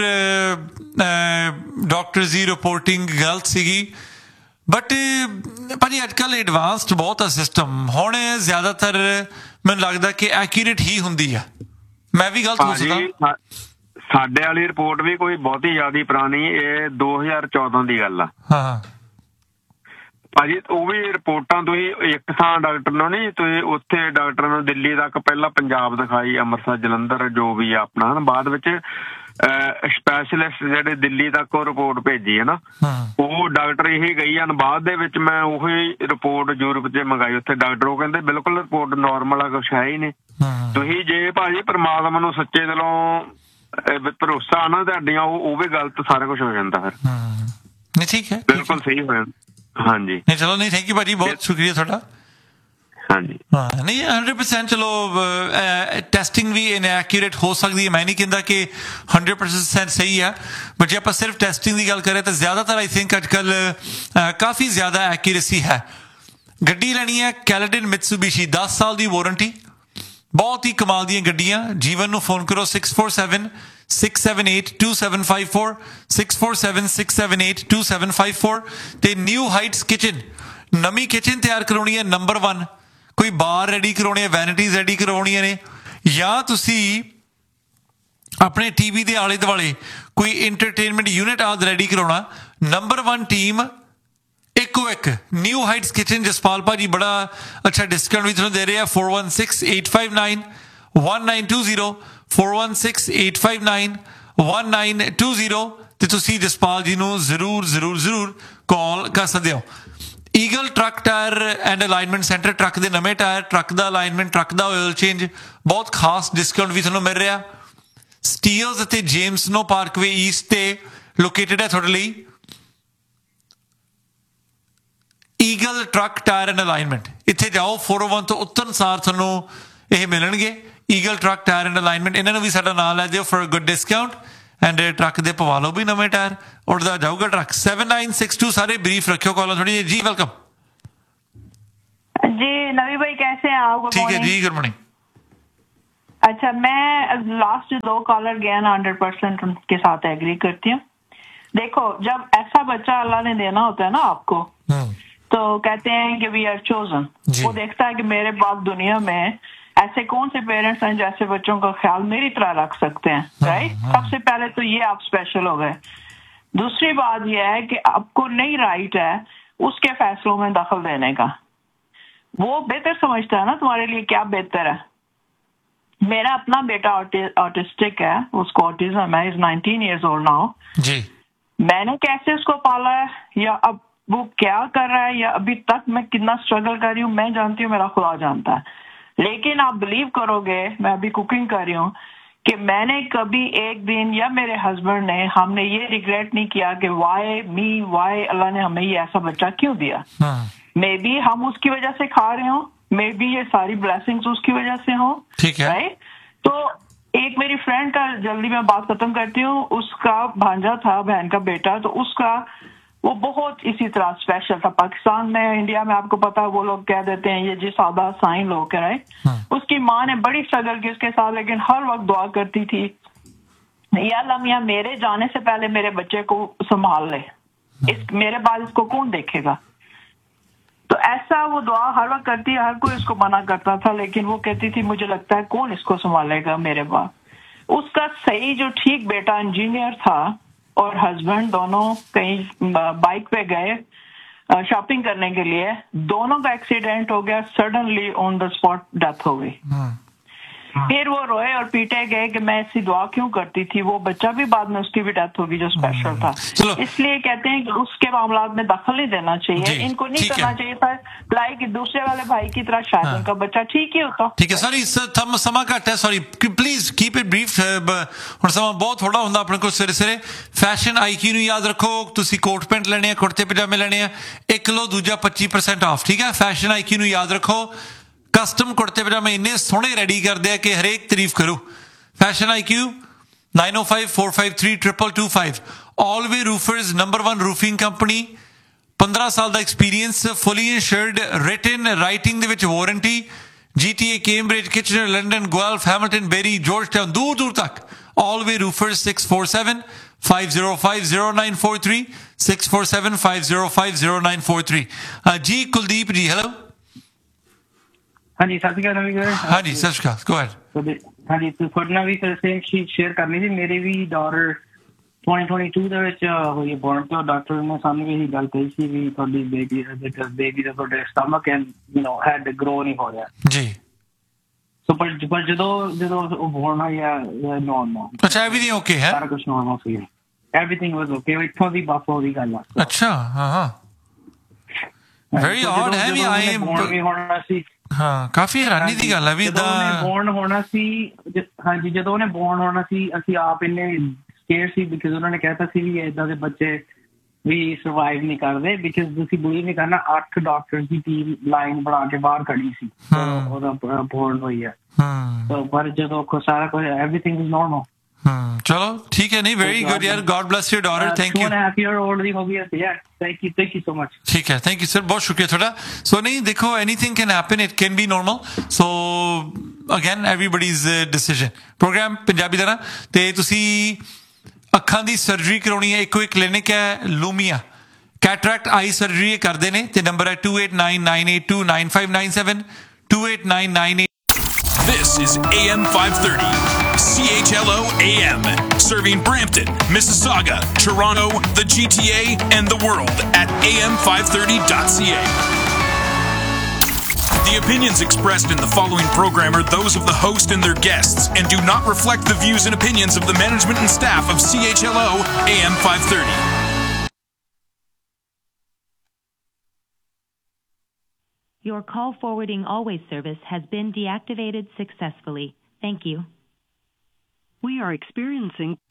ਡਾਕਟਰ ਦੀ ਰਿਪੋਰਟਿੰਗ ਗਲਤ ਸੀਗੀ, ਬਟ ਭਾਜੀ ਅੱਜ ਕੱਲ੍ਹ ਐਡਵਾਂਸਡ ਬਹੁਤ ਆ ਸਿਸਟਮ, ਹੁਣ ਜ਼ਿਆਦਾਤਰ ਮੈਨੂੰ ਲੱਗਦਾ ਕਿ ਐਕੂਰੇਟ ਹੀ ਹੁੰਦੀ ਆ। ਮੈਂ ਵੀ ਗਲਤ ਹੋ ਸਕਦਾ। ਸਾਡੇ ਵਾਲੀ ਰਿਪੋਰਟ ਵੀ ਕੋਈ ਬਹੁਤੀ ਜ਼ਿਆਦਾ ਪੁਰਾਣੀ, ਇਹ ਦੋ ਹਜ਼ਾਰ ਚੌਦਾਂ ਦੀ ਗੱਲ ਆ। ਹਾਂ ਭਾਜੀ ਉਹ ਵੀ ਰਿਪੋਰਟਾਂ ਤੁਸੀਂ ਇੱਕ ਥਾਂ ਡਾਕਟਰ ਨੂੰ ਨਹੀਂ, ਤੁਸੀਂ ਉੱਥੇ ਡਾਕਟਰ ਨੂੰ ਦਿੱਲੀ ਤੱਕ ਪਹਿਲਾਂ ਪੰਜਾਬ ਦਿਖਾਈ, ਅੰਮ੍ਰਿਤਸਰ, ਜਲੰਧਰ, ਜੋ ਵੀ ਆ ਆਪਣਾ, ਬਾਅਦ ਵਿੱਚ ਸਪੈਸ਼ਲਿਸਟ ਜਿਹੜੇ ਦਿੱਲੀ ਤੱਕ ਉਹ ਰਿਪੋਰਟ ਭੇਜੀ ਹੈ ਨਾ, ਉਹ ਡਾਕਟਰ ਇਹੀ ਗਈ ਹਨ। ਬਾਅਦ ਦੇ ਵਿੱਚ ਮੈਂ ਉਹੀ ਰਿਪੋਰਟ ਯੂਰਪ 'ਚ ਮੰਗਾਈ, ਉੱਥੇ ਡਾਕਟਰ ਉਹ ਕਹਿੰਦੇ ਬਿਲਕੁਲ ਰਿਪੋਰਟ ਨਾਰਮਲ ਆ, ਕੁਛ ਹੈ ਹੀ ਨਹੀਂ। ਤੁਸੀਂ ਜੇ ਭਾਜੀ ਪਰਮਾਤਮਾ ਨੂੰ ਸੱਚੇ ਦਿਲੋਂ ਭਰੋਸਾ ਨਾ ਤੁਹਾਡੀਆਂ, ਉਹ ਵੀ ਗਲਤ ਸਾਰਾ ਕੁਛ ਹੋ ਜਾਂਦਾ ਫਿਰ। ਨਹੀਂ ਠੀਕ ਹੈ, ਬਿਲਕੁਲ ਸਹੀ ਹੋ ਜਾਂਦਾ। ਹਾਂਜੀ ਨਹੀਂ ਚਲੋ, ਨਹੀਂ ਥੈਂਕ ਯੂ ਭਾਜੀ, ਬਹੁਤ ਸ਼ੁਕਰੀਆ ਤੁਹਾਡਾ। ਹਾਂਜੀ ਹਾਂ ਨਹੀਂ ਹੰਡਰਡ ਪਰਸੈਂਟ ਚਲੋ ਟੈਸਟਿੰਗ ਵੀ ਇਨਐਕੂਰੇਟ ਹੋ ਸਕਦੀ ਹੈ, ਮੈਂ ਨਹੀਂ ਕਹਿੰਦਾ ਕਿ ਹੰਡਰਡ ਪਰਸੈਂਟ ਸਹੀ ਹੈ, ਬਟ ਜੇ ਆਪਾਂ ਸਿਰਫ ਟੈਸਟਿੰਗ ਦੀ ਗੱਲ ਕरें ਤਾਂ ਜ਼ਿਆਦਾਤਰ ਆਈ ਥਿੰਕ ਅੱਜ ਕੱਲ੍ਹ ਕਾਫੀ ਜ਼ਿਆਦਾ ਐਕੂਰੇਸੀ ਹੈ। ਗੱਡੀ ਲੈਣੀ ਹੈ ਕੈਲੇਡਨ ਮਿਤਸੂਬਿਸ਼ੀ, ਦਸ ਸਾਲ ਦੀ ਵਾਰੰਟੀ, ਬਹੁਤ ਹੀ ਕਮਾਲ ਦੀਆਂ ਗੱਡੀਆਂ। ਜੀਵਨ ਨੂੰ ਫੋਨ ਕਰੋ six four seven six seven eight two seven five four, six four seven six seven eight two seven five four. ਤੇ ਨਿਊ ਹਾਈਟਸ ਕਿਚਨ, ਨਵੀਂ ਕਿਚਨ ਤਿਆਰ ਕਰਾਉਣੀ ਹੈ ਨੰਬਰ ਵਨ, ਕੋਈ ਬਾਰ ਰੈਡੀ ਕਰਾਉਣੇ, ਵੈਨਿਟੀਜ਼ ਰੈਡੀ ਕਰਵਾਉਣੀਆਂ ਨੇ, ਜਾਂ ਤੁਸੀਂ ਆਪਣੇ ਟੀਵੀ ਦੇ ਆਲੇ ਦੁਆਲੇ ਕੋਈ ਇੰਟਰਟੇਨਮੈਂਟ ਯੂਨਿਟ ਆਦਿ ਰੈਡੀ ਕਰਾਉਣਾ, ਨੰਬਰ ਵਨ ਟੀਮ ਇੱਕੋ ਇੱਕ ਨਿਊ ਹਾਈਟਸ ਕਿਚਨ। ਜਸਪਾਲ ਭਾਜੀ ਬੜਾ ਅੱਛਾ ਡਿਸਕਾਊਂਟ ਵੀ ਤੁਹਾਨੂੰ ਦੇ ਰਹੇ ਆ, four one six eight five nine one nine two zero, four one six eight five nine one nine two zero. ਤੇ ਤੁਸੀਂ ਜਸਪਾਲ ਜੀ ਨੂੰ ਜ਼ਰੂਰ ਜ਼ਰੂਰ ਜ਼ਰੂਰ ਕਾਲ ਕਰ ਸਕਦੇ ਹੋ। Eagle truck tyre and alignment centre, truck ਦੇ ਨਵੇਂ ਟਾਇਰ, ਟਰੱਕ ਦਾ ਅਲਾਈਨਮੈਂਟ, ਟਰੱਕ ਦਾ ਆਇਲ ਚੇਂਜ, ਬਹੁਤ ਖਾਸ ਡਿਸਕਾਊਂਟ ਵੀ ਤੁਹਾਨੂੰ ਮਿਲ ਰਿਹਾ। ਸਟੀਲਸ ਅਤੇ ਜੇਮਸ ਨੋ ਪਾਰਕਵੇ ਈਸਟ ਤੇ ਲੋਕੇਟਡ ਹੈ ਤੁਹਾਡੇ ਲਈ eagle truck tyre and alignment. ਇੱਥੇ ਜਾਓ, ਫੋਰ ਓ ਵਨ ਤੋਂ ਉਤਰਨ ਸਾਰ ਤੁਹਾਨੂੰ ਇਹ ਮਿਲਣਗੇ, eagle truck tyre and alignment. ਇਹਨਾਂ ਨੂੰ ਵੀ ਸਾਡਾ ਨਾਂ ਲੈ ਦਿਓ for good discount, and truck ਦੇ ਪਵਾ ਲਓ ਵੀ ਨਵੇਂ ਟਾਇਰ, ਉੱਡਦਾ ਜਾਊਗਾ truck. Seven nine six to, ਸਾਰੇ ਬਰੀਫ ਰੱਖਿਓ ਕਾਲਾਂ ਥੋੜੀ ਜਿਹੀ। ਜੀ ਵੈਲਕਮ जी नवी भाई, कैसे हैं आप? ठीक है जी, गुड मॉर्निंग। अच्छा, मैं लास्ट दो कॉलर गए ना, हंड्रेड परसेंट उनके साथ एग्री करती हूँ। देखो, जब ऐसा बच्चा अल्लाह ने देना होता है ना आपको, तो कहते हैं कि वी आर चोजन। वो देखता है कि मेरे बाद दुनिया में ऐसे कौन से पेरेंट्स हैं जो ऐसे बच्चों का ख्याल मेरी तरह रख सकते हैं, राइट? सबसे पहले तो ये आप स्पेशल हो गए। दूसरी बात यह है कि आपको नहीं राइट है उसके फैसलों में दखल देने का। वो बेहतर समझता है ना तुम्हारे लिए क्या बेहतर है। मेरा अपना बेटा ऑटिस्टिक है, उसको ऑटिज्म है, is nineteen years old now जी। मैंने कैसे उसको पाला है, या अब वो क्या कर रहा है, या अभी तक मैं कितना स्ट्रगल कर रही हूँ, मैं जानती हूँ, मेरा खुदा जानता है। लेकिन आप बिलीव करोगे, मैं अभी कुकिंग कर रही हूँ, कि मैंने कभी एक दिन या मेरे हस्बैंड ने, हमने ये रिग्रेट नहीं किया कि वाई मी, वाई अल्लाह ने हमें ये ऐसा बच्चा क्यों दिया। मे बी हम उसकी वजह से खा रहे हो, मे बी ये सारी ब्लेसिंग्स उसकी वजह से हो, ठीक है, राइट? तो एक मेरी फ्रेंड का, जल्दी मैं बात खत्म करती हूँ, उसका भांजा था, बहन का बेटा, तो उसका वो बहुत इसी तरह स्पेशल था। पाकिस्तान में, इंडिया में आपको पता है, वो लोग कह देते हैं ये जी सादा साइन लोग कह रहे। उसकी माँ ने बड़ी स्ट्रगल की उसके साथ, लेकिन हर वक्त दुआ करती थी, या अल्लाह मियां मेरे जाने से पहले मेरे बच्चे को संभाल ले, इस मेरे बाद इसको कौन देखेगा। तो ऐसा वो दुआ हर वक्त करती है, हर कोई उसको मना करता था, लेकिन वो कहती थी मुझे लगता है कौन इसको संभालेगा मेरे बाद। उसका सही जो ठीक बेटा इंजीनियर था और हस्बैंड दोनों कहीं बाइक पे गए शॉपिंग करने के लिए, दोनों का एक्सीडेंट हो गया, suddenly on the spot death हो गई। फिर वो रोए और पीटे गए कि मैं ऐसी दुआ क्यों करती थी। वो बच्चा भी बाद में उसकी भी डेथ होगी जो स्पेशल था। इसलिए कहते हैं कि उसके मामला में दखल नहीं देना चाहिए, इनको नहीं करना चाहिए था लाइक दूसरे वाले भाई की तरह। शायद उनका बच्चा ठीक ही होता। ठीक है सॉरी समा घट है, sorry please keep it brief. ਹੁਣ ਸਮਾਂ ਬਹੁਤ ਥੋੜਾ ਹੁੰਦਾ ਆਪਣੇ ਕੋਲ। ਸਵੇਰੇ ਸਵੇਰੇ ਫੈਸ਼ਨ ਆਈਕਿਊ ਨੂੰ ਯਾਦ ਰੱਖੋ। ਤੁਸੀਂ ਕੋਟ ਪੈਂਟ ਲੈਣੇ ਆ, ਕੁੜਤੇ ਪਜਾਮੇ ਲੈਣੇ ਆ, ਇੱਕ ਲੋ ਦੂਜਾ ਪੱਚੀ ਪਰਸੈਂਟ ਆਫ। ਠੀਕ ਹੈ, ਫੈਸ਼ਨ ਆਈਕਿਊ ਨੂੰ ਯਾਦ ਰੱਖੋ। ਕਸਟਮ ਕੁੜਤੇ ਪਜਾਮੇ ਇੰਨੇ ਸੋਹਣੇ ਰੈਡੀ ਕਰਦੇ ਆ ਕਿ ਹਰੇਕ ਤਾਰੀਫ ਕਰੋ। Fashion IQ nine oh five four five three two two two five। Allway Roofers, number one roofing company, ਪੰਦਰਾਂ ਸਾਲ ਦਾ experience, fully insured, written, writing ਦੇ ਵਿੱਚ warranty. G T A, Cambridge, Kitchener, London, Guelph, Hamilton, Bury, Georgetown, दूर दूर तक। Allway Roofers, six four seven five oh five oh nine four three, six four seven five oh five oh nine four three। जी कुलदीप जी, hello. हाँ जी, सत श्री अकाल Ravi sir. हाँ जी, सत श्री अकाल, go ahead. हाँ जी, थोड़े ਨਾਲ ਵੀ ਸੇਮ ਸ਼ੀਟ ਸ਼ੇਅਰ ਕਰਨੀ ਸੀ। ਮੇਰੀ ਵੀ ਡਾਟਰ twenty twenty-two ਦੇ ਵਿੱਚ ਹੋਈ ਬੋਰਨ ਤੋਂ। ਡਾਕਟਰ ਨੇ ਸਾਨੂੰ ਵੀ ਇਹੀ ਗੱਲ ਕਹੀ ਸੀ ਵੀ ਤੁਹਾਡੀ ਬੇਬੀ ਦਾ ਬੇਬੀ ਦਾ ਤੁਹਾਡੇ stomach and you know head grow ਨਹੀਂ ਹੋ ਰਿਹਾ ਜੀ। ਸੋ ਪਰ ਪਰ ਜਦੋਂ ਜਦੋਂ ਉਹ ਬੋਰਨ ਹੋਇਆ ਨੋਰਮਲ। ਅੱਛਾ, ਐਵਰੀਥਿੰਗ ਓਕੇ ਹੈ? ਸਾਰਾ ਕੁਝ ਨੋਰਮਲ ਸੀ, ਐਵਰੀਥਿੰਗ ਵਾਸ ਓਕੇ। ਇੱਥੋਂ ਦੀ ਬਾਫੋ ਦੀ ਗੱਲ ਆ। ਅੱਛਾ, ਹਾਂ ਹਾਂ, ਵੈਰੀ ਆਡ ਹੈ ਵੀ ਆਈ ਵੀ ਹੋਣਾ ਸੀ। ਹਾਂ, ਕਾਫੀ ਹੈਰਾਨੀ ਦੀ ਗੱਲ ਹੈ ਵੀ ਜਦੋਂ ਉਹਨੇ ਬੋਰਨ ਹੋਣਾ ਸੀ। ਹਾਂਜੀ, ਜਦੋਂ ਉਹਨੇ ਬੋਰਨ ਹੋਣਾ ਸੀ ਅਸੀਂ ਆਪ ਇੰਨੇ ਸਕੇਅਰ ਸੀ ਬਿਕਾਜ਼ ਉਹਨਾਂ ਨੇ ਕਹਿਤਾ ਸੀ ਵੀ ਏਦਾਂ ਦੇ ਬੱਚੇ ਵੀ ਸਰਵਾਈਵ ਨਹੀਂ ਕਰਦੇ। ਬਿਕਾਜ਼ ਤੁਸੀਂ ਬਿਲੀਵ ਨਹੀਂ ਕਰਨਾ, ਅੱਠ ਡਾਕਟਰ ਦੀ ਟੀਮ ਲਾਈਨ ਬਣਾ ਕੇ ਬਾਹਰ ਖੜੀ ਸੀ ਉਹਦਾ ਬੋਰਨ ਹੋਈ ਹੈ। ਪਰ ਜਦੋਂ ਸਾਰਾ ਕੁਝ ਐਵਰੀਥਿੰਗ ਇਜ਼ ਨੋਰਮਲ। ਚਲੋ ਠੀਕ ਹੈ, ਨਹੀਂ ਵੈਰੀ ਗੁੱਡ ਯਾਰ, god bless your daughter. Thank you. two and a half year old ਦੀ ਹੋ ਗਈ ਹੈ ਯਾਰ। Thank you, thank you so much. ਠੀਕ ਹੈ, ਥੈਂਕ ਯੂ ਸਰ, ਬਹੁਤ ਸ਼ੁਕਰੀਆ ਤੁਹਾਡਾ। ਸੋ ਨਹੀਂ ਦੇਖੋ, anything can happen, it can be normal. So again ਐਵਰੀਬਡੀਜ਼ decision. Programme Punjabi ਦਾ ਨਾ, ਤੇ ਤੁਸੀਂ ਅੱਖਾਂ ਦੀ ਸਰਜਰੀ ਕਰਾਉਣੀ ਹੈ, ਇੱਕੋ ਇੱਕ ਕਲੀਨਿਕ ਹੈ ਲੂਮੀਆ ਕੈਟਰੈਕਟ ਆਈ ਸਰਜਰੀ ਕਰਦੇ ਨੇ, ਤੇ ਨੰਬਰ ਹੈ two eight nine nine eight two nine five nine seven two eight nine nine eight। This is A M five thirty, C H L O A M, serving Brampton, Mississauga, Toronto, the G T A, and the world at A M five thirty dot C A. The opinions expressed in the following program are those of the host and their guests and do not reflect the views and opinions of the management and staff of C H L O A M five thirty. Your call forwarding always service has been deactivated successfully. Thank you. We are experiencing